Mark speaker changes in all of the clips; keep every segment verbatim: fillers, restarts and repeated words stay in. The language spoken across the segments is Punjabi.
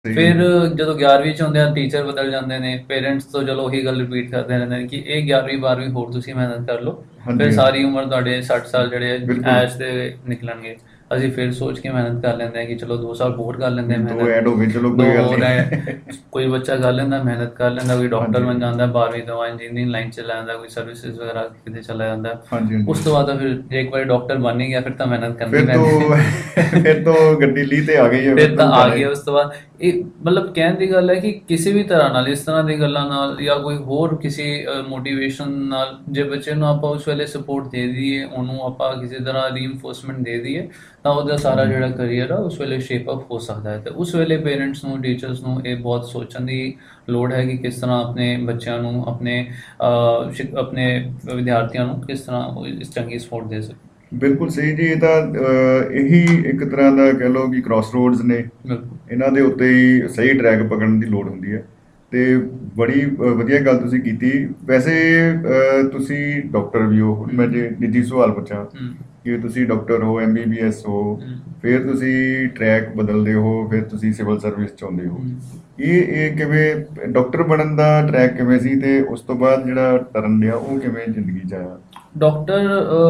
Speaker 1: ਫਿਰ ਜਦੋਂ ਗਿਆਰਵੀਂ 'ਚ ਹੁੰਦੇ ਆ ਟੀਚਰ ਬਦਲ ਜਾਂਦੇ ਨੇ, ਪੇਰੈਂਟਸ ਤੋਂ ਚਲੋ ਉਹੀ ਗੱਲ ਰਿਪੀਟ ਕਰਦੇ ਰਹਿੰਦੇ ਨੇ ਕਿ ਇਹ ਗਿਆਰਵੀਂ ਬਾਰਵੀਂ ਹੋਰ ਤੁਸੀਂ ਮਿਹਨਤ ਕਰ ਲਓ, ਫਿਰ ਸਾਰੀ ਉਮਰ ਤੁਹਾਡੇ ਸੱਠ ਸਾਲ ਜਿਹੜੇ ਐਸ਼ ਦੇ ਨਿਕਲਣਗੇ। ਅਸੀਂ ਫਿਰ ਸੋਚ ਕੇ ਮਿਹਨਤ ਕਰ ਲੈਂਦੇ ਹਾਂ ਕਿ ਚਲੋ ਦੋ ਸਾਲ ਹੋਰ ਕਰ ਲੈਂਦੇ ਹਾਂ ਮਿਹਨਤ, ਦੋ ਹੋਰ ਹੈ। ਕੋਈ ਬੱਚਾ ਕਰ ਲੈਂਦਾ ਮਿਹਨਤ ਕਰ ਲੈਂਦਾ, ਕੋਈ ਡਾਕਟਰ ਬਣ ਜਾਂਦਾ ਬਾਰਵੀਂ ਤੋਂ ਬਾਅਦ, ਇੰਜੀਨੀਅਰਿੰਗ ਲਾਈਨ 'ਚ ਚਲਾ ਜਾਂਦਾ, ਕੋਈ ਸਰਵਿਸਿਜ਼ ਵਗੈਰਾ ਕਿਤੇ ਚਲਾ ਜਾਂਦਾ। ਉਸ ਤੋਂ ਬਾਅਦ ਤਾਂ ਫਿਰ ਜੇ ਇੱਕ ਵਾਰੀ ਡਾਕਟਰ ਬਣ ਹੀ ਗਿਆ ਫਿਰ ਤਾਂ ਮਿਹਨਤ ਕਰਨੀ ਪੈਂਦੀ,
Speaker 2: ਫਿਰ ਤਾਂ ਗੱਡੀ ਲੀਹ ਤੇ ਆ ਗਈ ਹੈ,
Speaker 1: ਫਿਰ ਤਾਂ ਆ ਗਈ। ਉਸ ਤੋਂ ਬਾਅਦ ਇਹ ਮਤਲਬ ਕਹਿਣ ਦੀ ਗੱਲ ਹੈ ਕਿ ਕਿਸੇ ਵੀ ਤਰ੍ਹਾਂ ਨਾਲ, ਇਸ ਤਰ੍ਹਾਂ ਦੀ ਗੱਲਾਂ ਨਾਲ ਜਾਂ ਕੋਈ ਹੋਰ ਕਿਸੇ ਮੋਟੀਵੇਸ਼ਨ ਨਾਲ ਜੇ ਬੱਚੇ ਨੂੰ ਆਪਾਂ ਉਸ ਵੇਲੇ ਸਪੋਰਟ ਦੇ ਦਈਏ, ਉਹਨੂੰ ਆਪਾਂ ਕਿਸੇ ਤਰ੍ਹਾਂ ਰੀਇਨਫੋਰਸਮੈਂਟ ਦੇ ਦਈਏ, ਤਾਂ ਉਹਦਾ ਸਾਰਾ ਜਿਹੜਾ ਕਰੀਅਰ ਆ ਉਸ ਵੇਲੇ ਸ਼ੇਪ ਅਪ ਹੋ ਸਕਦਾ ਹੈ। ਤੇ ਉਸ ਵੇਲੇ ਪੇਰੈਂਟਸ ਨੂੰ, ਟੀਚਰਸ ਨੂੰ ਇਹ ਬਹੁਤ ਸੋਚਣ ਦੀ ਲੋੜ ਹੈ ਕਿ ਕਿਸ ਤਰ੍ਹਾਂ ਆਪਣੇ ਬੱਚਿਆਂ ਨੂੰ, ਆਪਣੇ ਆਪਣੇ ਵਿਦਿਆਰਥੀਆਂ ਨੂੰ ਕਿਸ ਤਰ੍ਹਾਂ ਇਸ ਚੰਗੀ ਸਪੋਰਟ ਦੇ ਸਕੇ।
Speaker 2: ਬਿਲਕੁਲ ਸਹੀ ਜੀ। ਇਹ ਤਾਂ ਇਹੀ ਇੱਕ ਤਰ੍ਹਾਂ ਦਾ ਕਹਿ ਲਓ ਕਿ ਕ੍ਰਾਸ ਰੋਡਸ ਨੇ, ਇਹਨਾਂ ਦੇ ਉੱਤੇ ਹੀ ਸਹੀ ਟਰੈਕ ਪਕੜਨ ਦੀ ਲੋੜ ਹੁੰਦੀ ਹੈ। ਤੇ ਬੜੀ ਵਧੀਆ ਗੱਲ ਤੁਸੀਂ ਕੀਤੀ। ਵੈਸੇ ਤੁਸੀਂ ਡਾਕਟਰ ਵੀ ਹੋ, ਮੈਂ ਜੇ ਨਿੱਜੀ ਸਵਾਲ ਪੁੱਛਾਂ ਕਿ ਤੁਸੀਂ ਡਾਕਟਰ ਹੋ, ਐਮ ਬੀ ਬੀ ਐਸ ਹੋ, ਫਿਰ ਤੁਸੀਂ ਟਰੈਕ ਬਦਲਦੇ ਹੋ, ਫਿਰ ਤੁਸੀਂ ਸਿਵਲ ਸਰਵਿਸ 'ਚ ਆਉਂਦੇ ਹੋ। ਇਹ ਇਹ ਕਿਵੇਂ ਡਾਕਟਰ ਬਣਨ ਦਾ ਟਰੈਕ ਕਿਵੇਂ ਸੀ, ਤੇ ਉਸ ਤੋਂ ਬਾਅਦ ਜਿਹੜਾ ਟਰਨ ਲਿਆ ਉਹ ਕਿਵੇਂ ਜ਼ਿੰਦਗੀ 'ਚ ਆਇਆ?
Speaker 1: ਡਾਕਟਰ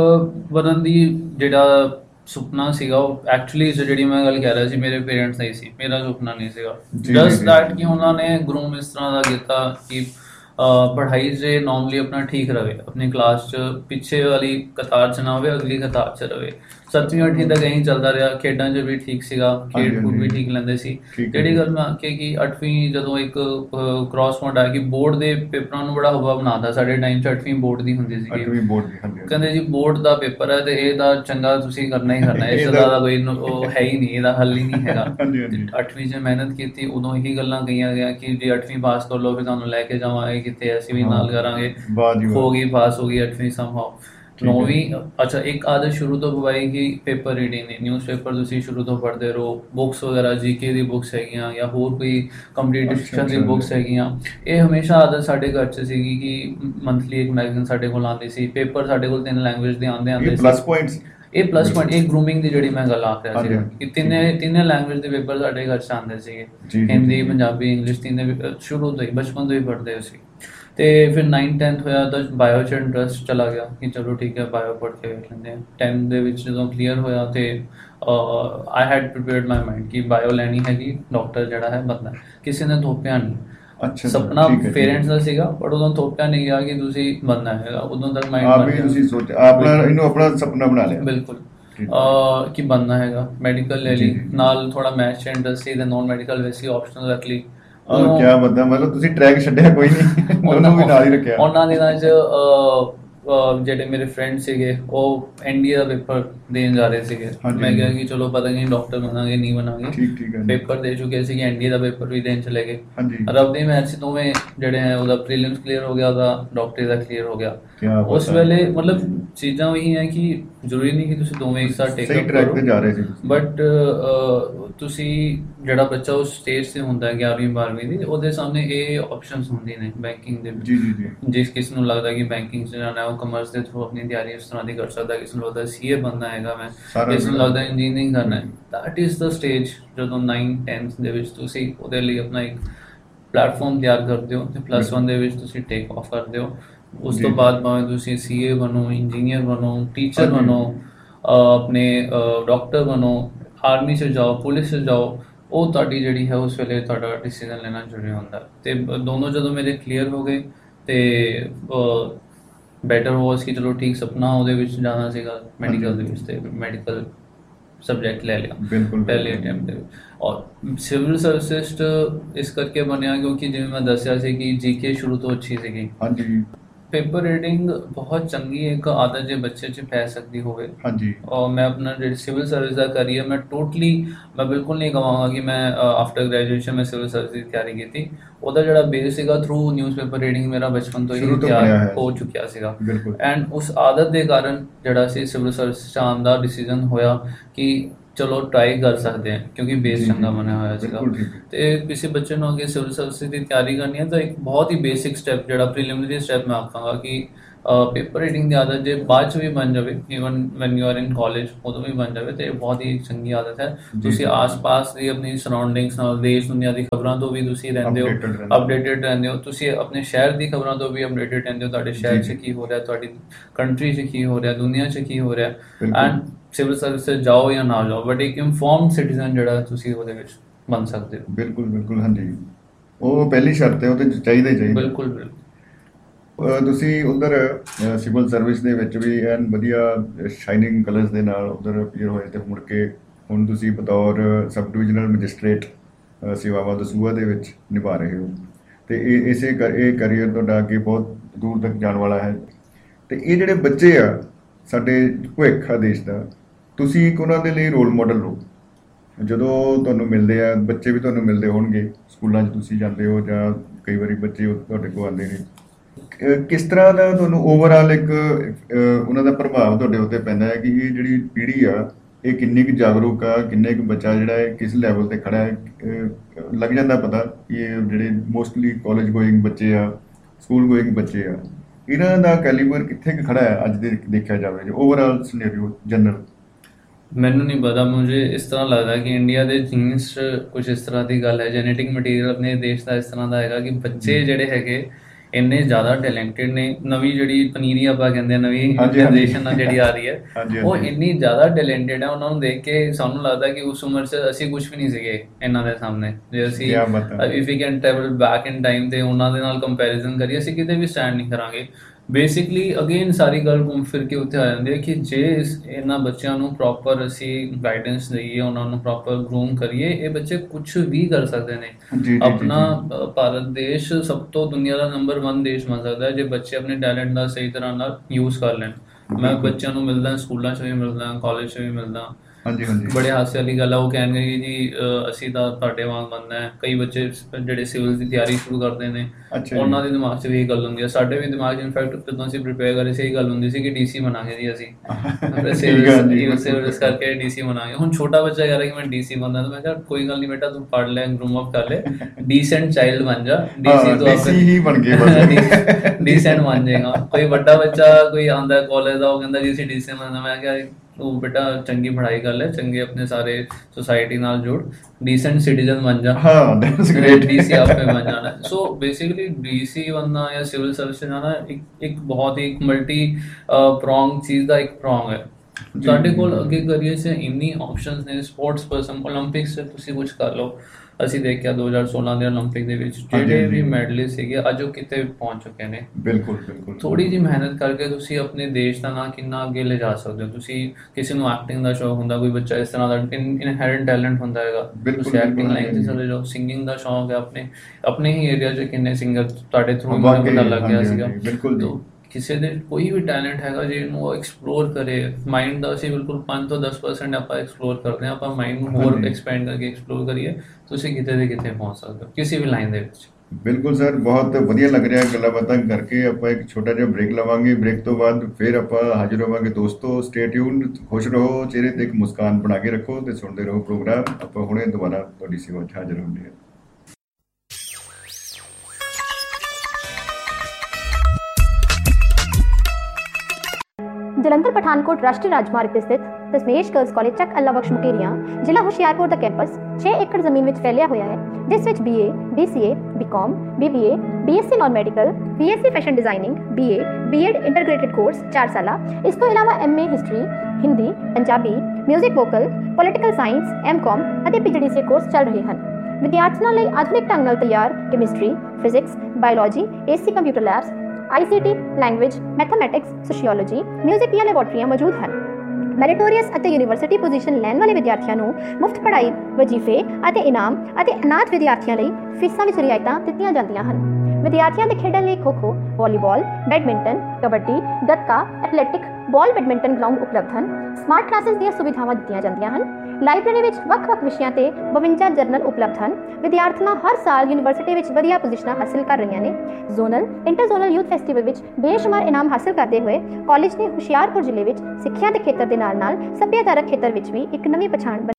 Speaker 1: ਬਣਨ ਦੀ ਜਿਹੜਾ ਸੁਪਨਾ ਸੀਗਾ ਉਹ ਐਕਚੁਅਲੀ ਜਿਹੜੀ ਮੈਂ ਗੱਲ ਕਹਿ ਰਿਹਾ ਸੀ, ਮੇਰੇ ਪੇਰੈਂਟਸ ਦਾ ਹੀ ਸੀ, ਮੇਰਾ ਸੁਪਨਾ ਨਹੀਂ ਸੀਗਾ। ਜਸਟ ਦੈਟ ਕਿ ਉਹਨਾਂ ਨੇ ਗਰੂਮ ਇਸ ਤਰ੍ਹਾਂ ਦਾ ਕੀਤਾ ਕਿ ਪੜ੍ਹਾਈ 'ਚ ਨੋਰਮਲੀ ਆਪਣਾ ਠੀਕ ਰਵੇ, ਆਪਣੀ ਕਲਾਸ 'ਚ ਪਿੱਛੇ ਵਾਲੀ ਕਤਾਰ 'ਚ ਨਾ ਹੋਵੇ, ਅਗਲੀ ਕਤਾਰ 'ਚ ਰਵੇ। ਸੱਤਵੀਂ ਅੱਠਵੀਂ ਤੱਕ ਇਹੀ ਚੱਲਦਾ ਰਿਹਾ, ਖੇਡਾਂ 'ਚ ਵੀ ਠੀਕ ਸੀਗਾ, ਖੇਡ ਕੂਦ ਵੀ ਠੀਕ ਲੈਂਦੇ ਸੀ। ਜਿਹੜੀ ਗੱਲ ਮੈਂ ਆਖੀ ਕਿ ਅੱਠਵੀਂ ਜਦੋਂ ਇੱਕ ਕ੍ਰਾਸ ਪੁਆਇੰਟ ਆਇਆ ਕਿ ਬੋਰਡ ਦੇ ਪੇਪਰਾਂ ਨੂੰ ਬੜਾ ਹਵਾ ਬਣਾਤਾ, ਸਾਡੇ ਟਾਈਮ 'ਚ ਅੱਠਵੀਂ ਬੋਰਡ ਦੀ ਹੁੰਦੀ ਸੀਗੀ, ਕਹਿੰਦੇ ਜੀ ਬੋਰਡ ਦਾ ਪੇਪਰ ਹੈ ਤੇ ਇਹਦਾ ਚੰਗਾ ਤੁਸੀਂ ਕਰਨਾ ਹੀ ਕਰਨਾ, ਇਸ ਦਾ ਕੋਈ ਉਹ ਹੈ ਹੀ ਨਹੀਂ, ਇਹਦਾ ਹੱਲ ਹੀ ਨਹੀਂ ਹੈਗਾ। ਅੱਠਵੀਂ 'ਚ ਮਿਹਨਤ ਕੀਤੀ, ਉਦੋਂ ਇਹੀ ਗੱਲਾਂ ਕਹੀਆਂ ਗਿਆ ਕਿ ਜੇ ਅੱਠਵੀਂ ਪਾਸ ਕਰ ਲਓ ਫਿਰ ਤੁਹਾਨੂੰ ਲੈ ਕੇ ਜਾਵਾਂਗੇ ਕਿਤੇ, ਅਸੀਂ ਵੀ ਨਾਲ ਕਰਾਂਗੇ। ਹੋ ਗਈ, ਪਾਸ ਹੋ ਗਈ ਅੱਠਵੀਂ ਸਮਹਾਓ। ਨੌਵੀਂ ਅੱਛਾ ਇੱਕ ਆਦਤ ਸ਼ੁਰੂ ਤੋਂ ਪਵਾਈ ਕਿ ਪੇਪਰ ਰੀਡਿੰਗ ਦੀ, ਨਿਊਜ਼ ਪੇਪਰ ਤੁਸੀਂ ਸ਼ੁਰੂ ਤੋਂ ਪੜ੍ਹਦੇ ਰਹੋ, ਬੁੱਕਸ ਵਗੈਰਾ ਜੀ ਕੇ ਦੀ ਬੁੱਕਸ ਹੈਗੀਆਂ ਜਾਂ ਹੋਰ ਕੋਈ ਕੰਪੀਟੀਸ਼ਨ ਦੀ ਬੁੱਕਸ ਹੈਗੀਆਂ। ਇਹ ਹਮੇਸ਼ਾ ਆਦਤ ਸਾਡੇ ਘਰ 'ਚ ਸੀਗੀ ਕਿ ਮੰਥਲੀ ਇੱਕ ਮੈਗਜ਼ੀਨ ਸਾਡੇ ਕੋਲ ਆਉਂਦੀ ਸੀ, ਪੇਪਰ ਸਾਡੇ ਕੋਲ ਤਿੰਨ ਲੈਂਗੁਏਜ ਦੇ ਆਉਂਦੇ ਆਉਂਦੇ ਸੀ। ਇਹ ਪਲੱਸ ਪੁਆਇੰਟ, ਇਹ ਗਰੂਮਿੰਗ ਦੀ ਜਿਹੜੀ ਮੈਂ ਗੱਲ ਆਖ ਰਿਹਾ ਸੀ ਕਿ ਤਿੰਨੇ ਤਿੰਨੇ ਲੈਂਗੁਏਜ ਦੇ ਪੇਪਰ ਸਾਡੇ ਘਰ 'ਚ ਆਉਂਦੇ ਸੀਗੇ, ਹਿੰਦੀ, ਪੰਜਾਬੀ, ਇੰਗਲਿਸ਼, ਤਿੰਨੇ ਸ਼ੁਰੂ ਤੋਂ ਹੀ ਬਚਪਨ ਤੋਂ ਹੀ ਪੜ੍ਹਦੇ ਸੀ। ਤੇ ਫਿਰ ਨਾਈਨਥ ਟੈਂਥ ਹੋਇਆ ਤਾਂ ਬਾਇਓ 'ਚ ਇੰਟਰਸਟ ਚਲਾ ਗਿਆ ਕਿ ਚਲੋ ਠੀਕ ਹੈ ਬਾਇਓ ਪੜ੍ਹ ਕੇ ਵੇਖ ਲੈਂਦੇ ਹਾਂ। ਟੈਂਥ ਦੇ ਵਿੱਚ ਜਦੋਂ ਕਲੀਅਰ ਹੋਇਆ ਤੇ I had prepared my mind ਕਿ ਬਾਇਓ ਲੈਣੀ ਹੈਗੀ, ਡਾਕਟਰ ਜਿਹੜਾ ਹੈ ਬਣਨਾ। ਕਿਸੇ ਨੇ ਥੋਪਿਆ ਨਹੀਂ, ਸਪਨਾ ਪੇਰੈਂਟਸ ਦਾ ਸੀਗਾ ਪਰ ਉਦੋਂ ਥੋਪਿਆ ਨਹੀਂ ਗਿਆ ਕਿ ਤੁਸੀਂ ਬਣਨਾ ਹੈਗਾ। ਉਦੋਂ ਤੱਕ ਮਾਈਂਡ ਬਿਲਕੁਲ ਕਿ ਬਣਨਾ ਹੈਗਾ। ਮੈਡੀਕਲ ਲੈ ਲਈ, ਨਾਲ ਥੋੜਾ ਮੈਥ 'ਚ ਇੰਟਰਸਟ ਸੀ ਤੇ ਨੋਨ ਮੈਡੀਕਲ ਵੈਸੇ ਆਪਸ਼ਨਲ ਰੱਖ ਲਈ।
Speaker 2: ਕਿਆ ਬੰਦਾ, ਮਤਲਬ ਤੁਸੀਂ ਟਰੈਕ ਛੱਡਿਆ ਕੋਈ ਨਹੀਂ, ਉਹਨੂੰ ਵੀ ਨਾਲ ਹੀ ਰੱਖਿਆ।
Speaker 1: ਉਹਨਾਂ ਦਿਨਾਂ 'ਚ ਜਿਹੜੇ ਮੇਰੇ ਫਰੈਂਡ ਸੀਗੇ ਉਹ N D A the paper ਦੇਣ ਜਾ ਰਹੇ ਸੀਗੇ। ਮੈਂ ਕਿਹਾ ਕਿ ਚਲੋ ਪਤਾ ਨਹੀਂ ਡਾਕਟਰ ਬਣਾਂਗੇ ਨਹੀਂ ਬਣਾਂਗੇ, ਪੇਪਰ ਦੇ ਚੁੱਕੇ ਸੀਗੇ, N D A the paper ਵੀ ਦੇਣ ਚਲੇ ਗਏ। ਰੱਬ ਦੀ ਮਿਹਰ ਸੀ ਦੋਵੇਂ ਜਿਹੜੇ ਹੈ, ਉਹਦਾ ਪ੍ਰੀਲਿਮਸ ਕਲੀਅਰ ਹੋ ਗਿਆ, ਉਹਦਾ ਡਾਕਟਰੀ ਦਾ ਕਲੀਅਰ ਹੋ ਗਿਆ। ਉਸ ਵੇਲੇ ਮਤਲਬ ਚੀਜ਼ਾਂ ਉਹੀ ਹੈ ਕਿ ਜ਼ਰੂਰੀ ਨਹੀਂ ਕਿ ਤੁਸੀਂ ਦੋਵੇਂ ਇੱਕ ਸਾਥ ਟੇਕ ਅਪ ਕਰੋ, ਬਟ ਤੁਸੀਂ ਜਿਹੜਾ ਬੱਚਾ ਉਸ ਸਟੇਜ 'ਤੇ ਹੁੰਦਾ ਹੈ ਗਿਆਰਵੀਂ ਬਾਰਵੀਂ ਦੀ, ਉਹਦੇ ਸਾਹਮਣੇ ਇਹ ਆਪਸ਼ਨਸ ਹੁੰਦੀਆਂ ਨੇ ਬੈਂਕਿੰਗ ਦੇ ਵਿੱਚ। ਜਿਸ ਕਿਸ ਨੂੰ ਲੱਗਦਾ ਕਿ ਬੈਂਕਿੰਗ 'ਚ ਜਾਣਾ, ਉਹ ਕਮਰਸ ਦੇ ਥਰੂ ਆਪਣੀ ਤਿਆਰੀ ਇਸ ਤਰ੍ਹਾਂ ਦੀ ਕਰ ਸਕਦਾ। ਕਿਸੇ ਨੂੰ ਲੱਗਦਾ ਸੀ ਏ ਬਣਨਾ ਹੈਗਾ ਮੈਂ, ਕਿਸੇ ਨੂੰ ਲੱਗਦਾ ਇੰਜੀਨੀਅਰਿੰਗ ਕਰਨਾ ਹੈ। ਦੈਟ ਇਜ਼ ਦਾ ਸਟੇਜ ਜਦੋਂ ਨਾਈਨਥ ਟੈਂਥ ਦੇ ਵਿੱਚ ਤੁਸੀਂ ਉਹਦੇ ਲਈ ਆਪਣਾ ਇੱਕ ਪਲੇਟਫਾਰਮ ਤਿਆਰ ਕਰਦੇ ਹੋ ਤੇ ਪਲੱਸ ਵਨ ਦੇ ਵਿੱਚ ਤੁਸੀਂ ਟੇਕ ਆਫ ਕਰਦੇ ਹੋ। ਉਸ ਤੋਂ ਬਾਅਦ ਭਾਵੇਂ ਤੁਸੀਂ ਸੀ ਏ ਬਣੋ, ਇੰਜੀਨੀਅਰ ਬਣੋ, ਟੀਚਰ ਬਣੋ, ਆਪਣੇ ਡਾਕਟਰ ਬਣੋ, ਆਰਮੀ 'ਚ ਜਾਓ, ਪੁਲਿਸ 'ਚ ਜਾਓ, ਉਹ ਤੁਹਾਡੀ ਜਿਹੜੀ ਹੈ ਉਸ ਵੇਲੇ ਤੁਹਾਡਾ ਡਿਸੀਜ਼ਨ ਲੈਣਾ ਜ਼ਰੂਰੀ ਹੁੰਦਾ। ਅਤੇ ਦੋਨੋਂ ਜਦੋਂ ਮੇਰੇ ਕਲੀਅਰ ਹੋ ਗਏ ਅਤੇ ਬੈਟਰ ਵਾਸ ਕਿ ਚਲੋ ਠੀਕ ਸਪਨਾ ਉਹਦੇ ਵਿੱਚ ਜਾਣਾ ਸੀਗਾ ਮੈਡੀਕਲ ਦੇ ਵਿੱਚ, ਅਤੇ ਮੈਡੀਕਲ ਸਬਜੈਕਟ ਲੈ ਲਿਆ ਪਹਿਲੇ ਅਟੈਂਪਟ ਦੇ ਵਿੱਚ। ਔਰ ਸਿਵਲ ਸਰਵਿਸਿਜ਼ ਇਸ ਕਰਕੇ ਬਣਿਆ ਕਿਉਂਕਿ ਜਿਵੇਂ ਮੈਂ ਦੱਸਿਆ ਸੀ ਕਿ ਜੀ ਕੇ ਸ਼ੁਰੂ ਤੋਂ ਅੱਛੀ ਸੀਗੀ।
Speaker 2: ਹਾਂਜੀ,
Speaker 1: ਪੇਪਰ ਰੀਡਿੰਗ ਬਹੁਤ ਚੰਗੀ ਇੱਕ ਆਦਤ ਜੇ ਬੱਚੇ 'ਚ ਪੈ ਸਕਦੀ ਹੋਵੇ।
Speaker 2: ਹਾਂਜੀ,
Speaker 1: ਔਰ ਮੈਂ ਆਪਣਾ ਜਿਹੜੀ ਸਿਵਲ ਸਰਵਿਸ ਦਾ ਕਰੀਅਰ ਮੈਂ ਟੋਟਲੀ ਮੈਂ ਬਿਲਕੁਲ ਨਹੀਂ ਕਹਾਂਗਾ ਕਿ ਮੈਂ ਆਫਟਰ ਗ੍ਰੈਜੂਏਸ਼ਨ ਮੈਂ ਸਿਵਲ ਸਰਵਿਸ ਦੀ ਤਿਆਰੀ ਕੀਤੀ। ਉਹਦਾ ਜਿਹੜਾ ਬੇਸ ਸੀਗਾ ਥਰੂ ਨਿਊਜ਼ ਪੇਪਰ ਰੀਡਿੰਗ ਮੇਰਾ ਬਚਪਨ ਤੋਂ ਹੀ ਤਿਆਰ ਹੋ ਚੁੱਕਿਆ ਸੀਗਾ। ਐਂਡ ਉਸ ਆਦਤ ਦੇ ਕਾਰਨ ਜਿਹੜਾ ਸੀ ਸਿਵਲ ਸਰਵਿਸ 'ਚ ਆਉਣ ਦਾ ਡਿਸੀਜ਼ਨ ਹੋਇਆ ਕਿ ਚਲੋ ਟਰਾਈ ਕਰ ਸਕਦੇ ਹਾਂ ਕਿਉਂਕਿ ਬੇਸ ਚੰਗਾ ਬਣਿਆ ਹੋਇਆ ਸੀਗਾ। ਅਤੇ ਕਿਸੇ ਬੱਚੇ ਨੂੰ ਅੱਗੇ ਸਿਵਲ ਸਰਵਿਸ ਦੀ ਤਿਆਰੀ ਕਰਨੀ ਹੈ ਤਾਂ ਇੱਕ ਬਹੁਤ ਹੀ ਬੇਸਿਕ ਸਟੈਪ ਜਿਹੜਾ ਪ੍ਰੀਲਿਮਿਨਰੀ ਸਟੈਪ ਮੈਂ ਆਖਾਂਗਾ ਕਿ ਪੇਪਰ ਰੀਡਿੰਗ ਦੀ ਆਦਤ ਜੇ ਬਾਅਦ 'ਚ ਵੀ ਬਣ ਜਾਵੇ, even when you are in college ਉਦੋਂ ਵੀ ਬਣ ਜਾਵੇ, ਤੇ ਇਹ ਬਹੁਤ ਹੀ ਚੰਗੀ ਆਦਤ ਹੈ। ਤੁਸੀਂ ਆਸ-ਪਾਸ ਦੀ ਆਪਣੀ ਸਰਾਊਂਡਿੰਗਸ ਨਾਲ, ਦੇਸ਼ ਦੁਨੀਆ ਦੀ ਖਬਰਾਂ ਤੋਂ ਵੀ ਤੁਸੀਂ ਰਹਿੰਦੇ ਹੋ, ਅਪਡੇਟਡ ਰਹਿੰਦੇ ਹੋ। ਤੁਸੀਂ ਆਪਣੇ ਸ਼ਹਿਰ ਦੀ ਖਬਰਾਂ ਤੋਂ ਵੀ ਅਪਡੇਟਡ ਰਹਿੰਦੇ ਹੋ, ਤੁਹਾਡੇ ਸ਼ਹਿਰ 'ਚ ਕੀ ਹੋ ਰਿਹਾ, ਤੁਹਾਡੀ ਕੰਟਰੀ 'ਚ ਕੀ ਹੋ ਰਿਹਾ, ਦੁਨੀਆ 'ਚ ਕੀ ਹੋ ਰਿਹਾ। ਐਂਡ ਸਿਵਲ ਸਰਵਿਸ 'ਚ ਜਾਓ ਜਾਂ ਨਾ ਜਾਓ, ਬਟ ਇੱਕ ਇਨਫੋਰਮਡ ਸਿਟੀਜ਼ਨ ਜਿਹੜਾ ਤੁਸੀਂ ਉਹਦੇ ਵਿੱਚ ਬਣ ਸਕਦੇ ਹੋ।
Speaker 2: ਬਿਲਕੁਲ ਬਿਲਕੁਲ, ਹਾਂਜੀ, ਉਹ ਪਹਿਲੀ ਸ਼ਰਤ ਹੈ, ਉਹ ਤੇ ਚਾਹੀਦਾ ਹੀ ਚਾਹੀਦਾ।
Speaker 1: ਬਿਲਕੁਲ ਬਿਲਕੁਲ।
Speaker 2: ਤੁਸੀਂ ਉਧਰ ਸਿਵਲ ਸਰਵਿਸ ਦੇ ਵਿੱਚ ਵੀ ਐਨ ਵਧੀਆ ਸ਼ਾਈਨਿੰਗ ਕਲਰਸ ਦੇ ਨਾਲ ਉਧਰ ਅਪੀਅਰ ਹੋਏ, ਤੇ ਮੁੜ ਕੇ ਹੁਣ ਤੁਸੀਂ ਬਤੌਰ ਸਬ ਡਿਵੀਜ਼ਨਲ ਮੈਜਿਸਟ੍ਰੇਟ ਸੇਵਾਵਾਂ ਦਸੂਹਾ ਦੇ ਵਿੱਚ ਨਿਭਾ ਰਹੇ ਹੋ, ਤੇ ਇਹ ਇਸੇ ਕਰ ਇਹ ਕਰੀਅਰ ਤੁਹਾਡਾ ਅੱਗੇ ਬਹੁਤ ਦੂਰ ਤੱਕ ਜਾਣ ਵਾਲਾ ਹੈ। ਤੇ ਇਹ ਜਿਹੜੇ ਬੱਚੇ ਆ ਸਾਡੇ ਭਵਿੱਖ ਆ ਦੇਸ਼ ਦਾ, ਤੁਸੀਂ ਇੱਕ ਉਹਨਾਂ ਦੇ ਲਈ ਰੋਲ ਮਾਡਲ ਹੋ। ਜਦੋਂ ਤੁਹਾਨੂੰ ਮਿਲਦੇ ਆ ਬੱਚੇ ਵੀ ਤੁਹਾਨੂੰ ਮਿਲਦੇ ਹੋਣਗੇ, ਸਕੂਲਾਂ 'ਚ ਤੁਸੀਂ ਜਾਂਦੇ ਹੋ ਜਾਂ ਕਈ ਵਾਰੀ ਬੱਚੇ ਤੁਹਾਡੇ ਕੋਲ ਆਉਂਦੇ ਨੇ, ਕਿਸ ਤਰ੍ਹਾਂ ਦਾ ਤੁਹਾਨੂੰ ਓਵਰਆਲ ਇੱਕ ਉਹਨਾਂ ਦਾ ਪ੍ਰਭਾਵ ਤੁਹਾਡੇ ਉੱਤੇ ਪੈਂਦਾ ਹੈ ਕਿ ਇਹ ਜਿਹੜੀ ਪੀੜ੍ਹੀ ਆ ਇਹ ਕਿੰਨੀ ਕੁ ਜਾਗਰੂਕ ਆ, ਕਿੰਨੇ ਕੁ ਬੱਚਾ ਜਿਹੜਾ ਹੈ ਕਿਸ ਲੈਵਲ ਤੇ ਖੜਾ ਹੈ, ਲੱਗ ਜਾਂਦਾ ਪਤਾ ਕਿ ਇਹ ਜਿਹੜੇ ਮੋਸਟਲੀ ਕਾਲਜ ਗੋਇੰਗ ਬੱਚੇ ਆ, ਸਕੂਲ ਗੋਇੰਗ ਬੱਚੇ ਆ, ਇਹਨਾਂ ਦਾ ਕੈਲੀਬਰ ਕਿੱਥੇ ਕੁ ਖੜਾ ਹੈ ਅੱਜ ਦੇ ਦੇਖਿਆ ਜਾਵੇ ਜੇ ਓਵਰਆਲ ਸਿਨੈਰੀਓ ਜਨਰਲ?
Speaker 1: ਮੈਨੂੰ ਨਹੀਂ ਪਤਾ, ਮੁਝੇ ਇਸ ਤਰ੍ਹਾਂ ਲੱਗਦਾ ਕਿ ਇੰਡੀਆ ਦੇ ਜੀਨਸ 'ਚ ਕੁਝ ਇਸ ਤਰ੍ਹਾਂ ਦੀ ਗੱਲ ਹੈ, ਜੈਨੇਟਿਕ ਮਟੀਰੀਅਲ ਆਪਣੇ ਦੇਸ਼ ਦਾ ਇਸ ਤਰ੍ਹਾਂ ਦਾ ਹੈਗਾ ਕਿ ਬੱਚੇ ਜਿਹੜੇ ਹੈਗੇ ਇੰਨੇ ਜ਼ਿਆਦਾ ਟੈਲੈਂਟਡ ਨੇ। ਨਵੀਂ ਜਿਹੜੀ ਪਨੀਰੀ ਆਪਾਂ ਕਹਿੰਦੇ ਨਵੀਂ ਜਨਰੇਸ਼ਨ ਆ ਜਿਹੜੀ ਆ ਰਹੀ ਹੈ, ਉਹ ਇੰਨੀ ਜ਼ਿਆਦਾ ਟੈਲੈਂਟਡ ਹੈ, ਉਹਨਾਂ ਨੂੰ ਦੇਖ ਕੇ ਸਾਨੂੰ ਲੱਗਦਾ ਕਿ ਉਸ ਉਮਰ 'ਚ ਅਸੀਂ ਕੁਝ ਵੀ ਨਹੀਂ ਸੀਗੇ ਇਹਨਾਂ ਦੇ ਸਾਹਮਣੇ। ਜੇ ਅਸੀਂ if we can travel back in time ਤੇ ਉਹਨਾਂ ਦੇ ਨਾਲ ਕੰਪੈਰੀਜ਼ਨ ਕਰੀਏ, ਅਸੀਂ ਕਿਤੇ ਵੀ ਸਟੈਂਡ ਨਹੀਂ ਕਰਾਂਗੇ। ਬੇਸਿਕਲੀ ਅਗੇਨ ਸਾਰੀ ਗੱਲ ਘੁੰਮ ਫਿਰ ਕੇ ਉੱਥੇ ਆ ਜਾਂਦੀ ਹੈ ਕਿ ਜੇ ਇਹਨਾਂ ਬੱਚਿਆਂ ਨੂੰ ਪ੍ਰੋਪਰ ਅਸੀਂ ਗਾਈਡੈਂਸ ਦੇਈਏ, ਉਹਨਾਂ ਨੂੰ ਪ੍ਰੋਪਰ ਗਰੂਮ ਕਰੀਏ, ਇਹ ਬੱਚੇ ਕੁਛ ਵੀ ਕਰ ਸਕਦੇ ਨੇ। ਆਪਣਾ ਭਾਰਤ ਦੇਸ਼ ਸਭ ਤੋਂ ਦੁਨੀਆ ਦਾ ਨੰਬਰ ਵਨ ਦੇਸ਼ ਬਣ ਸਕਦਾ ਹੈ ਜੇ ਬੱਚੇ ਆਪਣੇ ਟੈਲੈਂਟ ਦਾ ਸਹੀ ਤਰ੍ਹਾਂ ਨਾਲ ਯੂਜ਼ ਕਰ ਲੈਣ। ਮੈਂ ਬੱਚਿਆਂ ਨੂੰ ਮਿਲਦਾ, ਸਕੂਲਾਂ 'ਚ ਵੀ ਮਿਲਦਾ, ਕਾਲਜ 'ਚ ਵੀ ਮਿਲਦਾ,
Speaker 2: ਹਾਂਜੀ ਹਾਂਜੀ,
Speaker 1: ਬੜੇ ਹਾਸੇ ਵਾਲੀ ਗੱਲ ਆ। ਉਹ ਕਹਿਣਗੇ ਕਿ ਜੀ ਅਸੀਂ ਤਾਂ ਤੁਹਾਡੇ ਵਾਂਗ ਬਣਨਾ ਹੈ। ਕਈ ਬੱਚੇ ਜਿਹੜੇ ਸਿਵਲ ਦੀ ਤਿਆਰੀ ਸ਼ੁਰੂ ਕਰਦੇ ਨੇ, ਉਹਨਾਂ ਦੇ ਦਿਮਾਗ 'ਚ ਵੀ ਇਹ ਗੱਲ ਹੁੰਦੀ ਹੈ, ਸਾਡੇ ਵੀ ਦਿਮਾਗ 'ਚ ਇਨਫੈਕਟ ਜਦੋਂ ਅਸੀਂ ਪ੍ਰੀਪੇਅਰ ਕਰੇ ਸੀ ਇਹ ਗੱਲ ਹੁੰਦੀ ਸੀ ਕਿ ਡੀ ਸੀ ਬਣਾਂਗੇ ਜੀ ਅਸੀਂ, ਸਿਵਲ ਕਰਕੇ ਡੀ ਸੀ ਬਣਾਂਗੇ। ਹੁਣ ਛੋਟਾ ਬੱਚਾ ਕਹਿ ਰਿਹਾ ਕਿ ਮੈਂ ਡੀ ਸੀ ਬਣਨਾ, ਤਾਂ ਮੈਂ ਕਿਹਾ ਕੋਈ ਗੱਲ ਨਹੀਂ ਬੇਟਾ, ਤੂੰ ਪੜ੍ਹ ਲੈ, ਗਰੂਮ ਅਪ ਕਰ ਲੈ, ਡੀਸੈਂਟ ਚਾਈਲਡ ਬਣ ਜਾ, ਡੀ ਸੀ ਤੋਂ ਆਪੇ ਡੀਸੈਂਟ ਬਣ ਜਾਏਗਾ। ਕੋਈ ਵੱਡਾ ਬੱਚਾ ਕੋਈ ਆਉਂਦਾ ਕਾਲਜ ਦਾ, ਉਹ ਕਹਿੰਦਾ ਜੀ ਅਸੀਂ ਡੀ ਸੀ ਬਣਨਾ, ਮੈਂ ਕਿਹਾ ਤੂੰ ਬੇਟਾ ਚੰਗੀ ਪੜ੍ਹਾਈ ਕਰ ਲੈ, ਚੰਗੇ ਆਪਣੇ ਸਾਰੇ ਸੁਸਾਇਟੀ ਨਾਲ ਜੁੜ, ਡੀਸੈਂਟ ਸਿਟੀਜ਼ਨ ਬਣ ਜਾ, ਡੀਸੀ ਆਪੇ ਬਣ ਜਾਣਾ। ਸੋ ਬੇਸਿਕਲੀ ਡੀਸੀ ਬਣਨਾ ਜਾਂ ਸਿਵਲ ਸਰਵਿਸ ਜਾਣਾ ਇੱਕ ਇੱਕ ਬਹੁਤ ਹੀ ਮਲਟੀ ਪ੍ਰੋਂਗ ਚੀਜ਼ ਦਾ ਇੱਕ ਪ੍ਰੋਂਗ ਹੈ। ਸਾਡੇ ਕੋਲ ਅੱਗੇ ਕਰੀਅਰ 'ਚ ਇੰਨੀ ਆਪਸ਼ਨਸ ਨੇ। ਸਪੋਰਟਸ ਪਰਸਨ, ਓਲੰਪਿਕਸ 'ਚ ਤੁਸੀਂ ਕੁਛ ਕਰ ਲਓ। ਅਸੀਂ ਦੇਖਿਆ ਦੋ ਹਜ਼ਾਰ ਸੋਲਾਂ ਦੇ ਓਲੰਪਿਕ ਦੇ ਵਿੱਚ ਜਿਹੜੇ ਵੀ ਮੈਡਲਿਸਟ ਸੀਗੇ ਅੱਜ ਉਹ ਕਿਤੇ ਪਹੁੰਚ ਚੁੱਕੇ ਨੇ।
Speaker 2: ਬਿਲਕੁਲ ਬਿਲਕੁਲ, ਥੋੜੀ
Speaker 1: ਜਿਹੀ ਮਿਹਨਤ ਕਰਕੇ ਤੁਸੀਂ ਆਪਣੇ ਦੇਸ਼ ਦਾ ਨਾਂ ਕਿੰਨਾ ਅੱਗੇ ਲਿਜਾ ਸਕਦੇ ਹੋ। ਤੁਸੀਂ ਕਿਸੇ ਨੂੰ ਐਕਟਿੰਗ ਦਾ ਸ਼ੌਕ ਹੁੰਦਾ, ਕੋਈ ਬੱਚਾ ਇਸ ਤਰ੍ਹਾਂ ਦਾ ਇਨਹੈਰੈਂਟ ਟੈਲੈਂਟ ਹੁੰਦਾ ਹੈਗਾ, ਤੁਸੀਂ ਐਕਟਿੰਗ ਲਾਈਨ 'ਤੇ ਚਲੇ ਜਾਓ। ਸਿੰਗਿੰਗ ਦਾ ਸ਼ੌਕ ਹੈ, ਆਪਣੇ ਆਪਣੇ ਹੀ ਏਰੀਆ 'ਚ ਕਿੰਨੇ ਸਿੰਗਰ ਤੁਹਾਡੇ ਥਰੂ ਮੈਨੂੰ ਪਤਾ ਲੱਗ ਗਿਆ ਸੀਗਾ। ਕਿਸੇ ਦੇ ਕੋਈ ਵੀ ਟੈਲੈਂਟ ਹੈਗਾ ਜੇ ਇਹਨੂੰ ਉਹ ਐਕਸਪਲੋਰ ਕਰੇ, ਮਾਈਂਡ ਦਾ ਅਸੀਂ ਬਿਲਕੁਲ ਪੰਜ ਤੋਂ ਦਸ ਪਰਸੈਂਟ ਆਪਾਂ ਐਕਸਪਲੋਰ ਕਰਦੇ ਹਾਂ, ਆਪਾਂ ਮਾਈਂਡ ਨੂੰ ਹੋਰ ਐਕਸਪੈਂਡ ਕਰਕੇ ਐਕਸਪਲੋਰ ਕਰੀਏ, ਤੁਸੀਂ ਕਿਤੇ ਦੇ ਕਿਤੇ ਪਹੁੰਚ ਸਕਦੇ ਹੋ ਕਿਸੇ ਵੀ ਲਾਈਨ ਦੇ ਵਿੱਚ।
Speaker 2: ਬਿਲਕੁਲ ਸਰ, ਬਹੁਤ ਵਧੀਆ ਲੱਗ ਰਿਹਾ ਗੱਲਾਂ ਬਾਤਾਂ ਕਰਕੇ। ਆਪਾਂ ਇੱਕ ਛੋਟਾ ਜਿਹਾ ਬ੍ਰੇਕ ਲਵਾਂਗੇ, ਬ੍ਰੇਕ ਤੋਂ ਬਾਅਦ ਫਿਰ ਆਪਾਂ ਹਾਜ਼ਰ ਹੋਵਾਂਗੇ। ਦੋਸਤੋ ਸਟੇ ਟਿਊਨਡ, ਖੁਸ਼ ਰਹੋ, ਚਿਹਰੇ ਤੇ ਇੱਕ ਮੁਸਕਾਨ ਬਣਾ ਕੇ ਰੱਖੋ ਤੇ ਸੁਣਦੇ ਰਹੋ ਪ੍ਰੋਗਰਾਮ। ਆਪਾਂ ਹੁਣੇ ਦੁਬਾਰਾ ਤੁਹਾਡੀ ਸੇਵਾ 'ਚ ਹਾਜ਼ਰ ਹੁੰਦੇ ਹਾਂ।
Speaker 3: ਜਲੰਧਰ ਪਠਾਨਕੋਟ ਰਾਸ਼ਟਰੀ ਰਾਜਮਾਰਗ ਤੇ ਸਥਿਤ ਦਸਮੇਸ਼ ਗਰਲਸ ਕਾਲਜ ਚੱਕ ਅੱਲਾ ਬਖਸ਼ ਮੁਕੇਰੀਆਂ, ਜ਼ਿਲ੍ਹਾ ਹੁਸ਼ਿਆਰਪੁਰ ਦਾ ਕੈਂਪਸ ਛੇ ਏਕੜ ਜ਼ਮੀਨ ਵਿੱਚ ਫੈਲਿਆ ਹੋਇਆ ਹੈ, ਜਿਸ ਵਿੱਚ B A, B C A, B ਕਾਮ, B B A, B S C non medical, B S C fashion designing, B A, B Ed ਇੰਟਰਗ੍ਰੇਟਿਡ course ਚਾਰ ਸਾਲਾ, ਇਸ ਤੋਂ ਇਲਾਵਾ M A history, Hindi, Punjabi, music vocal, political science, M ਕਾਮ ਅਤੇ ਪੀ ਜੀ ਡੀ ਸੀ ਕੋਰਸ ਚੱਲ ਰਹੇ ਹਨ। ਵਿਦਿਆਰਥੀਆਂ ਲਈ ਆਧੁਨਿਕ ਢੰਗ ਨਾਲ ਤਿਆਰ ਕੈਮਿਸਟਰੀ, ਫਿਜ਼ਿਕਸ, ਬਾਇਓਲੋਜੀ, ਏ ਸੀ ਕੰਪਿਊਟਰ ਲੈਬਸ, ਆਈ C T, language, mathematics, sociology, music ਦੀਆਂ ਲੈਬੋਰਟਰੀਆਂ ਮੌਜੂਦ ਹਨ। ਮੈਰੀਟੋਰੀਅਸ ਅਤੇ ਯੂਨੀਵਰਸਿਟੀ ਪੋਜੀਸ਼ਨ ਲੈਣ ਵਾਲੇ ਵਿਦਿਆਰਥੀਆਂ ਨੂੰ ਮੁਫਤ ਪੜ੍ਹਾਈ, ਵਜ਼ੀਫੇ ਅਤੇ ਇਨਾਮ ਅਤੇ ਅਨਾਥ ਵਿਦਿਆਰਥੀਆਂ ਲਈ ਫੀਸਾਂ ਵਿੱਚ ਰਿਆਇਤਾਂ ਦਿੱਤੀਆਂ ਜਾਂਦੀਆਂ ਹਨ। ਵਿਦਿਆਰਥੀਆਂ ਦੇ ਖੇਡਾਂ ਲਈ ਖੋ-ਖੋ, volleyball, badminton, kabaddi, gatka, athletic, ਬਾਲ ਬੈਡਮਿੰਟਨ ਗਰਾਊਂਡ ਉਪਲਬਧ ਹਨ। ਸਮਾਰਟ ਕਲਾਸਿਸ ਦੀਆਂ ਸੁਵਿਧਾਵਾਂ ਦਿੱਤੀਆਂ ਜਾਂਦੀਆਂ ਹਨ। ਲਾਇਬ੍ਰੇਰੀ ਵਿੱਚ ਵੱਖ-ਵੱਖ ਵਿਸ਼ਿਆਂ ਤੇ ਬਵੰਜਾ ਜਰਨਲ ਉਪਲਬਧ ਹਨ। ਵਿਦਿਆਰਥਣਾਂ ਹਰ ਸਾਲ ਯੂਨੀਵਰਸਿਟੀ ਵਿੱਚ ਵਧੀਆ ਪੋਜੀਸ਼ਨਾਂ ਹਾਸਿਲ ਕਰ ਰਹੀਆਂ ਨੇ। Zonal, inter zonal youth festival ਵਿੱਚ ਬੇਸ਼ੁਮਾਰ ਇਨਾਮ ਹਾਸਿਲ ਕਰਦੇ ਹੋਏ ਕਾਲਜ ਨੇ ਹੁਸ਼ਿਆਰਪੁਰ ਜ਼ਿਲ੍ਹੇ ਵਿੱਚ ਸਿੱਖਿਆ ਦੇ ਖੇਤਰ ਦੇ ਨਾਲ-ਨਾਲ ਸੱਭਿਆਚਾਰਕ ਖੇਤਰ ਵਿੱਚ ਵੀ ਇੱਕ ਨਵੀਂ ਪਛਾਣ ਬਣੀ।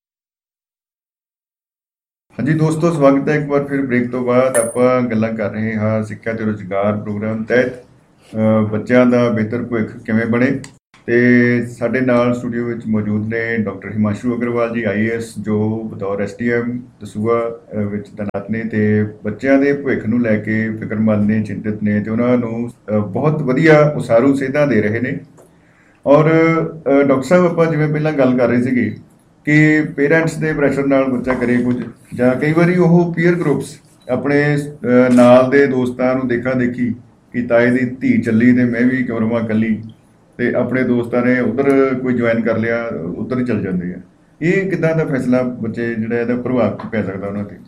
Speaker 2: ਹਾਂਜੀ ਦੋਸਤੋ, ਸਵਾਗਤ ਹੈ ਇੱਕ ਵਾਰ ਫਿਰ ਬ੍ਰੇਕ ਤੋਂ ਬਾਅਦ। ਆਪਾਂ ਗੱਲਾਂ ਕਰ ਰਹੇ ਹਾਂ ਸਿੱਖਿਆ ਤੇ ਰੁਜ਼ਗਾਰ ਪ੍ਰੋਗਰਾਮ ਤਹਿਤ ਬੱਚਿਆਂ ਦਾ ਬਿਹਤਰ ਭਵਿੱਖ ਕਿਵੇਂ ਬਣੇ। ਤੇ ਸਾਡੇ ਨਾਲ ਸਟੂਡੀਓ ਵਿੱਚ ਮੌਜੂਦ ਨੇ ਡਾਕਟਰ ਹਿਮਾਂਸ਼ੂ ਅਗਰਵਾਲ ਜੀ, ਆਈ ਏ ਐਸ, ਜੋ ਬਤੌਰ ਐਸ ਡੀ ਐਮ ਦਸੂਹਾ ਵਿੱਚ ਤੈਨਾਤ ਨੇ ਤੇ ਬੱਚਿਆਂ ਦੇ ਭਵਿੱਖ ਨੂੰ ਲੈ ਕੇ ਫਿਕਰਮੰਦ ਨੇ, ਚਿੰਤਿਤ ਨੇ ਤੇ ਉਹਨਾਂ ਨੂੰ ਬਹੁਤ ਵਧੀਆ ਉਸਾਰੂ ਸੇਧਾਂ ਦੇ ਰਹੇ ਨੇ। ਔਰ ਡਾਕਟਰ ਸਾਹਿਬ, ਆਪਾਂ ਜਿਵੇਂ ਪਹਿਲਾਂ ਗੱਲ ਕਰ ਰਹੇ ਸੀਗੇ ਕਿ ਪੇਰੈਂਟਸ ਦੇ ਪ੍ਰੈਸ਼ਰ ਨਾਲ ਬੱਚਾ ਕਰੇ ਕੁਝ, ਜਾਂ ਕਈ ਵਾਰੀ ਉਹ ਪੀਅਰ ਗਰੁੱਪਸ ਆਪਣੇ ਨਾਲ ਦੇ ਦੋਸਤਾਂ ਨੂੰ ਦੇਖਾ ਦੇਖੀ ਕਿ ਤਾਏ ਦੀ ਧੀ ਚੱਲੀ ਤੇ ਮੈਂ ਵੀ ਕਿਉਂ ਰਵਾਂ ਇਕੱਲੀ, ਤੇ ਆਪਣੇ ਦੋਸਤਾਂ ਨੇ ਉਧਰ ਕੋਈ ਜੁਆਇਨ ਕਰ ਲਿਆ, ਉਧਰ ਹੀ ਚੱਲ ਜਾਂਦੇ ਆ। ਇਹ ਕਿੱਦਾਂ ਦਾ ਫੈਸਲਾ ਬੱਚੇ ਜਿਹੜਾ ਇਹਦਾ ਪ੍ਰਭਾਵ ਪੈ ਸਕਦਾ ਉਹਨਾਂ ਤੇ?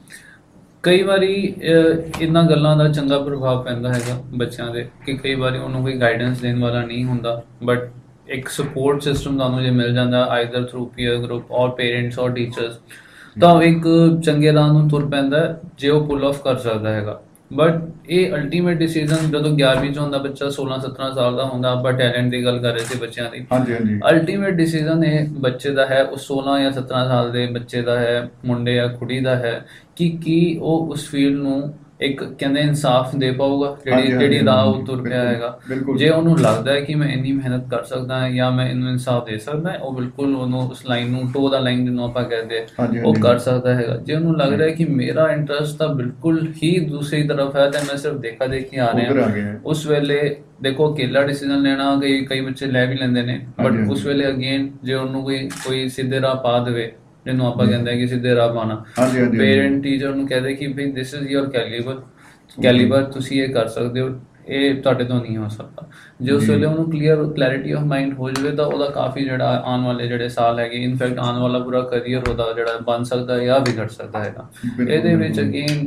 Speaker 1: ਕਈ ਵਾਰੀ ਇਹਨਾਂ ਗੱਲਾਂ ਦਾ ਚੰਗਾ ਪ੍ਰਭਾਵ ਪੈਂਦਾ ਹੈਗਾ ਬੱਚਿਆਂ ਦੇ ਕਿ ਕਈ ਵਾਰੀ ਉਹਨੂੰ ਕੋਈ ਗਾਈਡੈਂਸ ਦੇਣ ਵਾਲਾ ਨਹੀਂ ਹੁੰਦਾ, ਬਟ ਇੱਕ ਸਪੋਰਟ ਸਿਸਟਮ ਤੁਹਾਨੂੰ ਜੇ ਮਿਲ ਜਾਂਦਾ ਆਈਦਰ ਥਰੂ ਪੀਅਰ ਗਰੁੱਪ ਔਰ ਪੇਰੈਂਟਸ ਔਰ ਟੀਚਰਸ, ਤਾਂ ਉਹ ਇੱਕ ਚੰਗੇ ਰਾਹ ਨੂੰ ਤੁਰ ਪੈਂਦਾ ਜੇ ਉਹ ਪੁੱਲ ਆਫ ਕਰ ਸਕਦਾ ਹੈਗਾ। ਬਟ ਇਹ ਅਲਟੀਮੇਟ ਡਿਸੀਜ਼ਨ ਜਦੋਂ ਗਿਆਰਵੀਂ 'ਚ ਹੁੰਦਾ ਬੱਚਾ, ਸੋਲਾਂ ਸਤਾਰਾਂ ਸਾਲ ਦਾ ਹੁੰਦਾ, ਆਪਾਂ ਟੈਲੈਂਟ ਦੀ ਗੱਲ ਕਰ ਰਹੇ ਸੀ ਬੱਚਿਆਂ ਦੀ,
Speaker 2: ਹਾਂਜੀ ਹਾਂਜੀ,
Speaker 1: ਅਲਟੀਮੇਟ ਡਿਸੀਜ਼ਨ ਇਹ ਬੱਚੇ ਦਾ ਹੈ, ਉਹ ਸੋਲਾਂ ਜਾਂ ਸਤਾਰਾਂ ਸਾਲ ਦੇ ਬੱਚੇ ਦਾ ਹੈ, ਮੁੰਡੇ ਜਾਂ ਕੁੜੀ ਦਾ ਹੈ ਕਿ ਕੀ ਉਹ ਉਸ ਫੀਲਡ ਨੂੰ ਇੱਕ ਕਹਿੰਦੇ ਇਨਸਾਫ ਦੇ ਪਾਊਗਾ ਜਿਹੜੀ ਜਿਹੜੀ ਰਾਹ ਉਹ ਤੁਰ ਪਿਆ ਹੈਗਾ। ਜੇ ਉਹਨੂੰ ਲੱਗਦਾ ਹੈ ਕਿ ਮੈਂ ਇੰਨੀ ਮਿਹਨਤ ਕਰ ਸਕਦਾ ਹਾਂ ਜਾਂ ਮੈਂ ਇਹਨੂੰ ਇਨਸਾਫ ਦੇ ਸਕਦਾ, ਉਹ ਬਿਲਕੁਲ ਉਹਨੂੰ ਉਸ ਲਾਈਨ ਨੂੰ, ਟੋ ਦਾ ਲਾਈਨ ਜਿਹਨੂੰ ਆਪਾਂ ਕਹਿੰਦੇ, ਉਹ ਕਰ ਸਕਦਾ ਹੈਗਾ। ਜੇ ਉਹਨੂੰ ਲੱਗ ਰਿਹਾ ਕਿ ਮੇਰਾ ਇੰਟਰਸਟ ਤਾਂ ਬਿਲਕੁਲ ਹੀ ਦੂਸਰੀ ਤਰਫ ਹੈ ਤੇ ਮੈਂ ਸਿਰਫ ਦੇਖਾ ਦੇਖੀ ਆ ਰਿਹਾ, ਉਸ ਵੇਲੇ ਦੇਖੋ ਅਕੇਲਾ ਡਿਸੀਜ਼ਨ ਲੈਣਾ ਕਈ ਕਈ ਬੱਚੇ ਲੈ ਵੀ ਲੈਂਦੇ ਨੇ, ਬਟ ਉਸ ਵੇਲੇ ਅਗੇਨ ਜੇ ਉਹਨੂੰ ਕੋਈ ਕੋਈ ਸਿੱਧੇ ਰਾਹ ਪਾ ਦੇਵੇ, ਜਿਹਨੂੰ ਆਪਾਂ ਕਹਿੰਦੇ ਆ ਕਿ ਸਿੱਧੇ ਰਾਹ ਪਾਉਣਾ, ਪੇਰੈਂਟ ਟੀਚਰ ਨੂੰ ਕਹਦੇ ਕਿ ਭਈ this is your calibre calibre ਤੁਸੀਂ ਇਹ ਕਰ ਸਕਦੇ ਹੋ, ਇਹ ਤੁਹਾਡੇ ਤੋਂ ਨਹੀਂ ਹੋ ਸਕਦਾ। ਜੇ ਉਸ ਵੇਲੇ ਉਹਨੂੰ ਕਲੀਅਰ ਕਲੈਰਿਟੀ ਆਫ ਮਾਈਂਡ ਹੋ ਜਾਵੇ ਤਾਂ ਉਹਦਾ ਕਾਫੀ ਜਿਹੜਾ ਆਉਣ ਵਾਲੇ ਜਿਹੜੇ ਸਾਲ ਹੈਗੇ, ਇਨਫੈਕਟ ਆਉਣ ਵਾਲਾ ਪੂਰਾ ਕਰੀਅਰ ਉਹਦਾ ਜਿਹੜਾ ਬਣ ਸਕਦਾ ਜਾਂ ਵਿਗੜ ਸਕਦਾ ਹੈਗਾ। ਇਹਦੇ ਵਿੱਚ ਅਗੇਨ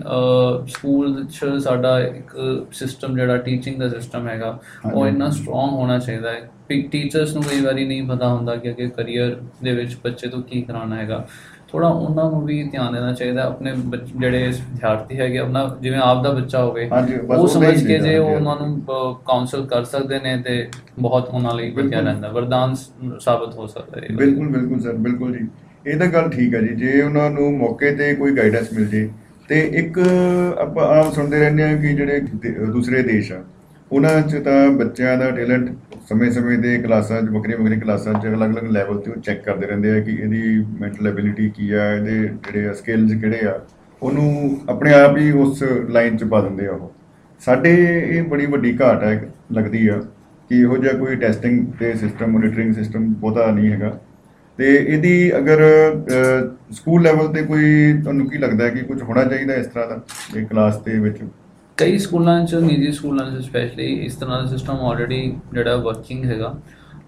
Speaker 1: ਸਕੂਲ 'ਚ ਸਾਡਾ ਇੱਕ ਸਿਸਟਮ ਜਿਹੜਾ ਟੀਚਿੰਗ ਦਾ ਸਿਸਟਮ ਹੈਗਾ ਉਹ ਇੰਨਾ ਸਟਰੋਂਗ ਹੋਣਾ ਚਾਹੀਦਾ ਹੈ। ਟੀਚਰਸ ਨੂੰ ਕਈ ਵਾਰੀ ਨਹੀਂ ਪਤਾ ਹੁੰਦਾ ਕਿ ਅੱਗੇ ਕਰੀਅਰ ਦੇ ਵਿੱਚ ਬੱਚੇ ਤੋਂ ਕੀ ਕਰਾਉਣਾ ਹੈਗਾ, ਥੋੜਾ ਉਹਨਾਂ ਨੂੰ ਵੀ ਧਿਆਨ ਦੇਣਾ ਚਾਹੀਦਾ। ਆਪਣੇ ਜਿਹੜੇ ਵਿਦਿਆਰਥੀ ਹੈਗੇ ਆਪਣਾ ਜਿਵੇਂ ਆਪ ਦਾ ਬੱਚਾ ਹੋਵੇ ਉਹ ਸਮਝ ਕੇ ਜੇ ਉਹ ਉਹਨਾਂ ਨੂੰ ਕਾਉਂਸਲ ਕਰ ਸਕਦੇ ਨੇ ਤੇ ਬਹੁਤ ਉਹਨਾਂ ਲਈ ਵਧੀਆ ਰਹਿੰਦਾ, ਵਰਦਾਨ ਸਾਬਤ ਹੋ ਸਕਦਾ ਹੈ।
Speaker 2: ਬਿਲਕੁਲ ਬਿਲਕੁਲ ਸਰ, ਬਿਲਕੁਲ ਜੀ, ਇਹ ਤਾਂ ਗੱਲ ਠੀਕ ਹੈ ਜੀ। ਜੇ ਉਹਨਾਂ ਨੂੰ ਮੌਕੇ ਤੇ ਕੋਈ ਗਾਈਡੈਂਸ ਮਿਲ ਜੇ ਤੇ ਇੱਕ ਆਪਾਂ ਆਮ ਸੁਣਦੇ ਰਹਿੰਦੇ ਹਾਂ ਕਿ ਜਿਹੜੇ ਦੂਸਰੇ ਦੇਸ਼ ਆ ਉਹਨਾਂ 'ਚ ਤਾਂ ਬੱਚਿਆਂ ਦਾ ਟੈਲੈਂਟ ਸਮੇਂ-ਸਮੇਂ 'ਤੇ ਕਲਾਸਾਂ 'ਚ ਵੱਖਰੀਆਂ ਵੱਖਰੀਆਂ ਕਲਾਸਾਂ 'ਚ ਅਲੱਗ-ਅਲੱਗ ਲੈਵਲ 'ਤੇ ਉਹ ਚੈੱਕ ਕਰਦੇ ਰਹਿੰਦੇ ਆ ਕਿ ਇਹਦੀ ਮੈਂਟਲ ਐਬਿਲਿਟੀ ਕੀ ਆ, ਇਹਦੇ ਜਿਹੜੇ ਸਕਿੱਲਸ ਕਿਹੜੇ ਆ, ਉਹਨੂੰ ਆਪਣੇ ਆਪ ਹੀ ਉਸ ਲਾਈਨ 'ਚ ਪਾ ਦਿੰਦੇ ਆ। ਉਹ ਸਾਡੇ ਇਹ ਬੜੀ ਵੱਡੀ ਘਾਟ ਹੈ ਲੱਗਦੀ ਆ ਕਿ ਇਹੋ ਜਿਹਾ ਕੋਈ ਟੈਸਟਿੰਗ ਅਤੇ ਸਿਸਟਮ, ਮੋਨੀਟਰਿੰਗ ਸਿਸਟਮ ਬਹੁਤਾ ਨਹੀਂ ਹੈਗਾ। ਅਤੇ ਇਹਦੀ ਅਗਰ ਸਕੂਲ ਲੈਵਲ 'ਤੇ ਕੋਈ ਤੁਹਾਨੂੰ ਕੀ ਲੱਗਦਾ ਕਿ ਕੁਝ ਹੋਣਾ ਚਾਹੀਦਾ ਇਸ ਤਰ੍ਹਾਂ ਦਾ ਇਹ ਕਲਾਸ ਦੇ ਵਿੱਚ?
Speaker 1: ਕਈ ਸਕੂਲਾਂ 'ਚ, ਨਿੱਜੀ ਸਕੂਲਾਂ 'ਚ ਸਪੈਸ਼ਲੀ ਇਸ ਤਰ੍ਹਾਂ ਦਾ ਸਿਸਟਮ ਆਲਰੇਡੀ ਜਿਹੜਾ ਵਰਕਿੰਗ ਹੈਗਾ।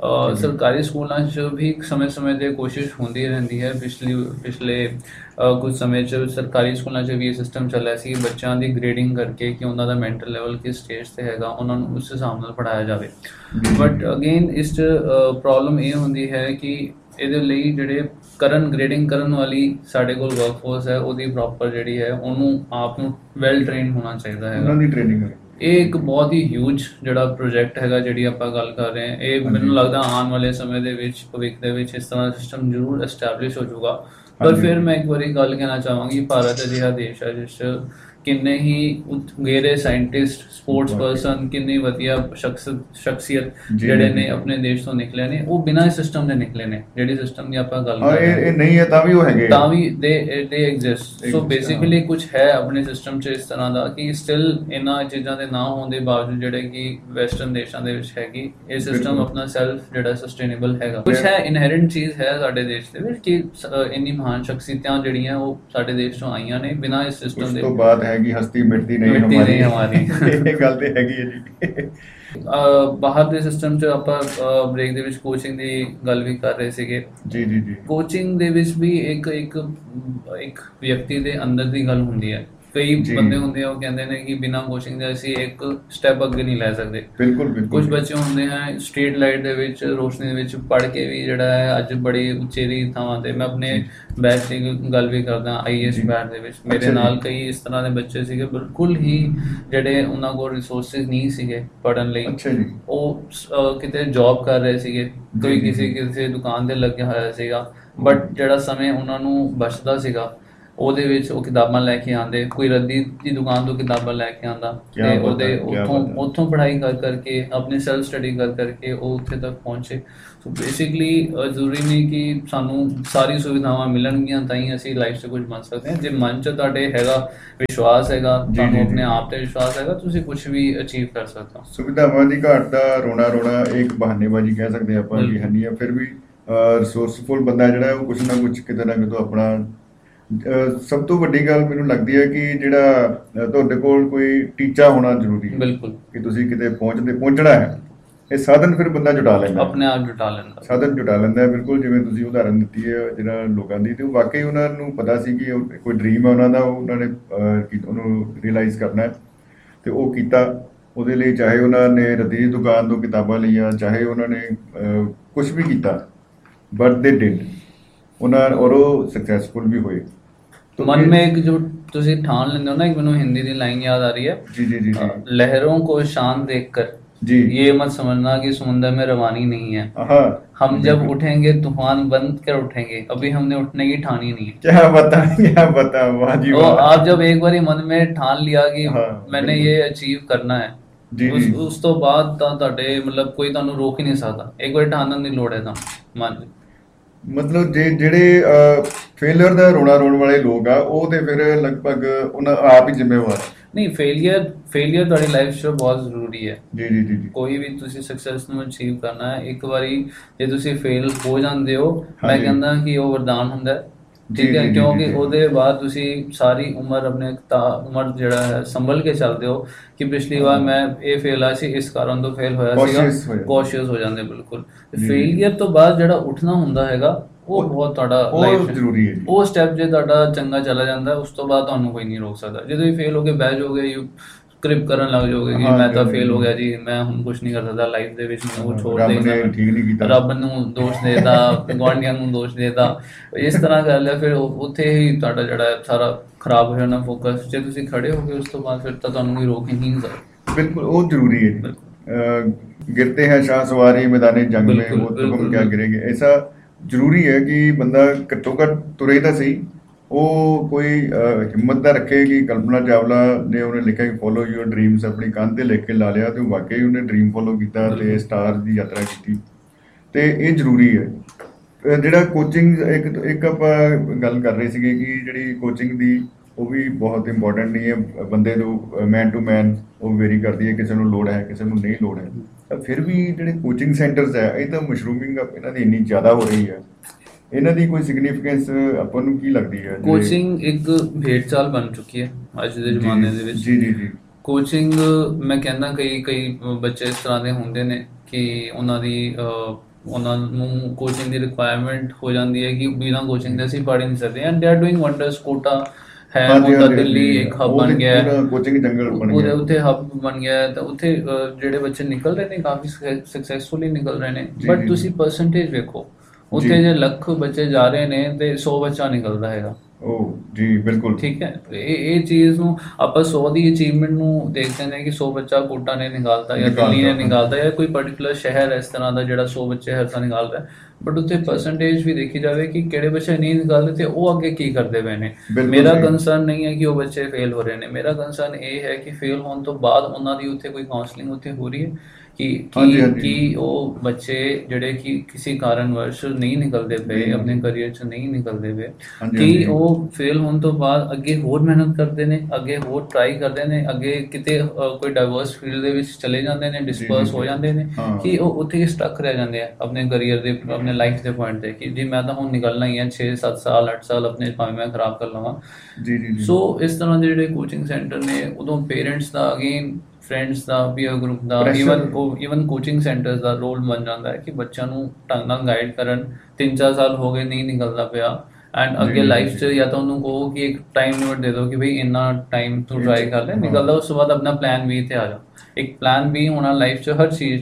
Speaker 1: ਸਰਕਾਰੀ ਸਕੂਲਾਂ 'ਚ ਵੀ ਸਮੇਂ ਸਮੇਂ 'ਤੇ ਕੋਸ਼ਿਸ਼ ਹੁੰਦੀ ਰਹਿੰਦੀ ਹੈ। ਪਿਛਲੀ ਪਿਛਲੇ ਕੁਝ ਸਮੇਂ 'ਚ ਸਰਕਾਰੀ ਸਕੂਲਾਂ 'ਚ ਵੀ ਇਹ ਸਿਸਟਮ ਚੱਲਿਆ ਸੀ ਬੱਚਿਆਂ ਦੀ ਗ੍ਰੇਡਿੰਗ ਕਰਕੇ ਕਿ ਉਹਨਾਂ ਦਾ ਮੈਂਟਲ ਲੈਵਲ ਕਿਸ ਸਟੇਜ 'ਤੇ ਹੈਗਾ, ਉਹਨਾਂ ਨੂੰ ਉਸ ਹਿਸਾਬ ਨਾਲ ਪੜ੍ਹਾਇਆ ਜਾਵੇ। ਬਟ ਅਗੇਨ ਇਸ 'ਚ ਪ੍ਰੋਬਲਮ ਇਹ ਹੁੰਦੀ ਹੈ ਕਿ ਇਹਦੇ ਲਈ ਜਿਹੜੇ ਕਰਨ ਗ੍ਰੇਡਿੰਗ ਕਰਨ ਵਾਲੀ ਸਾਡੇ ਕੋਲ ਵਰਕਫੋਰਸ ਹੈ ਉਹਦੀ ਪ੍ਰੋਪਰ ਜਿਹੜੀ ਹੈ ਉਹਨੂੰ ਆਪ ਨੂੰ ਵੈਲ ਟ੍ਰੇਨ ਹੋਣਾ ਚਾਹੀਦਾ ਹੈਗਾ।
Speaker 2: ਉਹਨਾਂ ਦੀ ਟ੍ਰੇਨਿੰਗ
Speaker 1: ਇਹ ਇੱਕ ਬਹੁਤ ਹੀ ਹਿਊਜ ਜਿਹੜਾ ਪ੍ਰੋਜੈਕਟ ਹੈਗਾ ਜਿਹੜੀ ਆਪਾਂ ਗੱਲ ਕਰ ਰਹੇ ਹਾਂ, ਇਹ ਮੈਨੂੰ ਲੱਗਦਾ ਆਉਣ ਵਾਲੇ ਸਮੇਂ ਦੇ ਵਿੱਚ ਭਵਿੱਖ ਦੇ ਵਿੱਚ ਇਸ ਤਰ੍ਹਾਂ ਦਾ ਸਿਸਟਮ ਜ਼ਰੂਰ ਐਸਟੈਬਲਿਸ਼ ਹੋ ਜਾਊਗਾ। ਪਰ ਫਿਰ ਮੈਂ ਇੱਕ ਵਾਰੀ ਗੱਲ ਕਹਿਣਾ ਚਾਹਾਂਗੀ, ਭਾਰਤ ਅਜਿਹਾ ਦੇਸ਼ ਹੈ ਜਿਸ 'ਚ ਕਿੰਨੇ ਹੀ ਉਗੇਰੇ ਸਾਇੰਟਿਸਟ, ਸਪੋਰਟਸ ਪਰਸਨ, ਕਿੰਨੀ ਵਧੀਆ ਸ਼ਖਸ ਸ਼ਖਸੀਅਤ ਜਿਹੜੇ ਨੇ ਆਪਣੇ ਦੇਸ਼ ਤੋਂ ਨਿਕਲੇ ਨੇ, ਉਹ ਬਿਨਾਂ ਸਿਸਟਮ ਦੇ ਨਿਕਲੇ ਨੇ। ਜਿਹੜੀ ਸਿਸਟਮ ਦੀ ਆਪਾਂ ਗੱਲ ਕਰ ਰਹੇ ਹਾਂ
Speaker 2: ਇਹ ਨਹੀਂ ਹੈ ਤਾਂ ਵੀ ਉਹ ਹੈਗੇ,
Speaker 1: ਤਾਂ ਵੀ ਦੇ ਦੇ ਐਗਜ਼ਿਸਟ। ਸੋ ਬੇਸਿਕਲੀ ਕੁਝ ਹੈ ਆਪਣੇ ਸਿਸਟਮ 'ਚ ਇਸ ਤਰ੍ਹਾਂ ਦਾ ਕਿ ਸਟਿਲ ਇਹਨਾਂ ਚੀਜ਼ਾਂ ਦੇ ਨਾ ਹੋਣ ਦੇ ਬਾਵਜੂਦ ਜਿਹੜੇ ਕਿ ਵੈਸਟਰਨ ਦੇਸ਼ਾਂ ਦੇ ਵਿੱਚ ਹੈਗੀ, ਇਹ ਸਿਸਟਮ ਆਪਣਾ ਸੈਲਫ ਜਿਹੜਾ ਸਸਟੇਨੇਬਲ ਹੈਗਾ। ਕੁਝ ਹੈ ਇਨਹੈਰੈਂਟ ਚੀਜ਼ ਹੈ ਸਾਡੇ ਦੇਸ਼ ਦੇ ਵਿੱਚ ਕਿ ਇੰਨੀ ਮਹਾਨ ਸ਼ਖਸੀਅਤਾਂ ਜਿਹੜੀਆਂ ਉਹ ਸਾਡੇ ਦੇਸ਼ ਤੋਂ ਆਈਆਂ ਨੇ ਬਿਨਾਂ ਇਸ ਸਿਸਟਮ ਦੇ।
Speaker 2: ਕਿ ਹਸਤੀ ਮਿਟਦੀ ਨਹੀਂ
Speaker 1: ਹਮਾਰੀ ਹਮਾਰੀ
Speaker 2: ਇਹ ਗੱਲ ਤੇ ਹੈਗੀ ਹੈ ਜੀ।
Speaker 1: ਬਾਹਰ ਦੇ ਸਿਸਟਮ 'ਚ ਆਪਾਂ ਬ੍ਰੇਕ ਦੇ ਵਿੱਚ ਕੋਚਿੰਗ ਦੀ ਗੱਲ ਵੀ ਕਰ ਰਹੇ ਸੀਗੇ।
Speaker 2: ਜੀ ਜੀ ਜੀ
Speaker 1: ਕੋਚਿੰਗ ਦੇ ਵਿੱਚ ਵੀ ਇੱਕ ਇੱਕ ਇੱਕ ਵਿਅਕਤੀ ਦੇ ਅੰਦਰ ਦੀ ਗੱਲ ਹੁੰਦੀ ਹੈ। ਕਈ ਬੰਦੇ ਹੁੰਦੇ ਆ ਉਹ ਕਹਿੰਦੇ ਨੇ ਕਿ ਬਿਨਾਂ ਕੋਚਿੰਗ ਦੇ ਅਸੀਂ ਇੱਕ ਸਟੈਪ ਅੱਗੇ ਨਹੀਂ ਲੈ ਸਕਦੇ।
Speaker 2: ਬਿਲਕੁਲ ਬਿਲਕੁਲ।
Speaker 1: ਕੁਝ ਬੱਚੇ ਹੁੰਦੇ ਹੈ ਸਟਰੀਟ ਲਾਈਟ ਦੇ ਵਿੱਚ, ਰੋਸ਼ਨੀ ਦੇ ਵਿੱਚ ਪੜ੍ਹ ਕੇ ਵੀ ਜਿਹੜਾ ਹੈ ਅੱਜ ਬੜੀ ਉਚੇਰੀ ਥਾਵਾਂ ਤੇ, ਮੈਂ ਆਪਣੇ ਬੈਚ ਦੀ ਗੱਲ ਵੀ ਕਰਦਾ, ਆਈ ਏ ਐਸ ਬੈਚ ਦੇ ਵਿੱਚ ਮੇਰੇ ਨਾਲ ਕਈ ਇਸ ਤਰ੍ਹਾਂ ਦੇ ਬੱਚੇ ਸੀਗੇ ਬਿਲਕੁਲ ਹੀ ਜਿਹੜੇ ਉਹਨਾਂ ਕੋਲ ਰਿਸੋਰਸਿਸ ਨਹੀਂ ਸੀਗੇ ਪੜ੍ਹਨ ਲਈ। ਉਹ ਕਿਤੇ ਜੌਬ ਕਰ ਰਹੇ ਸੀਗੇ, ਕੋਈ ਕਿਸੇ ਕਿਸੇ ਦੁਕਾਨ ਤੇ ਲੱਗਿਆ ਹੋਇਆ ਸੀਗਾ, ਬਟ ਜਿਹੜਾ ਸਮੇਂ ਉਹਨਾਂ ਨੂੰ ਬਚਦਾ ਸੀਗਾ ਉਹਦੇ ਵਿੱਚ ਉਹ ਕਿਤਾਬਾਂ ਲੈ ਕੇ ਆਉਂਦੇ, ਕੋਈ ਰੱਦੀ ਦੀ ਦੁਕਾਨ ਤੋਂ ਕਿਤਾਬਾਂ ਲੈ ਕੇ ਆਉਂਦਾ ਤੇ ਉਹਦੇ ਉੱਥੋਂ ਉੱਥੋਂ ਪੜ੍ਹਾਈ ਕਰ ਕਰਕੇ ਆਪਣੀ ਸੈਲਫ ਸਟੱਡੀ ਕਰ ਕਰਕੇ ਉਹ ਉੱਥੇ ਤੱਕ ਪਹੁੰਚੇ। ਸੋ ਬੇਸਿਕਲੀ ਜ਼ਰੂਰੀ ਨਹੀਂ ਕਿ ਸਾਨੂੰ ਸਾਰੀ ਸੁਵਿਧਾਵਾਂ ਮਿਲਣਗੀਆਂ ਤਾਂ ਹੀ ਅਸੀਂ ਲਾਈਫ 'ਚ ਕੁਝ ਬਣ ਸਕਦੇ ਹਾਂ। ਜੇ ਮਨ 'ਚ ਤੁਹਾਡੇ ਹੈਗਾ ਵਿਸ਼ਵਾਸ ਹੈਗਾ, ਤੁਹਾਨੂੰ ਆਪਣੇ ਆਪ ਤੇ ਵਿਸ਼ਵਾਸ ਹੈਗਾ, ਤੁਸੀਂ ਕੁਝ ਵੀ ਅਚੀਵ ਕਰ ਸਕਦੇ ਹੋ।
Speaker 2: ਸੁਵਿਧਾਵਾਂ ਦੀ ਘਾਟ ਦਾ ਰੋਣਾ ਰੋਣਾ ਇੱਕ ਬਹਾਨੇਬਾਜ਼ੀ ਕਹਿ ਸਕਦੇ ਆਪਾਂ ਕਿ ਹੈ ਨਹੀਂ ਆ, ਫਿਰ ਵੀ ਰਿਸੋਰਸਫੁਲ ਬੰਦਾ ਜਿਹੜਾ ਉਹ ਕੁਛ ਨਾ ਕੁਛ ਕਿਤੇ ਨਾ ਕਿਤੇ ਆਪਣਾ ਸਭ ਤੋਂ ਵੱਡੀ ਗੱਲ ਮੈਨੂੰ ਲੱਗਦੀ ਹੈ ਕਿ ਜਿਹੜਾ ਤੁਹਾਡੇ ਕੋਲ ਕੋਈ ਟੀਚਾ ਹੋਣਾ ਜ਼ਰੂਰੀ ਹੈ। ਬਿਲਕੁਲ, ਕਿ ਤੁਸੀਂ ਕਿਤੇ ਪਹੁੰਚਦੇ ਪਹੁੰਚਣਾ ਹੈ। ਇਹ ਸਾਧਨ ਫਿਰ ਬੰਦਾ ਜੁਟਾ ਲੈਂਦਾ, ਆਪਣੇ ਆਪ ਜੁਟਾ ਲੈਂਦਾ, ਸਾਧਨ ਜੁਟਾ ਲੈਂਦਾ। ਬਿਲਕੁਲ, ਜਿਵੇਂ ਤੁਸੀਂ ਉਦਾਹਰਨ ਦਿੱਤੀ ਹੈ ਜਿਹੜਾ ਲੋਕਾਂ ਦੀ, ਤੇ ਉਹ ਵਾਕਈ ਉਹਨਾਂ ਨੂੰ ਪਤਾ ਸੀ ਕਿ ਕੋਈ ਡ੍ਰੀਮ ਹੈ ਉਹਨਾਂ ਦਾ, ਉਹਨਾਂ ਨੇ ਉਹਨੂੰ ਰਿਅਲਾਈਜ਼ ਕਰਨਾ ਹੈ ਤੇ ਉਹ ਕੀਤਾ। ਉਹਦੇ ਲਈ ਚਾਹੇ ਉਹਨਾਂ ਨੇ ਰੱਦੀ ਦੀ ਦੁਕਾਨ ਤੋਂ ਕਿਤਾਬਾਂ ਲਈਆਂ, ਚਾਹੇ ਉਹਨਾਂ ਨੇ ਕੁਛ ਵੀ ਕੀਤਾ, ਬਟ ਦੇ ਡਿਡ ਉਹਨਾਂ, ਔਰ ਉਹ ਸਕਸੈਸਫੁਲ ਵੀ ਹੋਏ। मन में एक जो तुसी ठान लेंदे हो ना, एक मैनू हिंदी दी लाइन याद आ रही है, जी जी जी, जी। लहरों को शान देखकर जी ये मत समझना कि समुंदर में रवानी नहीं है। हम जब उठेंगे तूफान बंद कर उठेंगे, अभी हमने उठने की ठानी नहीं है। क्या बता क्या बता, वाह जी वाह। आप जब एक बार मन में ठान लिया कि मैंने ये अचीव करना है, जी, उस, उस तो बाद ਤੁਹਾਡੇ ਮਤਲਬ ਕੋਈ ਤੁਹਾਨੂੰ ਰੋਕ ਹੀ ਨਹੀਂ ਸਕਦਾ। ਇੱਕ ਵਾਰ ਠਾਣਨ ਦੀ ਲੋੜ ਹੈ ਤਾਂ ਮਨ। ਮਤਲਬ ਜੇ ਜਿਹੜੇ ਫੇਲਿਅਰ ਦਾ ਰੋਣਾ ਰੋਣ ਵਾਲੇ ਲੋਕ ਆ, ਉਹ ਤੇ ਫਿਰ ਲਗਭਗ ਉਹਨਾਂ ਆਪ ਹੀ ਜ਼ਿੰਮੇਵਾਰ। ਨਹੀਂ, ਫੇਲਿਅਰ ਫੇਲਿਅਰ ਤੁਹਾਡੀ ਲਾਈਫ 'ਚ ਬਹੁਤ ਜ਼ਰੂਰੀ ਹੈ। ਜੀ ਜੀ ਜੀ, ਕੋਈ ਵੀ ਤੁਸੀਂ ਸਕਸੈਸ ਨੂੰ ਅਚੀਵ ਕਰਨਾ ਹੈ, ਇੱਕ ਵਾਰੀ ਜੇ ਤੁਸੀਂ ਫੇਲ ਹੋ ਜਾਂਦੇ ਹੋ, ਮੈਂ ਕਹਿੰਦਾ ਕਿ ਉਹ ਵਰਦਾਨ ਹੁੰਦਾ, ਠੀਕ ਹੈ, ਕਿਉਂਕਿ ਉਹਦੇ ਬਾਅਦ ਤੁਸੀਂ ਸਾਰੀ ਉਮਰ ਆਪਣੇ ਉਮਰ ਜਿਹੜਾ ਹੈ ਸੰਭਲ ਕੇ ਚੱਲਦੇ ਹੋ ਕਿ ਪਿਛਲੀ ਵਾਰ ਮੈਂ ਇਹ ਫੇਲ ਆ ਸੀ, ਇਸ ਕਾਰਨ ਤੋਂ ਫੇਲ ਹੋਇਆ ਸੀਗਾ, ਕੌਸ਼ੀਅਸ ਹੋ ਜਾਂਦੇ। ਬਿਲਕੁਲ, ਫੇਲੀਅਰ ਤੋਂ ਬਾਅਦ ਜਿਹੜਾ ਉੱਠਣਾ ਹੁੰਦਾ ਹੈਗਾ ਉਹ ਬਹੁਤ ਤੁਹਾਡਾ ਲਾਈਫ ਜ਼ਰੂਰੀ ਹੈ। ਉਹ ਸਟੈਪ ਜੇ ਤੁਹਾਡਾ ਚੰਗਾ ਚਲਾ ਜਾਂਦਾ, ਉਸ ਤੋਂ ਬਾਅਦ ਤੁਹਾਨੂੰ ਕੋਈ ਨਹੀਂ ਰੋਕ ਸਕਦਾ। ਜਦੋਂ ਫੇਲ ਹੋ ਕੇ ਬਹਿ ਜਾਓਗੇ, ਕ੍ਰਿਪ ਕਰਨ ਲੱਗ ਜਾਓਗੇ ਕਿ ਮੈਂ ਤਾਂ ਫੇਲ ਹੋ ਗਿਆ ਜੀ, ਮੈਂ ਹੁਣ ਕੁਛ ਨਹੀਂ ਕਰ ਸਕਦਾ ਲਾਈਫ ਦੇ ਵਿੱਚ, ਮੈਨੂੰ ਉਹ ਛੋੜ ਦੇ, ਰੱਬ ਨੂੰ ਦੋਸ਼ ਦੇਦਾ, ਗੁਆਂਢੀਆਂ ਨੂੰ ਦੋਸ਼ ਦੇਦਾ, ਇਸ ਤਰ੍ਹਾਂ ਕਰ ਲਿਆ, ਫਿਰ ਉੱਥੇ ਹੀ ਤੁਹਾਡਾ ਜਿਹੜਾ ਸਾਰਾ ਖਰਾਬ ਹੋ ਜਾਣਾ ਫੋਕਸ। ਜੇ ਤੁਸੀਂ ਖੜੇ ਹੋ ਗਏ ਉਸ ਤੋਂ ਬਾਅਦ ਫਿਰ ਤਾਂ ਤੁਹਾਨੂੰ ਕੋਈ ਰੋਕ ਹੀ ਨਹੀਂ ਸਕਦਾ। ਬਿਲਕੁਲ, ਉਹ ਜ਼ਰੂਰੀ ਹੈ। ਗਿਰਤੇ ਹੈ ਸ਼ਾਹ ਸਵਾਰੀ ਮੈਦਾਨੇ ਜੰਗ ਮੇਂ, ਉਹ ਤੁਮ ਕਿਆ ਗਿਰੇਗੇ, ਐਸਾ ਜ਼ਰੂਰੀ ਹੈ ਕਿ ਬੰਦਾ ਘੱਟੋ ਘੱਟ ਤੁਰੇ ਤਾਂ ਸਹੀ। ਉਹ ਕੋਈ ਹਿੰਮਤ ਦਾ ਰੱਖੇ ਕਿ ਕਲਪਨਾ ਚਾਵਲਾ ਨੇ ਉਹਨੇ ਲਿਖਿਆ ਕਿ ਫੋਲੋ ਯੂਅਰ ਡ੍ਰੀਮਸ, ਆਪਣੀ ਕੰਧ 'ਤੇ ਲਿਖ ਕੇ ਲਾ ਲਿਆ, ਤੇ ਉਹ ਵਾਕਈ ਉਹਨੇ ਡ੍ਰੀਮ ਫੋਲੋ ਕੀਤਾ ਤੇ ਸਟਾਰ ਦੀ ਯਾਤਰਾ ਕੀਤੀ, ਤੇ ਇਹ ਜ਼ਰੂਰੀ ਹੈ। ਜਿਹੜਾ ਕੋਚਿੰਗ, ਇੱਕ ਇੱਕ ਆਪਾਂ ਗੱਲ ਕਰ ਰਹੇ ਸੀਗੇ ਕਿ ਜਿਹੜੀ ਕੋਚਿੰਗ ਦੀ ਉਹ ਵੀ ਬਹੁਤ ਇੰਪੋਰਟੈਂਟ ਨਹੀਂ ਹੈ। ਬੰਦੇ ਨੂੰ ਮੈਨ ਟੂ ਮੈਨ ਉਹ ਵੇਰੀ ਕਰਦੀ ਹੈ, ਕਿਸੇ ਨੂੰ ਲੋੜ ਹੈ, ਕਿਸੇ ਨੂੰ ਨਹੀਂ ਲੋੜ ਹੈ। ਤਾਂ ਫਿਰ ਵੀ ਜਿਹੜੇ ਕੋਚਿੰਗ ਸੈਂਟਰਸ ਹੈ, ਇਹ ਤਾਂ ਮਸ਼ਰੂਮਿੰਗ ਇਹਨਾਂ ਦੀ ਇੰਨੀ ਜ਼ਿਆਦਾ ਹੋ ਰਹੀ ਹੈ, ਇਹਨਾਂ ਦੀ ਕੋਈ ਸਿਗਨੀਫੀਕੈਂਸ ਆਪਾਂ ਨੂੰ ਕੀ ਲੱਗਦੀ ਹੈ? ਕੋਚਿੰਗ ਇੱਕ ਭੇਡ ਚਾਲ ਬਣ ਚੁੱਕੀ ਹੈ ਅੱਜ ਦੇ ਜ਼ਮਾਨੇ ਦੇ ਵਿੱਚ। ਜੀ ਜੀ ਜੀ, ਕੋਚਿੰਗ ਮੈਂ ਕਹਿੰਦਾ ਕਈ ਕਈ ਬੱਚੇ ਇਸ ਤਰ੍ਹਾਂ ਦੇ ਹੁੰਦੇ ਨੇ ਕਿ ਉਹਨਾਂ ਦੀ ਉਹਨਾਂ ਨੂੰ ਕੋਚਿੰਗ ਦੀ ਰਿਕੁਆਇਰਮੈਂਟ ਹੋ ਜਾਂਦੀ ਹੈ ਕਿ ਬਿਨਾਂ ਕੋਚਿੰਗ ਦੇ ਅਸੀਂ ਪੜ੍ਹ ਹੀ ਨਹੀਂ ਸਕਦੇ। And they are doing wonders. Quota ਹੈ, ਉਹਦਾ ਦਿੱਲੀ ਇੱਕ ਹੱਬ ਬਣ ਗਿਆ, ਕੋਚਿੰਗ ਜੰਗਲ ਬਣ ਗਿਆ, ਉੱਥੇ ਹੱਬ ਬਣ ਗਿਆ, ਤਾਂ ਉੱਥੇ ਜਿਹੜੇ ਬੱਚੇ ਨਿਕਲ ਰਹੇ ਨੇ ਕਾਫੀ ਸਕਸੈਸਫੁਲੀ ਨਿਕਲ ਰਹੇ ਨੇ। ਬਟ ਤੁਸੀਂ ਪਰਸੈਂਟੇਜ ਵੇਖੋ, ਉੱਥੇ ਜੇ ਲੱਖ ਬੱਚੇ ਜਾ ਰਹੇ ਨੇ ਤੇ ਸੌ ਬੱਚਾ ਨਿਕਲਦਾ ਹੈਗਾ। ਉਹ ਜੀ ਬਿਲਕੁਲ ਠੀਕ ਹੈ। ਇਹ ਇਹ ਚੀਜ਼ ਨੂੰ ਆਪਾਂ ਸੌ ਦੀ ਅਚੀਵਮੈਂਟ ਨੂੰ ਦੇਖਦੇ ਨੇ ਕਿ ਸੌ ਬੱਚਾ ਕੋਟਾ ਨੇ ਨਿਕਾਲਤਾ ਜਾਂ ਦਿੱਲੀ ਨੇ ਨਿਕਾਲਤਾ ਜਾਂ ਕੋਈ ਪਰਟੀਕੂਲਰ ਸ਼ਹਿਰ ਇਸ ਤਰ੍ਹਾਂ ਦਾ ਜਿਹੜਾ ਸੌ ਬੱਚੇ ਹਰ ਸਾਲ ਨਿਕਾਲਦਾ। ਬਟ ਉੱਥੇ ਪਰਸੈਂਟੇਜ ਵੀ ਦੇਖੀ ਜਾਵੇ ਕਿ ਕਿਹੜੇ ਬੱਚੇ ਨਹੀਂ ਨਿਕਾਲਦੇ ਤੇ ਉਹ ਅੱਗੇ ਕੀ ਕਰਦੇ ਪਏ ਨੇ। ਮੇਰਾ ਕੰਸਰਨ ਨਹੀਂ ਹੈ ਕਿ ਉਹ ਬੱਚੇ ਫੇਲ ਹੋ ਰਹੇ ਨੇ, ਮੇਰਾ ਕੰਸਰਨ ਇਹ ਹੈ ਕਿ ਫੇਲ ਹੋਣ ਤੋਂ ਬਾਅਦ ਉਹਨਾਂ ਦੀ ਉੱਥੇ ਕੋਈ ਕਾਉਂਸਲਿੰਗ ਉੱਥੇ ਹੋ ਰਹੀ ਹੈ ਕਿ ਕਿ ਉਹ ਬੱਚੇ ਜਿਹੜੇ ਕਿ ਕਿਸੇ ਕਾਰਨ ਵਰਸ਼ ਨਹੀਂ ਨਿਕਲਦੇ ਪਏ, ਆਪਣੇ ਕਰੀਅਰ 'ਚ ਨਹੀਂ ਨਿਕਲਦੇ ਪਏ, ਕਿ ਉਹ ਫੇਲ ਹੋਣ ਤੋਂ ਬਾਅਦ ਅੱਗੇ ਹੋਰ ਮਿਹਨਤ ਕਰਦੇ ਨੇ, ਅੱਗੇ ਹੋਰ ਟਰਾਈ ਕਰਦੇ ਨੇ, ਅੱਗੇ ਕਿਤੇ ਕੋਈ ਡਾਈਵਰਸ ਫੀਲਡ ਦੇ ਵਿੱਚ ਚਲੇ ਜਾਂਦੇ ਨੇ, ਡਿਸਪਰਸ ਹੋ ਜਾਂਦੇ ਨੇ, ਕਿ ਉਹ ਉੱਥੇ ਹੀ ਸਟਕ ਰਹਿ ਜਾਂਦੇ ਆ ਆਪਣੇ ਕਰੀਅਰ ਦੇ, ਆਪਣੇ ਲਾਈਫ ਦੇ ਪੁਆਇੰਟ 'ਤੇ ਕਿ ਜੀ ਮੈਂ ਤਾਂ ਹੁਣ ਨਿਕਲਣਾ ਹੀ ਹੈ, ਛੇ ਸੱਤ ਸਾਲ ਅੱਠ ਸਾਲ ਆਪਣੇ ਭਾਵੇਂ ਮੈਂ ਖਰਾਬ ਕਰ ਲਵਾਂ। ਜੀ ਜੀ। ਸੋ ਇਸ ਤਰ੍ਹਾਂ ਦੇ ਜਿਹੜੇ ਕੋਚਿੰਗ ਸੈਂਟਰ ਨੇ, ਉਦੋਂ ਪੇਰੈਂਟਸ ਦਾ, ਅਗੇਨ ਫਰੈਂਡਸ ਦਾ, ਪੀਅਰ ਗਰੁੱਪ ਦਾ, ਈਵਨ ਈਵਨ ਕੋਚਿੰਗ ਸੈਂਟਰਸ ਦਾ ਰੋਲ ਬਣ ਜਾਂਦਾ ਹੈ ਕਿ ਬੱਚਿਆਂ ਨੂੰ ਢੰਗ ਨਾਲ ਗਾਈਡ ਕਰਨ। ਤਿੰਨ ਚਾਰ ਸਾਲ ਹੋ ਗਏ ਨਹੀਂ ਨਿਕਲਦਾ ਪਿਆ, ਐਂਡ ਅੱਗੇ ਲਾਈਫ 'ਚ ਜਾਂ ਤਾਂ ਉਹਨੂੰ ਕਹੋ ਕਿ ਇੱਕ ਟਾਈਮ ਲਿਮਿਟ ਦੇ ਦਿਓ ਕਿ ਬਈ ਇੰਨਾ ਟਾਈਮ ਤੂੰ ਟਰਾਈ ਕਰ ਲੈ, ਨਿਕਲਦਾ, ਉਸ ਤੋਂ ਬਾਅਦ ਆਪਣਾ ਪਲਾਨ ਬੀ 'ਤੇ ਆ ਜਾ। ਇੱਕ ਪਲਾਨ ਬੀ ਹੋਣਾ ਲਾਈਫ 'ਚ ਹਰ ਚੀਜ਼ 'ਚ।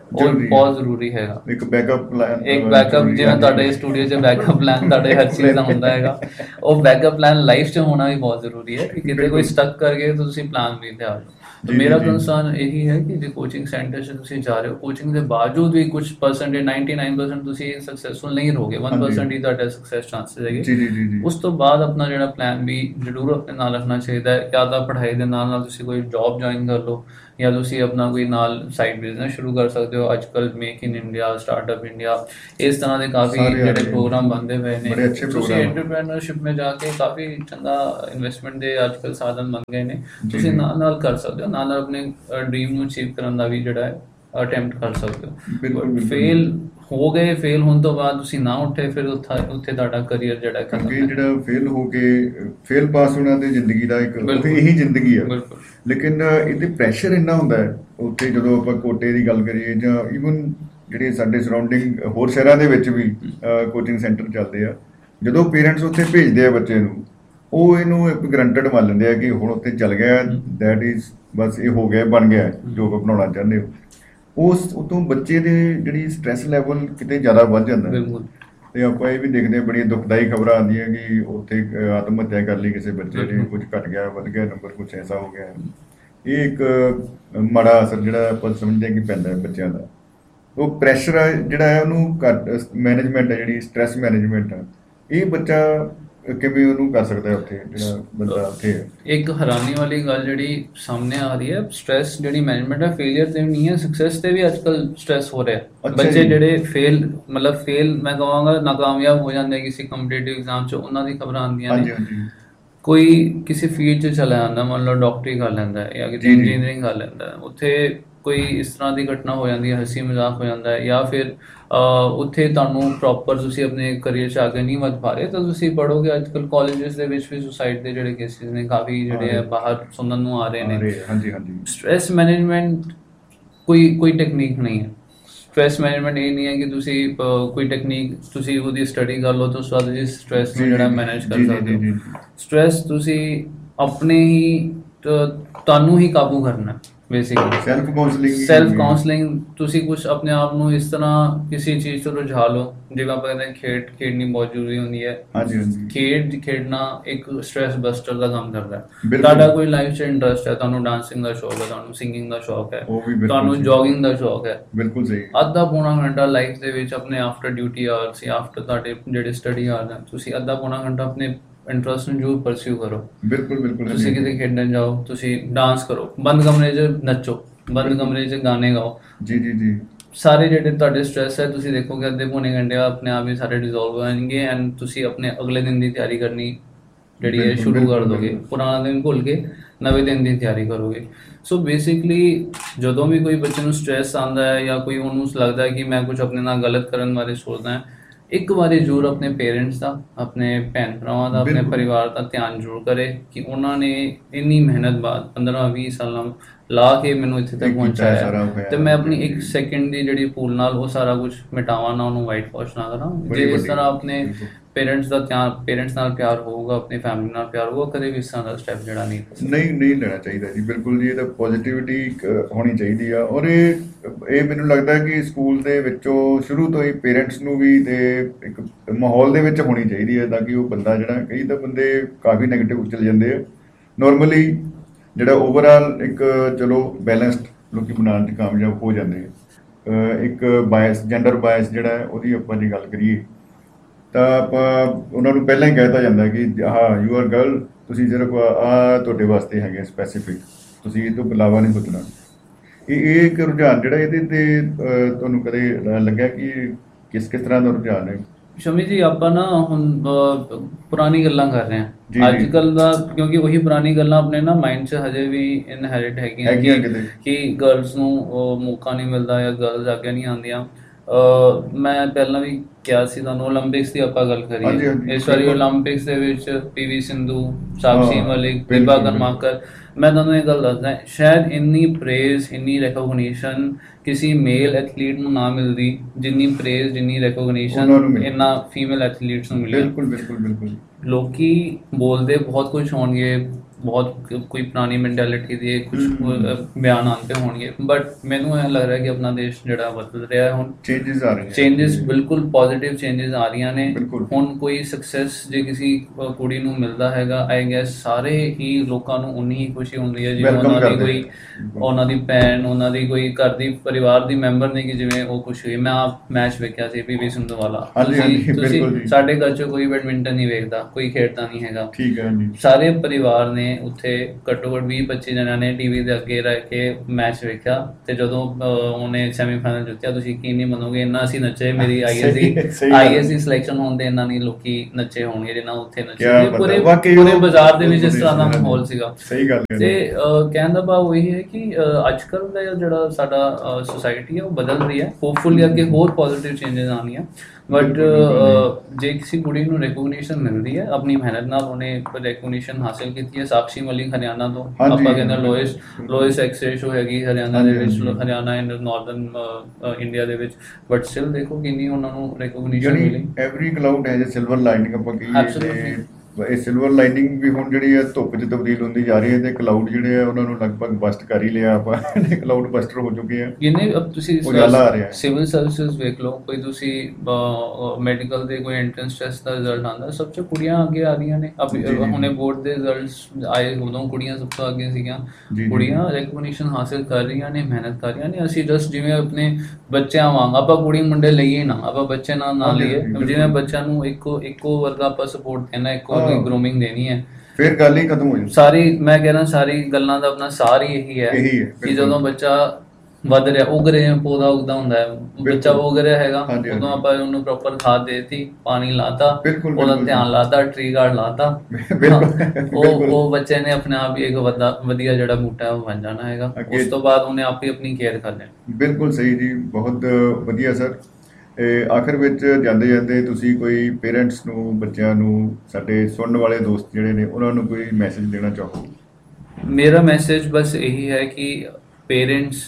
Speaker 1: ਉਹ
Speaker 2: ਜ਼ਰੂਰੀ
Speaker 1: ਬਹੁਤ ਜ਼ਰੂਰੀ ਹੈਗਾ।
Speaker 2: ਇੱਕ ਬੈਕਅਪ ਪਲਾਨ,
Speaker 1: ਇੱਕ ਬੈਕਅਪ, ਜਿਵੇਂ ਤੁਹਾਡੇ ਸਟੂਡੀਓ 'ਚ ਬੈਕਅਪ ਪਲਾਨ ਤੁਹਾਡੇ ਹਰ ਚੀਜ਼ ਦਾ ਹੁੰਦਾ ਹੈਗਾ, ਉਹ ਬੈਕਅਪ ਪਲਾਨ ਲਾਈਫ 'ਚ ਹੋਣਾ ਵੀ ਬਹੁਤ ਜ਼ਰੂਰੀ ਹੈ ਕਿ ਕਿਤੇ ਕੋਈ ਸਟਕ ਕਰ ਗਏ ਤਾਂ ਤੁਸੀਂ ਪਲਾਨ ਵੀ ਤਿਆਰ ਹੋ। ਤਾਂ ਮੇਰਾ ਕੰਸਰਨ ਇਹੀ ਹੈ ਕਿ ਜੇ ਕੋਚਿੰਗ ਸੈਂਟਰ 'ਚ ਤੁਸੀਂ ਜਾ ਰਹੇ ਹੋ, ਕੋਚਿੰਗ ਦੇ ਬਾਵਜੂਦ ਵੀ ਕੁਝ ਪਰਸੈਂਟੇਜ ਨਾਈਨਟੀ ਨਾਈਨ ਪਰਸੈਂਟ ਤੁਸੀਂ ਸਕਸੈਸਫੁਲ ਨਹੀਂ ਰਹੋਗੇ, one percent ਹੀ ਤੁਹਾਡਾ ਸਕਸੈਸ ਚਾਂਸਸ ਹੈਗੇ।
Speaker 2: ਜੀ ਜੀ ਜੀ।
Speaker 1: ਉਸ ਤੋਂ ਬਾਅਦ ਆਪਣਾ ਜਿਹੜਾ ਪਲਾਨ ਵੀ ਜ਼ਰੂਰ ਆਪਣੇ ਨਾਲ ਰੱਖਣਾ ਚਾਹੀਦਾ ਹੈ। ਜਾਂ ਤਾਂ ਪੜ੍ਹਾਈ ਦੇ ਨਾਲ ਨਾਲ ਤੁਸੀਂ ਕੋਈ ਜੌਬ ਜੁਆਇਨ ਕਰ ਲਓ, ਜਾਂ ਤੁਸੀਂ ਆਪਣਾ ਕੋਈ ਨਾਲ ਸਾਈਡ ਬਿਜ਼ਨਸ ਸ਼ੁਰੂ ਕਰ ਸਕਦੇ ਹੋ। ਅੱਜ ਕੱਲ੍ਹ make in India, startup India, ਇਸ ਤਰ੍ਹਾਂ ਦੇ ਕਾਫੀ ਜਿਹੜੇ ਪ੍ਰੋਗਰਾਮ ਬਣਦੇ ਪਏ ਨੇ। ਤੁਸੀਂ ਐਂਟਰਪ੍ਰੈਨਰਸ਼ਿਪ में जाके ਕਾਫੀ ਚੰਗਾ ਇਨਵੈਸਟਮੈਂਟ ਦੇ ਅੱਜ ਕੱਲ੍ਹ ਸਾਧਨ ਬਣ ਗਏ ਨੇ, ਤੁਸੀਂ ਨਾਲ ਨਾਲ ਕਰ ਸਕਦੇ ਹੋ, ਨਾਲ ਨਾਲ ਆਪਣੇ ਡ੍ਰੀਮ ਨੂੰ ਅਚੀਵ ਕਰਨ ਦਾ ਵੀ ਜਿਹੜਾ ਹੈ ਅਟੈਂਪਟ ਕਰ ਸਕਦੇ ਹੋ। ਫੇਲ ਹੋ ਗਏ, ਫੇਲ ਹੋਣ ਤੋਂ ਬਾਅਦ ਤੁਸੀਂ ਨਾ ਉੱਠੇ, ਫਿਰ ਉੱਥੇ ਉੱਥੇ ਤੁਹਾਡਾ ਕਰੀਅਰ ਜਿਹੜਾ
Speaker 2: ਕਿਉਂਕਿ ਜਿਹੜਾ ਫੇਲ ਹੋ ਕੇ ਫੇਲ ਪਾਸ ਹੋਣਾ ਤੇ ਜ਼ਿੰਦਗੀ ਦਾ ਇੱਕ ਇਹੀ ਜ਼ਿੰਦਗੀ ਆ। ਲੇਕਿਨ ਇਹਦੇ ਪ੍ਰੈਸ਼ਰ ਇੰਨਾ ਹੁੰਦਾ ਹੈ ਉੱਥੇ, ਜਦੋਂ ਆਪਾਂ ਕੋਟੇ ਦੀ ਗੱਲ ਕਰੀਏ ਜਾਂ ਈਵਨ ਜਿਹੜੇ ਸਾਡੇ ਸਰਾਊਂਡਿੰਗ ਹੋਰ ਸ਼ਹਿਰਾਂ ਦੇ ਵਿੱਚ ਵੀ ਕੋਚਿੰਗ ਸੈਂਟਰ ਚੱਲਦੇ ਆ, ਜਦੋਂ ਪੇਰੈਂਟਸ ਉੱਥੇ ਭੇਜਦੇ ਆ ਬੱਚੇ ਨੂੰ, ਉਹ ਇਹਨੂੰ ਇੱਕ ਗਰੰਟਡ ਮੰਨ ਲੈਂਦੇ ਆ ਕਿ ਹੁਣ ਉੱਥੇ ਚੱਲ ਗਿਆ, ਦੈਟ ਇਜ਼ ਬਸ ਇਹ ਹੋ ਗਿਆ, ਬਣ ਗਿਆ ਜੋ ਆਪਾਂ ਬਣਾਉਣਾ ਚਾਹੁੰਦੇ ਹੋ। ਉਸ ਉਤੋਂ ਬੱਚੇ ਦੇ ਜਿਹੜੀ ਸਟ੍ਰੈਸ ਲੈਵਲ ਕਿਤੇ ਜ਼ਿਆਦਾ ਵੱਧ ਜਾਂਦਾ। ਤੇ ਆਪਾਂ ਇਹ ਵੀ ਦੇਖਦੇ ਹਾਂ, ਬੜੀਆਂ ਦੁਖਦਾਈ ਖਬਰਾਂ ਆਉਂਦੀਆਂ ਕਿ ਉੱਥੇ ਆਤਮ ਹੱਤਿਆ ਕਰ ਲਈ ਕਿਸੇ ਬੱਚੇ ਨੇ, ਕੁਝ ਘਟ ਗਿਆ, ਵੱਧ ਗਿਆ ਨੰਬਰ, ਕੁਛ ਐਸਾ ਹੋ ਗਿਆ। ਇਹ ਇੱਕ ਮਾੜਾ ਅਸਰ ਜਿਹੜਾ ਆਪਾਂ ਸਮਝਦੇ ਕਿ ਪੈਂਦਾ ਹੈ ਬੱਚਿਆਂ ਦਾ। ਉਹ ਪ੍ਰੈਸ਼ਰ ਜਿਹੜਾ ਹੈ ਉਹਨੂੰ ਘੱਟ ਮੈਨੇਜਮੈਂਟ ਹੈ, ਜਿਹੜੀ ਸਟ੍ਰੈਸ ਮੈਨੇਜਮੈਂਟ ਆ, ਇਹ ਬੱਚਾ ਕਿਵੇਂ ਉਹਨੂੰ ਕਰ ਸਕਦਾ ਹੈ ਉੱਥੇ, ਜਿਹੜਾ ਬੰਦਾ ਉੱਥੇ ਹੈ।
Speaker 1: ਇੱਕ ਹੈਰਾਨੀ ਵਾਲੀ ਗੱਲ ਜਿਹੜੀ ਸਾਹਮਣੇ ਆ ਰਹੀ ਹੈ, ਸਟ੍ਰੈਸ ਜਿਹੜੀ ਮੈਨੇਜਮੈਂਟ ਹੈ, ਫੇਲੀਅਰ ਤੇ ਨਹੀਂ ਹੈ, ਸਕਸੈਸ ਤੇ ਵੀ ਅੱਜ ਕੱਲ੍ਹ ਸਟ੍ਰੈਸ ਹੋ ਰਿਹਾ। ਬੱਚੇ ਜਿਹੜੇ ਫੇਲ ਮਤਲਬ ਫੇਲ ਮੈਂ ਕਹਾਂਗਾ ਨਾਕਾਮਯਾਬ ਹੋ ਜਾਂਦੇ ਕਿਸੇ ਕੰਪੀਟੀਟਿਵ ਐਗਜ਼ਾਮ 'ਚ, ਉਹਨਾਂ ਦੀ ਖਬਰਾਂ ਆਉਂਦੀਆਂ ਨੇ। ਕੋਈ ਕਿਸੇ ਫੀਲਡ 'ਚ ਚਲਾ ਜਾਂਦਾ, ਮੰਨ ਲਓ ਡਾਕਟਰੀ ਕਰ ਲੈਂਦਾ ਹੈ ਜਾਂ ਕਿਤੇ ਇੰਜੀਨੀਅਰਿੰਗ ਕਰ ਲੈਂਦਾ ਹੈ, ਉੱਥੇ ਕੋਈ ਇਸ ਤਰ੍ਹਾਂ ਦੀ ਘਟਨਾ ਹੋ ਜਾਂਦੀ ਹੈ, ਹੱਸੀ ਮਜ਼ਾਕ ਹੋ ਜਾਂਦਾ ਹੈ, ਜਾਂ ਫਿਰ ਉੱਥੇ ਤੁਹਾਨੂੰ ਪ੍ਰੋਪਰ ਤੁਸੀਂ ਆਪਣੇ ਕਰੀਅਰ 'ਚ ਅੱਗੇ ਨਹੀਂ ਵੱਧ ਪਾ ਰਹੇ, ਤਾਂ ਤੁਸੀਂ ਪੜ੍ਹੋਗੇ। ਅੱਜ ਕੱਲ੍ਹ ਕਾਲਜਿਸ ਦੇ ਵਿੱਚ ਵੀ ਸੁਸਾਈਡ ਦੇ ਜਿਹੜੇ ਕੇਸਿਸ ਨੇ ਕਾਫੀ ਜਿਹੜੇ ਹੈ ਬਾਹਰ ਸੁਣਨ ਨੂੰ ਆ ਰਹੇ ਨੇ।
Speaker 2: ਹਾਂਜੀ ਹਾਂਜੀ।
Speaker 1: ਸਟ੍ਰੈਸ ਮੈਨੇਜਮੈਂਟ ਕੋਈ ਕੋਈ ਟੈਕਨੀਕ ਨਹੀਂ ਹੈ। ਸਟ੍ਰੈਸ ਮੈਨੇਜਮੈਂਟ ਇਹ ਨਹੀਂ ਹੈ ਕਿ ਤੁਸੀਂ ਕੋਈ ਟੈਕਨੀਕ ਤੁਸੀਂ ਉਹਦੀ ਸਟੱਡੀ ਕਰ ਲਓ ਤਾਂ ਉਸ ਤੋਂ ਬਾਅਦ ਤੁਸੀਂ ਸਟ੍ਰੈਸ ਨੂੰ ਜਿਹੜਾ ਮੈਨੇਜ ਕਰ ਸਕਦੇ ਹੋ। ਸਟ੍ਰੈਸ ਤੁਸੀਂ ਆਪਣੇ ਹੀ ਤੁਹਾਨੂੰ ਹੀ ਕਾਬੂ ਕਰਨਾ, basically
Speaker 2: self counselling.
Speaker 1: Self counselling ਤੁਸੀਂ ਕੁਛ ਆਪਣੇ ਆਪ ਨੂੰ ਇਸ ਤਰ੍ਹਾਂ ਕਿਸੇ ਚੀਜ਼ ਤੋਂ ਰੁਝਾ ਲਓ, ਜਿਵੇਂ ਆਪਾਂ ਕਹਿੰਦੇ ਖੇਡ ਖੇਡਣੀ ਬਹੁਤ ਜ਼ਰੂਰੀ ਹੁੰਦੀ ਹੈ।
Speaker 2: ਹਾਂਜੀ ਹਾਂਜੀ।
Speaker 1: ਖੇਡ ਖੇਡਣਾ ਇੱਕ ਸਟ੍ਰੈਸ ਬਸਟਰ ਦਾ ਕੰਮ ਕਰਦਾ ਹੈ। ਤੁਹਾਡਾ ਕੋਈ ਲਾਈਫ 'ਚ ਇੰਟਰਸਟ ਹੈ, ਤੁਹਾਨੂੰ ਡਾਂਸਿੰਗ ਦਾ ਸ਼ੌਕ ਹੈ, ਤੁਹਾਨੂੰ ਸਿੰਗਿੰਗ ਦਾ ਸ਼ੌਕ ਹੈ, ਤੁਹਾਨੂੰ ਜੋਗਿੰਗ ਦਾ ਸ਼ੌਕ ਹੈ,
Speaker 2: ਬਿਲਕੁਲ ਸਹੀ।
Speaker 1: ਅੱਧਾ ਪੌਣਾ ਘੰਟਾ ਲਾਈਫ ਦੇ ਵਿੱਚ ਆਪਣੇ ਆਫਟਰ ਡਿਊਟੀ ਆਵਰਸ ਜਾਂ ਆਫਟਰ ਤੁਹਾਡੇ ਜਿਹੜੇ ਸਟੱਡੀ ਆਵਰਸ ਹੈ, ਤੁਸੀਂ ਅੱਧਾ ਪੌਣਾ ਘੰਟਾ ਆਪਣੇ ਇੰਟਰਸਟ ਨੂੰ ਜ਼ਰੂਰ ਪਰਸਿਊ ਕਰੋ।
Speaker 2: ਬਿਲਕੁਲ ਬਿਲਕੁਲ।
Speaker 1: ਤੁਸੀਂ ਕਿਤੇ ਖੇਡਣ ਜਾਓ, ਤੁਸੀਂ ਡਾਂਸ ਕਰੋ, ਬੰਦ ਕਮਰੇ 'ਚ ਨੱਚੋ, ਬੰਦ ਕਮਰੇ 'ਚ ਗਾਣੇ ਗਾਓ।
Speaker 2: ਜੀ ਜੀ ਜੀ। ਸਾਰੇ
Speaker 1: ਜਿਹੜੇ ਤੁਹਾਡੇ ਸਟ੍ਰੈਸ ਹੈ, ਤੁਸੀਂ ਦੇਖੋਗੇ ਅੱਧੇ ਪੌਣੇ ਘੰਟੇ ਆਪਣੇ ਆਪ ਹੀ ਸਾਰੇ ਡਿਜ਼ੋਲਵ ਹੋ ਜਾਣਗੇ ਐਂਡ ਤੁਸੀਂ ਆਪਣੇ ਅਗਲੇ ਦਿਨ ਦੀ ਤਿਆਰੀ ਕਰਨੀ ਜਿਹੜੀ ਹੈ ਸ਼ੁਰੂ ਕਰ ਦੋਗੇ। ਪੁਰਾਣਾ ਦਿਨ ਭੁੱਲ ਕੇ ਨਵੇਂ ਦਿਨ ਦੀ ਤਿਆਰੀ ਕਰੋਗੇ। ਸੋ ਬੇਸਿਕਲੀ ਜਦੋਂ ਵੀ ਕੋਈ ਬੱਚੇ ਨੂੰ ਸਟ੍ਰੈਸ ਆਉਂਦਾ ਹੈ ਜਾਂ ਕੋਈ ਉਹਨੂੰ ਲੱਗਦਾ ਹੈ ਕਿ ਮੈਂ ਕੁਝ ਆਪਣੇ ਨਾਲ ਗਲਤ ਕਰਨ ਬਾਰੇ ਸੋਚਦਾ ਹਾਂ, ਇੱਕ ਵਾਰੀ ਜ਼ਰੂਰ ਆਪਣੇ ਪੇਰੈਂਟਸ ਦਾ, ਆਪਣੇ ਭੈਣ ਭਰਾਵਾਂ ਦਾ, ਆਪਣੇ ਪਰਿਵਾਰ ਦਾ ਧਿਆਨ ਜ਼ਰੂਰ ਕਰੇ ਕਿ ਉਹਨਾਂ ਨੇ ਇੰਨੀ ਮਿਹਨਤ ਬਾਅਦ ਪੰਦਰਾਂ ਵੀਹ ਸਾਲਾਂ ਲਾ ਕੇ ਮੈਨੂੰ ਇੱਥੇ ਤੱਕ ਪਹੁੰਚਾਇਆ, ਤੇ ਮੈਂ ਆਪਣੀ ਇੱਕ ਸੈਕਿੰਡ ਦੀ ਜਿਹੜੀ ਭੂਲ ਨਾਲ ਉਹ ਸਾਰਾ ਕੁਝ ਮਿਟਾਵਾਂ ਨਾ, ਉਹਨੂੰ ਵਾਈਟ ਵਾਸ਼ ਨਾ ਕਰਾਂ। ਜੇ ਇਸ ਤਰ੍ਹਾਂ ਆਪਣੇ ਪੇਰੈਂਟਸ ਦਾ ਧਿਆਨ, ਪੇਰੈਂਟਸ ਨਾਲ ਪਿਆਰ ਹੋਊਗਾ, ਆਪਣੀ ਫੈਮਿਲੀ ਨਾਲ ਪਿਆਰ ਹੋਊਗਾ, ਕਦੇ ਵੀ ਇਸ ਤਰ੍ਹਾਂ ਦਾ ਸਟੈਪ ਜਿਹੜਾ ਨਹੀਂ
Speaker 2: ਨਹੀਂ ਨਹੀਂ ਲੈਣਾ ਚਾਹੀਦਾ ਜੀ। ਬਿਲਕੁਲ ਜੀ, ਇਹ ਤਾਂ ਪੋਜ਼ਿਟਿਵਿਟੀ ਹੋਣੀ ਚਾਹੀਦੀ ਆ। ਔਰ ਇਹ ਇਹ ਮੈਨੂੰ ਲੱਗਦਾ ਕਿ ਸਕੂਲ ਦੇ ਵਿੱਚੋਂ ਸ਼ੁਰੂ ਤੋਂ ਹੀ ਪੇਰੈਂਟਸ ਨੂੰ ਵੀ ਤੇ ਇੱਕ ਮਾਹੌਲ ਦੇ ਵਿੱਚ ਹੋਣੀ ਚਾਹੀਦੀ ਹੈ, ਤਾਂ ਕਿ ਉਹ ਬੰਦਾ ਜਿਹੜਾ, ਕਈ ਤਾਂ ਬੰਦੇ ਕਾਫੀ ਨੈਗੇਟਿਵ ਚਲੇ ਜਾਂਦੇ ਆ। ਨੋਰਮਲੀ ਜਿਹੜਾ ਓਵਰਆਲ ਇੱਕ ਚਲੋ ਬੈਲੈਂਸਡ ਲੋਕੀ ਬਣਾਉਣ 'ਚ ਕਾਮਯਾਬ ਹੋ ਜਾਂਦੇ ਆ। ਇੱਕ ਬਾਇਸ, ਜੈਂਡਰ ਬਾਇਸ ਜਿਹੜਾ ਉਹਦੀ ਆਪਾਂ ਜੇ ਗੱਲ ਕਰੀਏ ਤਾਂ ਆਪਾਂ ਉਹਨਾਂ ਨੂੰ ਪਹਿਲਾਂ ਹੀ ਕਹਿ ਦਿੱਤਾ ਜਾਂਦਾ ਕਿ ਹਾਂ ਯੂ ਆਰ ਗਰਲ, ਤੁਸੀਂ ਸਿਰਫ ਆਹ ਤੁਹਾਡੇ ਵਾਸਤੇ ਹੈਗੇ ਸਪੈਸੀਫਿਕ, ਤੁਸੀਂ ਇਹ ਤੋਂ ਇਲਾਵਾ ਨਹੀਂ ਸੋਚਣਾ। ਇਹ ਇਹ ਇੱਕ ਰੁਝਾਨ ਜਿਹੜਾ ਇਹਦੇ 'ਤੇ ਤੁਹਾਨੂੰ ਕਦੇ ਲੱਗਿਆ ਕਿ ਕਿਸ ਕਿਸ ਤਰ੍ਹਾਂ ਦਾ ਰੁਝਾਨ ਹੈ?
Speaker 1: ਸ਼ਮੀ ਜੀ, ਆਪਾਂ ਨਾ ਹੁਣ ਪੁਰਾਣੀ ਗੱਲਾਂ ਕਰ ਰਹੇ ਹਾਂ ਅੱਜ ਕੱਲ੍ਹ ਦਾ, ਕਿਉਂਕਿ ਉਹੀ ਪੁਰਾਣੀ ਗੱਲਾਂ ਆਪਣੇ ਨਾ ਮਾਈਂਡ 'ਚ ਹਜੇ ਵੀ ਇਨਹੈਰਿਟ ਹੈਗੀਆਂ ਕਿ ਗਰਲਸ ਨੂੰ ਉਹ ਮੌਕਾ ਨਹੀਂ ਮਿਲਦਾ ਜਾਂ ਗਰਲਸ ਅੱਗੇ ਨਹੀਂ ਆਉਂਦੀਆਂ। ਮੈਂ ਪਹਿਲਾਂ ਵੀ ਕਿਹਾ ਸੀ ਤੁਹਾਨੂੰ, ਓਲੰਪਿਕਸ ਦੀ ਆਪਾਂ ਗੱਲ ਕਰੀਏ, ਇਸ ਵਾਰੀ ਓਲੰਪਿਕਸ ਦੇ ਵਿੱਚ ਪੀ ਵੀ ਸਿੰਧੂ, ਸਾਕਸ਼ੀ ਮਲਿਕ, ਦੀਪਾ ਕਰਮਾਕਰ, ਮੈਂ ਤੁਹਾਨੂੰ ਇਹ ਗੱਲ ਦੱਸਦਾ, ਸ਼ਾਇਦ ਇੰਨੀ ਪ੍ਰੇਜ਼, ਇੰਨੀ ਰਿਕੋਗਨੀਸ਼ਨ ਕਿਸੇ ਮੇਲ ਐਥਲੀਟ ਨੂੰ ਨਾ ਮਿਲਦੀ ਜਿੰਨੀ ਪ੍ਰੇਜ਼, ਜਿੰਨੀ ਰਿਕੋਗਨੀਸ਼ਨ ਇਹਨਾਂ ਫੀਮੇਲ ਐਥਲੀਟਸ ਨੂੰ ਮਿਲੀ।
Speaker 2: ਬਿਲਕੁਲ ਬਿਲਕੁਲ ਬਿਲਕੁਲ।
Speaker 1: ਲੋਕੀ ਬੋਲਦੇ ਬਹੁਤ ਕੁਝ ਹੋਣਗੇ, ਬਹੁਤ ਕੋਈ ਪੁਰਾਣੀ ਮੈਂਟੈਲਿਟੀ ਦੇ ਕੁਝ ਬਿਆਨ ਆਉਂਦੇ ਹੋਣਗੇ, ਬਟ ਮੈਨੂੰ ਇਹ ਲੱਗ ਰਿਹਾ ਕਿ ਆਪਣਾ ਦੇਸ਼ ਜਿਹੜਾ ਬਦਲ ਰਿਹਾ ਹੁਣ,
Speaker 2: ਚੇਂਜਸ ਆ ਰਹੇ
Speaker 1: ਚੇਂਜਸ ਬਿਲਕੁਲ ਪੋਜ਼ਿਟਿਵ ਚੇਂਜਸ ਆ ਰਹੀਆਂ ਨੇ। ਹੁਣ ਕੋਈ ਸਕਸੈਸ ਜੇ ਕਿਸੇ ਕੁੜੀ ਨੂੰ ਮਿਲਦਾ ਹੈਗਾ, ਆਈ ਗੈਸ ਸਾਰੇ ਹੀ ਲੋਕਾਂ ਨੂੰ ਉਨੀ ਹੀ ਖੁਸ਼ੀ ਹੁੰਦੀ ਹੈ ਜਿਵੇਂ ਉਹਨਾਂ ਦੀ ਕੋਈ ਉਹਨਾਂ ਦੀ ਭੈਣ, ਉਹਨਾਂ ਦੀ ਕੋਈ ਘਰ ਦੀ ਪਰਿਵਾਰ ਦੀ ਮੈਂਬਰ ਨੇ, ਕਿ ਜਿਵੇਂ ਉਹ ਖੁਸ਼ ਹੋਈ। ਮੈਂ ਆਪ ਮੈਚ ਵੇਖਿਆ ਸੀ ਪੀ ਵੀ ਸਿੰਧੂ ਵਾਲਾ, ਤੁਸੀਂ ਤੁਸੀਂ ਸਾਡੇ ਘਰ 'ਚ ਕੋਈ ਬੈਡਮਿੰਟਨ ਨਹੀਂ ਵੇਖਦਾ, ਕੋਈ ਖੇਡਦਾ ਨਹੀਂ ਹੈਗਾ,
Speaker 2: ਠੀਕ ਹੈ ਜੀ, ਸਾਰੇ
Speaker 1: ਪਰਿਵਾਰ ਨੇ ਉੱਥੇ ਘੱਟੋ ਘੱਟ ਵੀਹ ਪੱਚੀ ਜਣਿਆਂ ਨੇ ਟੀਵੀ ਦੇ ਅੱਗੇ ਰਹਿ ਕੇ ਮੈਚ ਵੇਖਿਆ। ਤੇ ਜਦੋਂ ਉਹਨੇ ਸੈਮੀਫਾਈਨਲ ਜਿੱਤਿਆ, ਤੁਸੀਂ ਯਕੀਨ ਨਹੀਂ ਮੰਨੋਗੇ, ਇੰਨਾ ਅਸੀਂ ਨੱਚੇ। ਮੇਰੀ ਆਈਐਸਸੀ ਆਈਐਸਸੀ ਸਿਲੈਕਸ਼ਨ ਹੋਣ ਦੇ ਇੰਨਾ ਨਹੀਂ ਲੋਕੀ ਨੱਚੇ ਹੋਣਗੇ ਜਿੰਨਾ ਉੱਥੇ ਨੱਚੇ। ਪੂਰੇ ਪੂਰੇ ਬਾਜ਼ਾਰ ਦੇ ਵਿੱਚ ਇਸ ਤਰ੍ਹਾਂ ਦਾ ਮਾਹੌਲ ਸੀਗਾ।
Speaker 2: ਸਹੀ ਗੱਲ ਹੈ।
Speaker 1: ਤੇ ਕਹਿਣ ਦਾ ਭਾਵ ਉਹੀ ਹੈ ਕਿ ਅੱਜ ਕੱਲ੍ਹ ਦਾ ਜਿਹੜਾ ਸਾਡਾ ਸੁਸਾਇਟੀ ਹੈ ਉਹ ਬਦਲ ਰਹੀ ਹੈ। ਹੋਪਫੁਲੀ ਅੱਗੇ ਹੋਰ ਪੋਜ਼ੀਟਿਵ ਚੇਂਜਸ ਆਉਣੀਆਂ, ਬਟ ਜੇ ਕਿਸੇ ਕੁੜੀ ਨੂੰ ਰਿਕੋਗਨੀਸ਼ਨ ਮਿਲਦੀ ਹੈ ਆਪਣੀ ਮਿਹਨਤ ਨਾਲ, ਉਹਨੇ ਰਿਕੋਗਨੀਸ਼ਨ ਹਾਸਿਲ ਕੀਤੀ ਹੈ। ਸਾਕਸ਼ੀ ਮਲਿਕ ਹਰਿਆਣਾ ਤੋਂ, ਆਪਾਂ ਕਹਿੰਦੇ ਲੋਇਸਟ ਲੋਇਸਟ ਐਕਸ ਰੇਸ਼ੋ ਹੈਗੀ ਹਰਿਆਣਾ ਦੇ ਵਿੱਚ, ਹਰਿਆਣਾ ਐਂਡ ਨਾਰਥਰਨ ਇੰਡੀਆ ਦੇ ਵਿੱਚ, ਬਟ ਸਟਿਲ ਦੇਖੋ ਕਿੰਨੀ ਉਹਨਾਂ ਨੂੰ ਰਿਕੋਗਨੀਸ਼ਨ ਮਿਲੀ।
Speaker 2: Every cloud has a silver lining ਆਪਾਂ ਕਹੀਏ, ਇਹ ਸਿਲਵਰ ਲਾਈਨਿੰਗ ਵੀ ਹੁਣ ਜਿਹੜੀ ਹੈ ਧੁੱਪ 'ਚ ਤਬਦੀਲ ਹੁੰਦੀ ਜਾ ਰਹੀ ਹੈ, ਤੇ ਕਲਾਊਡ ਜਿਹੜੇ ਆ ਉਹਨਾਂ ਨੂੰ ਲਗਭਗ ਬਸਟ ਕਰ ਹੀ ਲਿਆ ਆਪਾਂ, ਕਲਾਊਡ ਬਸਟਰ ਹੋ ਚੁੱਕੇ ਆ।
Speaker 1: ਜਿੰਨੇ ਤੁਸੀਂ ਸਿਵਲ ਸਰਵਿਸਿਜ਼ ਵੇਖ ਲਓ, ਕੋਈ ਤੁਸੀਂ ਮੈਡੀਕਲ ਦੇ ਕੋਈ ਐਂਟਰੈਂਸ ਟੈਸਟ ਦਾ ਰਿਜ਼ਲਟ ਆਉਂਦਾ, ਸਭ 'ਚ ਕੁੜੀਆਂ ਅੱਗੇ ਆ ਰਹੀਆਂ ਨੇ। ਹੁਣੇ ਬੋਰਡ ਦੇ ਰਿਜ਼ਲਟਸ ਆਏ, ਉਦੋਂ ਕੁੜੀਆਂ ਸਭ ਤੋਂ ਅੱਗੇ ਸੀਗੀਆਂ। ਕੁੜੀਆਂ ਰਿਕੋਗਨੀਸ਼ਨ ਹਾਸਿਲ ਕਰ ਰਹੀਆਂ ਨੇ, ਮਿਹਨਤ ਕਰ ਰਹੀਆਂ ਨੇ। ਅਸੀਂ ਜਸਟ ਜਿਵੇਂ ਆਪਣੇ ਬੱਚਿਆਂ ਵਾਂਗ, ਆਪਾਂ ਕੁੜੀ ਮੁੰਡੇ ਲਈਏ ਨਾ, ਆਪਾਂ ਬੱਚੇ ਨਾਲ ਨਾ ਲਈਏ, ਜਿਵੇਂ ਬੱਚਿਆਂ ਨੂੰ ਇੱਕੋ ਇੱਕੋ ਵਰਗਾ ਆਪਾਂ ਸਪੋਰਟ ਦੇਣਾ, ਇੱਕੋ ਗਰੂਮਿੰਗ ਦੇਣੀ ਹੈ, ਫਿਰ ਗੱਲ ਹੀ ਖਤਮ ਹੋ ਜਾਂਦੀ ਸਾਰੀ। ਮੈਂ ਕਹਿ ਰਿਹਾ ਸਾਰੀ ਗੱਲਾਂ ਦਾ ਆਪਣਾ ਸਾਰ ਹੀ ਇਹੀ ਹੈ ਕਿ ਜਦੋਂ ਬੱਚਾ ਵੱਧ ਰਿਹਾ, ਉਗ ਰਿਹਾ, ਪੌਦਾ ਉਗਦਾ ਹੁੰਦਾ ਹੈ, ਬੱਚਾ ਉਗ ਰਿਹਾ ਹੈਗਾ, ਉਦੋਂ ਆਪਾਂ ਉਹਨੂੰ ਪ੍ਰੋਪਰ ਖਾਦ ਦੇਤੀ, ਪਾਣੀ ਲਾਤਾ, ਉਹਦਾ ਧਿਆਨ ਲਾਤਾ, ਟਰੀ ਗਾਰਡ ਲਾਤਾ, ਉਹ ਉਹ ਬੱਚੇ ਨੇ ਆਪਣੇ ਆਪ ਹੀ ਇੱਕ ਵਧੀਆ ਜਿਹੜਾ ਬੂਟਾ ਉਹ ਬਣ ਜਾਣਾ ਹੈਗਾ। ਉਸ ਤੋਂ ਬਾਅਦ ਉਹਨੇ ਆਪ ਹੀ ਆਪਣੀ ਕੇਅਰ ਕਰ ਲੈਣੀ।
Speaker 2: ਬਿਲਕੁਲ ਸਹੀ ਜੀ, ਬਹੁਤ ਵਧੀਆ ਸਰ। ਆਖਰ ਵਿੱਚ ਜਾਂਦੇ ਜਾਂਦੇ ਤੁਸੀਂ ਕੋਈ ਪੇਰੈਂਟਸ ਨੂੰ, ਬੱਚਿਆਂ ਨੂੰ, ਸਾਡੇ ਸੁਣਨ ਵਾਲੇ ਦੋਸਤ ਜਿਹੜੇ ਨੇ, ਉਹਨਾਂ ਨੂੰ ਕੋਈ ਮੈਸੇਜ ਦੇਣਾ ਚਾਹੋ?
Speaker 1: ਮੇਰਾ ਮੈਸੇਜ ਬਸ ਇਹੀ ਹੈ ਕਿ ਪੇਰੈਂਟਸ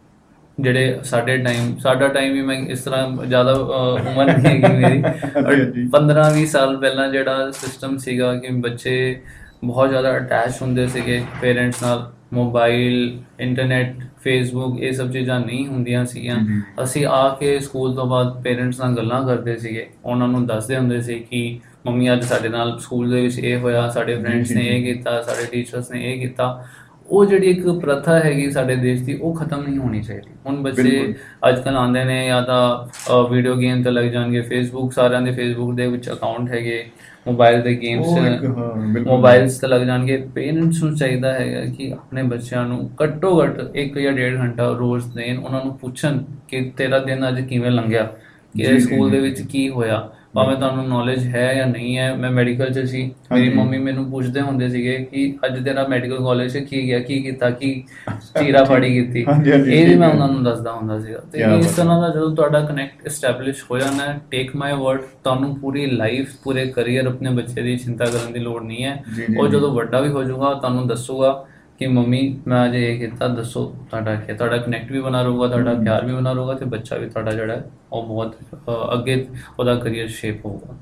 Speaker 1: ਜਿਹੜੇ ਸਾਡੇ ਟਾਈਮ, ਸਾਡਾ ਟਾਈਮ ਵੀ, ਮੈਂ ਇਸ ਤਰ੍ਹਾਂ ਜ਼ਿਆਦਾ ਉਮਰ ਨਹੀਂ ਹੈਗੀ ਮੇਰੀ, ਪੰਦਰਾਂ ਵੀਹ ਸਾਲ ਪਹਿਲਾਂ ਜਿਹੜਾ ਸਿਸਟਮ ਸੀਗਾ ਕਿ ਬੱਚੇ ਬਹੁਤ ਜ਼ਿਆਦਾ ਅਟੈਚ ਹੁੰਦੇ ਸੀਗੇ ਪੇਰੈਂਟਸ ਨਾਲ। ਮੋਬਾਈਲ, ਇੰਟਰਨੈਟ, ਫੇਸਬੁੱਕ, ਇਹ ਸਭ ਚੀਜ਼ਾਂ ਨਹੀਂ ਹੁੰਦੀਆਂ ਸੀਗੀਆਂ। ਅਸੀਂ ਆ ਕੇ ਸਕੂਲ ਤੋਂ ਬਾਅਦ ਪੇਰੈਂਟਸ ਨਾਲ ਗੱਲਾਂ ਕਰਦੇ ਸੀਗੇ, ਉਹਨਾਂ ਨੂੰ ਦੱਸਦੇ ਹੁੰਦੇ ਸੀ ਕਿ ਮੰਮੀ ਅੱਜ ਸਾਡੇ ਨਾਲ ਸਕੂਲ ਦੇ ਵਿੱਚ ਇਹ ਹੋਇਆ, ਸਾਡੇ ਫਰੈਂਡਸ ਨੇ ਇਹ ਕੀਤਾ, ਸਾਡੇ ਟੀਚਰਸ ਨੇ ਇਹ ਕੀਤਾ। ਉਹ ਜਿਹੜੀ ਇੱਕ ਪ੍ਰਥਾ ਹੈਗੀ ਸਾਡੇ ਦੇਸ਼ ਦੀ, ਉਹ ਖਤਮ ਨਹੀਂ ਹੋਣੀ ਚਾਹੀਦੀ। ਹੁਣ ਬੱਚੇ ਅੱਜ ਕੱਲ੍ਹ ਆਉਂਦੇ ਨੇ, ਜਾਂ ਤਾਂ ਵੀਡੀਓ ਗੇਮ 'ਤੇ ਲੱਗ ਜਾਣਗੇ, ਫੇਸਬੁੱਕ, ਸਾਰਿਆਂ ਦੇ ਫੇਸਬੁੱਕ ਦੇ ਵਿੱਚ ਅਕਾਊਂਟ ਹੈਗੇ, ਮੋਬਾਈਲ ਦੇ ਗੇਮਸ ਮੋਬਾਈਲਸ 'ਤੇ ਲੱਗ ਜਾਣਗੇ। ਪੇਰੈਂਟਸ ਨੂੰ ਚਾਹੀਦਾ ਹੈਗਾ ਕਿ ਆਪਣੇ ਬੱਚਿਆਂ ਨੂੰ ਘੱਟੋ ਘੱਟ ਇੱਕ ਜਾਂ ਡੇਢ ਘੰਟਾ ਰੋਜ਼ ਦੇਣ, ਉਹਨਾਂ ਨੂੰ ਪੁੱਛਣ ਕਿ ਤੇਰਾ ਦਿਨ ਅੱਜ ਕਿਵੇਂ ਲੰਘਿਆ, ਕਿ ਸਕੂਲ ਦੇ ਵਿੱਚ ਕੀ ਹੋਇਆ, ਭਾਵੇਂ ਤੁਹਾਨੂੰ ਨੌਲੇਜ ਹੈ ਜਾਂ ਨਹੀਂ ਹੈ। ਮੈਂ ਮੈਡੀਕਲ 'ਚ ਸੀ, ਮੇਰੀ ਮੰਮੀ ਮੈਨੂੰ ਪੁੱਛਦੇ ਹੁੰਦੇ ਸੀਗੇ ਕਿ ਅੱਜ ਤੇਰਾ ਮੈਡੀਕਲ ਕਾਲਜ 'ਚ ਕੀ ਗਿਆ, ਕੀ ਕੀਤਾ, ਕੀ ਚੀਰਾ ਫਾੜੀ ਕੀਤੀ, ਇਹ ਵੀ ਮੈਂ ਉਹਨਾਂ ਨੂੰ ਦੱਸਦਾ ਹੁੰਦਾ ਸੀਗਾ। ਤੇ ਇਸ ਤਰ੍ਹਾਂ ਦਾ ਜਦੋਂ ਤੁਹਾਡਾ ਕਨੈਕਟ ਐਸਟੈਬਲਿਸ਼ ਹੋ ਜਾਣਾ ਹੈ, ਟੇਕ ਮਾਈ ਵਰਡ, ਤੁਹਾਨੂੰ ਪੂਰੀ ਲਾਈਫ, ਪੂਰੇ ਕਰੀਅਰ ਆਪਣੇ ਬੱਚੇ ਦੀ ਚਿੰਤਾ ਕਰਨ ਦੀ ਲੋੜ ਨਹੀਂ ਹੈ। ਉਹ ਜਦੋਂ ਵੱਡਾ ਵੀ ਹੋ ਜਾਊਗਾ, ਤੁਹਾਨੂੰ ਦੱਸੂਗਾ ਕਿ ਮੰਮੀ ਮੈਂ ਅੱਜ ਇਹ ਕੀਤਾ, ਦੱਸੋ ਤੁਹਾਡਾ ਕੀ। ਤੁਹਾਡਾ ਕਨੈਕਟ ਵੀ ਬਣਾ ਰਹੂਗਾ, ਤੁਹਾਡਾ ਪਿਆਰ ਵੀ ਬਣਾ ਰਹੂਗਾ, ਤੇ ਬੱਚਾ ਵੀ ਤੁਹਾਡਾ ਜਿਹੜਾ ਉਹ ਬਹੁਤ ਅੱਗੇ ਉਹਦਾ ਕਰੀਅਰ ਸ਼ੇਪ ਹੋਊਗਾ।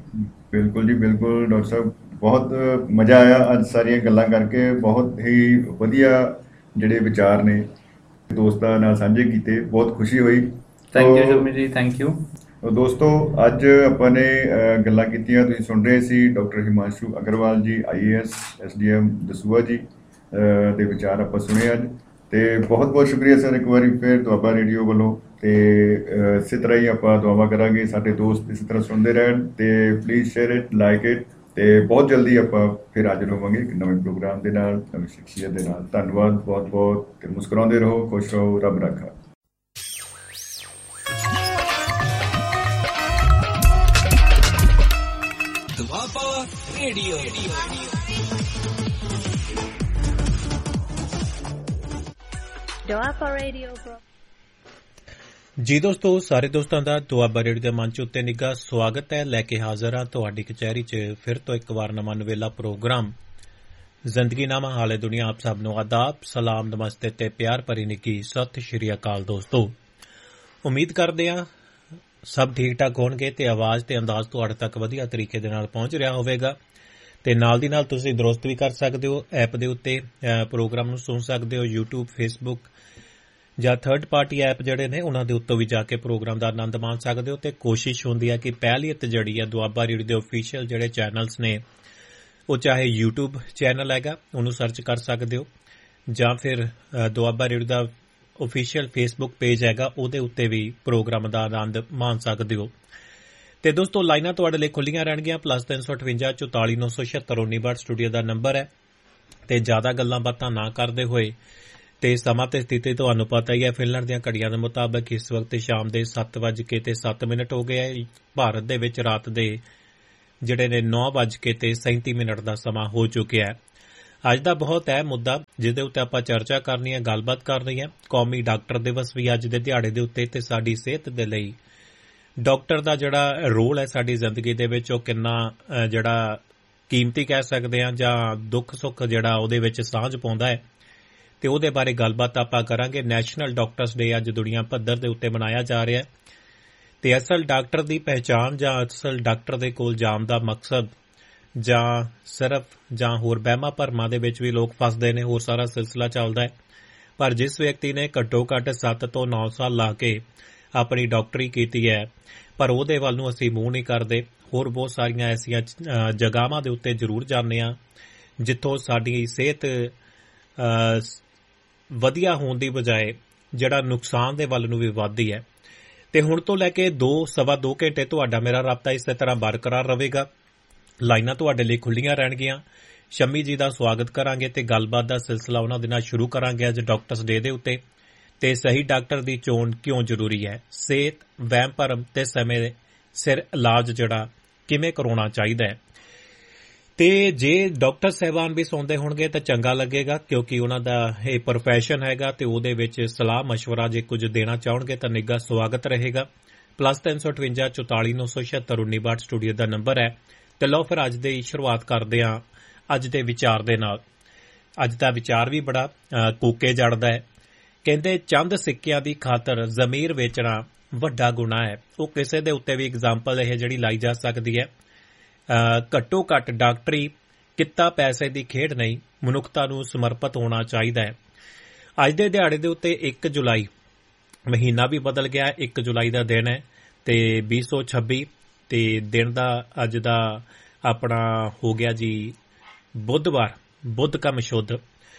Speaker 1: ਬਿਲਕੁਲ
Speaker 2: ਜੀ, ਬਿਲਕੁਲ ਡਾਕਟਰ ਸਾਹਿਬ, ਬਹੁਤ ਮਜ਼ਾ ਆਇਆ ਅੱਜ ਸਾਰੀਆਂ ਗੱਲਾਂ ਕਰਕੇ। ਬਹੁਤ ਹੀ ਵਧੀਆ ਜਿਹੜੇ ਵਿਚਾਰ ਨੇ ਦੋਸਤਾਂ ਨਾਲ ਸਾਂਝੇ ਕੀਤੇ, ਬਹੁਤ ਖੁਸ਼ੀ ਹੋਈ।
Speaker 1: ਥੈਂਕ ਯੂ ਜਮੀ ਜੀ, ਥੈਂਕ ਯੂ।
Speaker 2: ਦੋਸਤੋ, ਅੱਜ ਆਪਾਂ ਨੇ ਗੱਲਾਂ ਕੀਤੀਆਂ, ਤੁਸੀਂ ਸੁਣ ਰਹੇ ਸੀ ਡਾਕਟਰ ਹਿਮਾਂਸ਼ੂ ਅਗਰਵਾਲ ਜੀ, ਆਈ A S, S D M Dasuya ਜੀ ਦੇ ਵਿਚਾਰ ਆਪਾਂ ਸੁਣੇ ਅੱਜ। ਤੇ ਬਹੁਤ ਬਹੁਤ ਸ਼ੁਕਰੀਆ ਸਰ ਇੱਕ ਵਾਰੀ ਫਿਰ ਦੁਆਬਾ ਰੇਡੀਓ ਵੱਲੋਂ। ਤੇ ਇਸੇ ਤਰ੍ਹਾਂ ਹੀ ਆਪਾਂ ਦੁਆਵਾਂ ਕਰਾਂਗੇ ਸਾਡੇ ਦੋਸਤ ਇਸੇ ਤਰ੍ਹਾਂ ਸੁਣਦੇ ਰਹਿਣ, ਤੇ please share it, like it. ਤੇ ਬਹੁਤ ਜਲਦੀ ਆਪਾਂ ਫਿਰ ਹਾਜ਼ਰ ਹੋਵਾਂਗੇ ਇੱਕ ਨਵੇਂ ਪ੍ਰੋਗਰਾਮ ਦੇ ਨਾਲ, ਨਵੀਂ ਸ਼ਖਸੀਅਤ ਦੇ ਨਾਲ। ਧੰਨਵਾਦ ਬਹੁਤ ਬਹੁਤ, ਤੇ ਮੁਸਕਰਾਉਂਦੇ ਰਹੋ, ਖੁਸ਼ ਰਹੋ, ਰੱਬ ਰਾਖਾ।
Speaker 4: ਦੁਆਬਾ ਰੇਡੀਓ। ਦੁਆਬਾ ਰੇਡੀਓ। ਜੀ ਦੋਸਤੋ, ਸਾਰੇ ਦੋਸਤਾਂ ਦਾ ਦੁਆਬਾ ਰੇਡੀਓ ਦੇ ਮੰਚ ਉੱਤੇ ਨਿੱਘਾ ਸਵਾਗਤ ਹੈ। ਲੈ ਕੇ ਹਾਜ਼ਰ ਹਾਂ ਤੁਹਾਡੀ ਕਚਹਿਰੀ 'ਚ ਫਿਰ ਤੋਂ ਇੱਕ ਵਾਰ ਨਵਾਂ ਨਵੇਲਾ ਪ੍ਰੋਗਰਾਮ ਜ਼ਿੰਦਗੀਨਾਮਾ ਹਾਲੇ ਦੁਨੀਆ। ਆਪ ਸਭ ਨੂੰ ਆਦਾਬ, ਸਲਾਮ, ਨਮਸਤੇ ਤੇ ਪਿਆਰ ਭਰੀ ਨਿੱਘੀ ਸਤਿ ਸ਼੍ਰੀ ਅਕਾਲ। ਦੋਸਤੋ, ਉਮੀਦ ਕਰਦੇ ਹਾਂ ਸਭ ਠੀਕ ਠਾਕ ਹੋਣਗੇ ਤੇ ਆਵਾਜ਼ ਤੇ ਅੰਦਾਜ਼ ਤੁਹਾਡੇ ਤੱਕ ਵਧੀਆ ਤਰੀਕੇ ਦੇ ਨਾਲ ਪਹੁੰਚ ਰਿਹਾ ਹੋਵੇਗਾ। ਤੇ ਨਾਲ ਦੀ ਨਾਲ ਤੁਸੀਂ ਦਰੁਸਤ ਵੀ ਕਰ ਸਕਦੇ ਹੋ। ਐਪ ਦੇ ਉੱਤੇ ਪ੍ਰੋਗਰਾਮ ਨੂੰ ਸੁਣ ਸਕਦੇ ਹੋ। YouTube, Facebook ਜਾਂ ਥਰਡ ਪਾਰਟੀ ਐਪ ਜਿਹੜੇ ਨੇ ਉਹਨਾਂ ਦੇ ਉੱਤੋਂ ਵੀ ਜਾ ਕੇ ਪ੍ਰੋਗਰਾਮ ਦਾ ਆਨੰਦ ਮਾਣ ਸਕਦੇ ਹੋ। ਤੇ ਕੋਸ਼ਿਸ਼ ਹੁੰਦੀ ਹੈ ਕਿ ਪਹਿਲੀਅਤ ਜਿਹੜੀ ਹੈ ਦੁਆਬਾ ਰੇਡੀਓ ਦੇ ਆਫੀਸ਼ੀਅਲ ਜਿਹੜੇ ਚੈਨਲਸ ਨੇ, ਉਹ ਚਾਹੇ YouTube ਚੈਨਲ ਹੈਗਾ ਉਹਨੂੰ ਸਰਚ ਕਰ ਸਕਦੇ ਹੋ, ਜਾਂ ਫਿਰ ਦੁਆਬਾ ਰੇਡੀਓ ਦਾ ਆਫੀਸ਼ੀਅਲ ਫੇਸਬੁੱਕ ਪੇਜ ਹੈਗਾ ਉਹਦੇ ਉੱਤੇ ਵੀ ਪ੍ਰੋਗਰਾਮ ਦਾ ਆਨੰਦ ਮਾਣ ਸਕਦੇ ਹੋ। ਤੇ ਦੋਸਤੋ, ਲਾਈਨਾਂ ਤੁਹਾਡੇ ਲਈ ਖੁੱਲੀਆਂ ਰਹਿਣਗੀਆਂ। ਪਲੱਸ ਤਿੰਨ ਸੌ ਅਠਵੰਜਾ ਚੁਤਾਲੀ ਨੌ ਸੌ ਛਿਅੱਤਰ ਉੱਨੀ ਬਾਹਠ ਸਟੂਡੀਓ ਦਾ ਨੰਬਰ ਹੈ। ਤੇ ਜ਼ਿਆਦਾ ਗੱਲਾਂ ਬਾਤਾਂ ਨਾ ਕਰਦੇ ਹੋਏ, ਤੇ ਸਮਾਂ ਤੇ ਸਥਿਤੀ ਤੁਹਾਨੂੰ ਪਤਾ ਹੀ ਹੈ, ਫਿਨਲੈਂਡ ਦੀਆਂ ਘੜੀਆਂ ਦੇ ਮੁਤਾਬਕ ਇਸ ਵਕਤ ਸ਼ਾਮ ਦੇ ਸੱਤ ਵੱਜ ਕੇ ਤੇ ਸੱਤ ਮਿੰਟ ਹੋ ਗਏ ਹੈ। ਭਾਰਤ ਦੇ ਵਿੱਚ ਰਾਤ ਦੇ ਜਿਹੜੇ ਨੇ ਨੌ ਵੱਜ ਕੇ ਤੇ ਸੈਂਤੀ ਮਿੰਟ ਦਾ ਸਮਾਂ ਹੋ ਚੁੱਕਿਆ ਹੈ। ਅੱਜ ਦਾ ਬਹੁਤ ਅਹਿਮ ਮੁੱਦਾ ਜਿਸ ਦੇ ਉੱਤੇ ਆਪਾਂ ਚਰਚਾ ਕਰਨੀ ਹੈ, ਗੱਲਬਾਤ ਕਰਨੀ ਹੈ। ਕੌਮੀ ਡਾਕਟਰ ਦਿਵਸ ਵੀ ਅੱਜ ਦੇ ਦਿਹਾੜੇ ਦੇ ਉੱਤੇ, ਤੇ ਸਾਡੀ ਸਿਹਤ ਦੇ ਲਈ ਡਾਕਟਰ ਦਾ ਜਿਹੜਾ ਰੋਲ ਹੈ ਸਾਡੀ ਜ਼ਿੰਦਗੀ ਦੇ ਵਿੱਚ, ਉਹ ਕਿੰਨਾ ਜਿਹੜਾ ਕੀਮਤੀ ਕਹਿ ਸਕਦੇ ਹਾਂ, ਜਾਂ ਦੁੱਖ ਸੁੱਖ ਜਿਹੜਾ ਉਹਦੇ ਵਿੱਚ ਸਾਂਝ ਪਾਉਂਦਾ ਹੈ, ਤੇ ਉਹਦੇ ਬਾਰੇ ਗੱਲਬਾਤ ਆਪਾਂ ਕਰਾਂਗੇ। ਨੈਸ਼ਨਲ ਡਾਕਟਰਸ ਡੇ ਅੱਜ ਦੁਨੀਆ ਪੱਧਰ ਦੇ ਉੱਤੇ ਮਨਾਇਆ ਜਾ ਰਿਹਾ ਹੈ। ਤੇ ਅਸਲ ਡਾਕਟਰ ਦੀ ਪਹਿਚਾਣ ਜਾਂ ਅਸਲ ਡਾਕਟਰ ਦੇ ਕੋਲ ਜਾਣ ਦਾ ਮਕਸਦ, ਜਾਂ ਸਿਰਫ ਜਾਂ ਹੋਰ ਵਹਿਮਾਂ ਭਰਮਾਂ ਦੇ ਵਿੱਚ ਵੀ ਲੋਕ ਫਸਦੇ ਨੇ, ਹੋਰ ਸਾਰਾ ਸਿਲਸਿਲਾ ਚੱਲਦਾ ਹੈ। ਪਰ ਜਿਸ ਵਿਅਕਤੀ ਨੇ ਘੱਟੋ ਘੱਟ ਸੱਤ ਤੋਂ ਨੌ ਸਾਲ ਲਾ ਕੇ ਆਪਣੀ ਡਾਕਟਰੀ ਕੀਤੀ ਹੈ, ਪਰ ਉਹਦੇ ਵੱਲ ਨੂੰ ਅਸੀਂ ਮੂੰਹ ਨਹੀਂ ਕਰਦੇ। ਹੋਰ ਬਹੁਤ ਸਾਰੀਆਂ ਐਸੀਆਂ ਜਗ੍ਹਾਵਾਂ ਦੇ ਉੱਤੇ ਜ਼ਰੂਰ ਜਾਂਦੇ ਹਾਂ ਜਿੱਥੋਂ ਸਾਡੀ ਸਿਹਤ ਵਧੀਆ ਹੋਣ ਦੀ ਬਜਾਏ ਜਿਹੜਾ ਨੁਕਸਾਨ ਦੇ ਵੱਲ ਨੂੰ ਵੀ ਵੱਧਦੀ ਹੈ। ਤੇ ਹੁਣ ਤੋਂ ਲੈ ਕੇ ਦੋ ਸਵਾ ਦੋ ਘੰਟੇ ਤੁਹਾਡਾ ਮੇਰਾ ਰਾਬਤਾ ਇਸੇ ਤਰ੍ਹਾਂ ਬਰਕਰਾਰ ਰਹੇਗਾ। ਲਾਈਨਾਂ ਤੁਹਾਡੇ ਲਈ ਖੁੱਲੀਆਂ ਰਹਿਣਗੀਆਂ। ਸ਼ੰਮੀ ਜੀ ਦਾ ਸਵਾਗਤ ਕਰਾਂਗੇ ਤੇ ਗੱਲਬਾਤ ਦਾ ਸਿਲਸਿਲਾ ਉਹਨਾਂ ਦੇ ਨਾਲ ਸ਼ੁਰੂ ਕਰਾਂਗੇ ਅੱਜ ਡਾਕਟਰਸ ਡੇ ਦੇ ਉੱਤੇ। ਤੇ ਸਹੀ ਡਾਕਟਰ ਦੀ ਚੋਣ ਕਿਉਂ ਜ਼ਰੂਰੀ ਹੈ, ਸਿਹਤ, ਵਹਿਮ ਭਰਮ ਤੇ ਸਮੇਂ ਸਿਰ ਇਲਾਜ ਜਿਹੜਾ ਕਿਵੇਂ ਕਰਾਉਣਾ ਚਾਹੀਦਾ ਹੈ। ਤੇ ਜੇ ਡਾਕਟਰ ਸਾਹਿਬਾਨ ਵੀ ਸੁਣਦੇ ਹੋਣਗੇ ਤਾਂ ਚੰਗਾ ਲੱਗੇਗਾ, ਕਿਉਂਕਿ ਉਹਨਾਂ ਦਾ ਇਹ ਪ੍ਰੋਫੈਸ਼ਨ ਹੈਗਾ ਤੇ ਉਹਦੇ ਵਿੱਚ ਸਲਾਹ ਮਸ਼ਵਰਾ ਜੇ ਕੁਝ ਦੇਣਾ ਚਾਹਣਗੇ ਤਾਂ ਨਿੱਘਾ ਸਵਾਗਤ ਰਹੇਗਾ। ਪਲੱਸ ਤਿੰਨ ਸੌ ਅਠਵੰਜਾ ਚੁਤਾਲੀ ਨੌ ਸੌ ਛਿਅੱਤਰ ਉੱਨੀ ਬਾਹਠ ਸਟੂਡੀਓ ਦਾ ਨੰਬਰ ਹੈ। ਤੇ ਲਓ ਫਿਰ ਅੱਜ ਦੀ ਸ਼ੁਰੂਆਤ ਕਰਦੇ ਹਾਂ ਅੱਜ ਦੇ ਵਿਚਾਰ ਦੇ ਨਾਲ। ਅੱਜ ਦਾ ਵਿਚਾਰ ਵੀ ਬੜਾ ਕੂਕੇ ਜੜਦਾ ਹੈ। ਕਹਿੰਦੇ ਚੰਦ ਸਿੱਕਿਆਂ ਦੀ ਖਾਤਰ ਜ਼ਮੀਰ ਵੇਚਣਾ ਵੱਡਾ ਗੁਨਾਹ ਹੈ। ਉਹ ਕਿਸੇ ਦੇ ਉੱਤੇ ਵੀ ਐਗਜ਼ਾਮਪਲ ਇਹ ਜਿਹੜੀ ਲਾਈ ਜਾ ਸਕਦੀ ਹੈ। ਘੱਟੋ ਘੱਟ ਡਾਕਟਰੀ ਕਿੱਤਾ ਪੈਸੇ ਦੀ ਖੇਡ ਨਹੀਂ, ਮਨੁੱਖਤਾ ਨੂੰ ਸਮਰਪਿਤ ਹੋਣਾ ਚਾਹੀਦਾ ਹੈ। ਅੱਜ ਦੇ ਦਿਹਾੜੇ ਦੇ ਉੱਤੇ ਇੱਕ ਜੁਲਾਈ ਮਹੀਨਾ ਵੀ ਬਦਲ ਗਿਆ। ਇੱਕ ਜੁਲਾਈ ਦਾ ਦਿਨ ਹੈ ਤੇ ਵੀਹ ਸੌ ਛੱਬੀ ਤੇ ਦਿਨ ਦਾ ਅੱਜ ਦਾ ਆਪਣਾ ਹੋ ਗਿਆ ਜੀ ਬੁੱਧਵਾਰ, ਬੁੱਧ ਕਾ ਮਸ਼ੁੱਧ।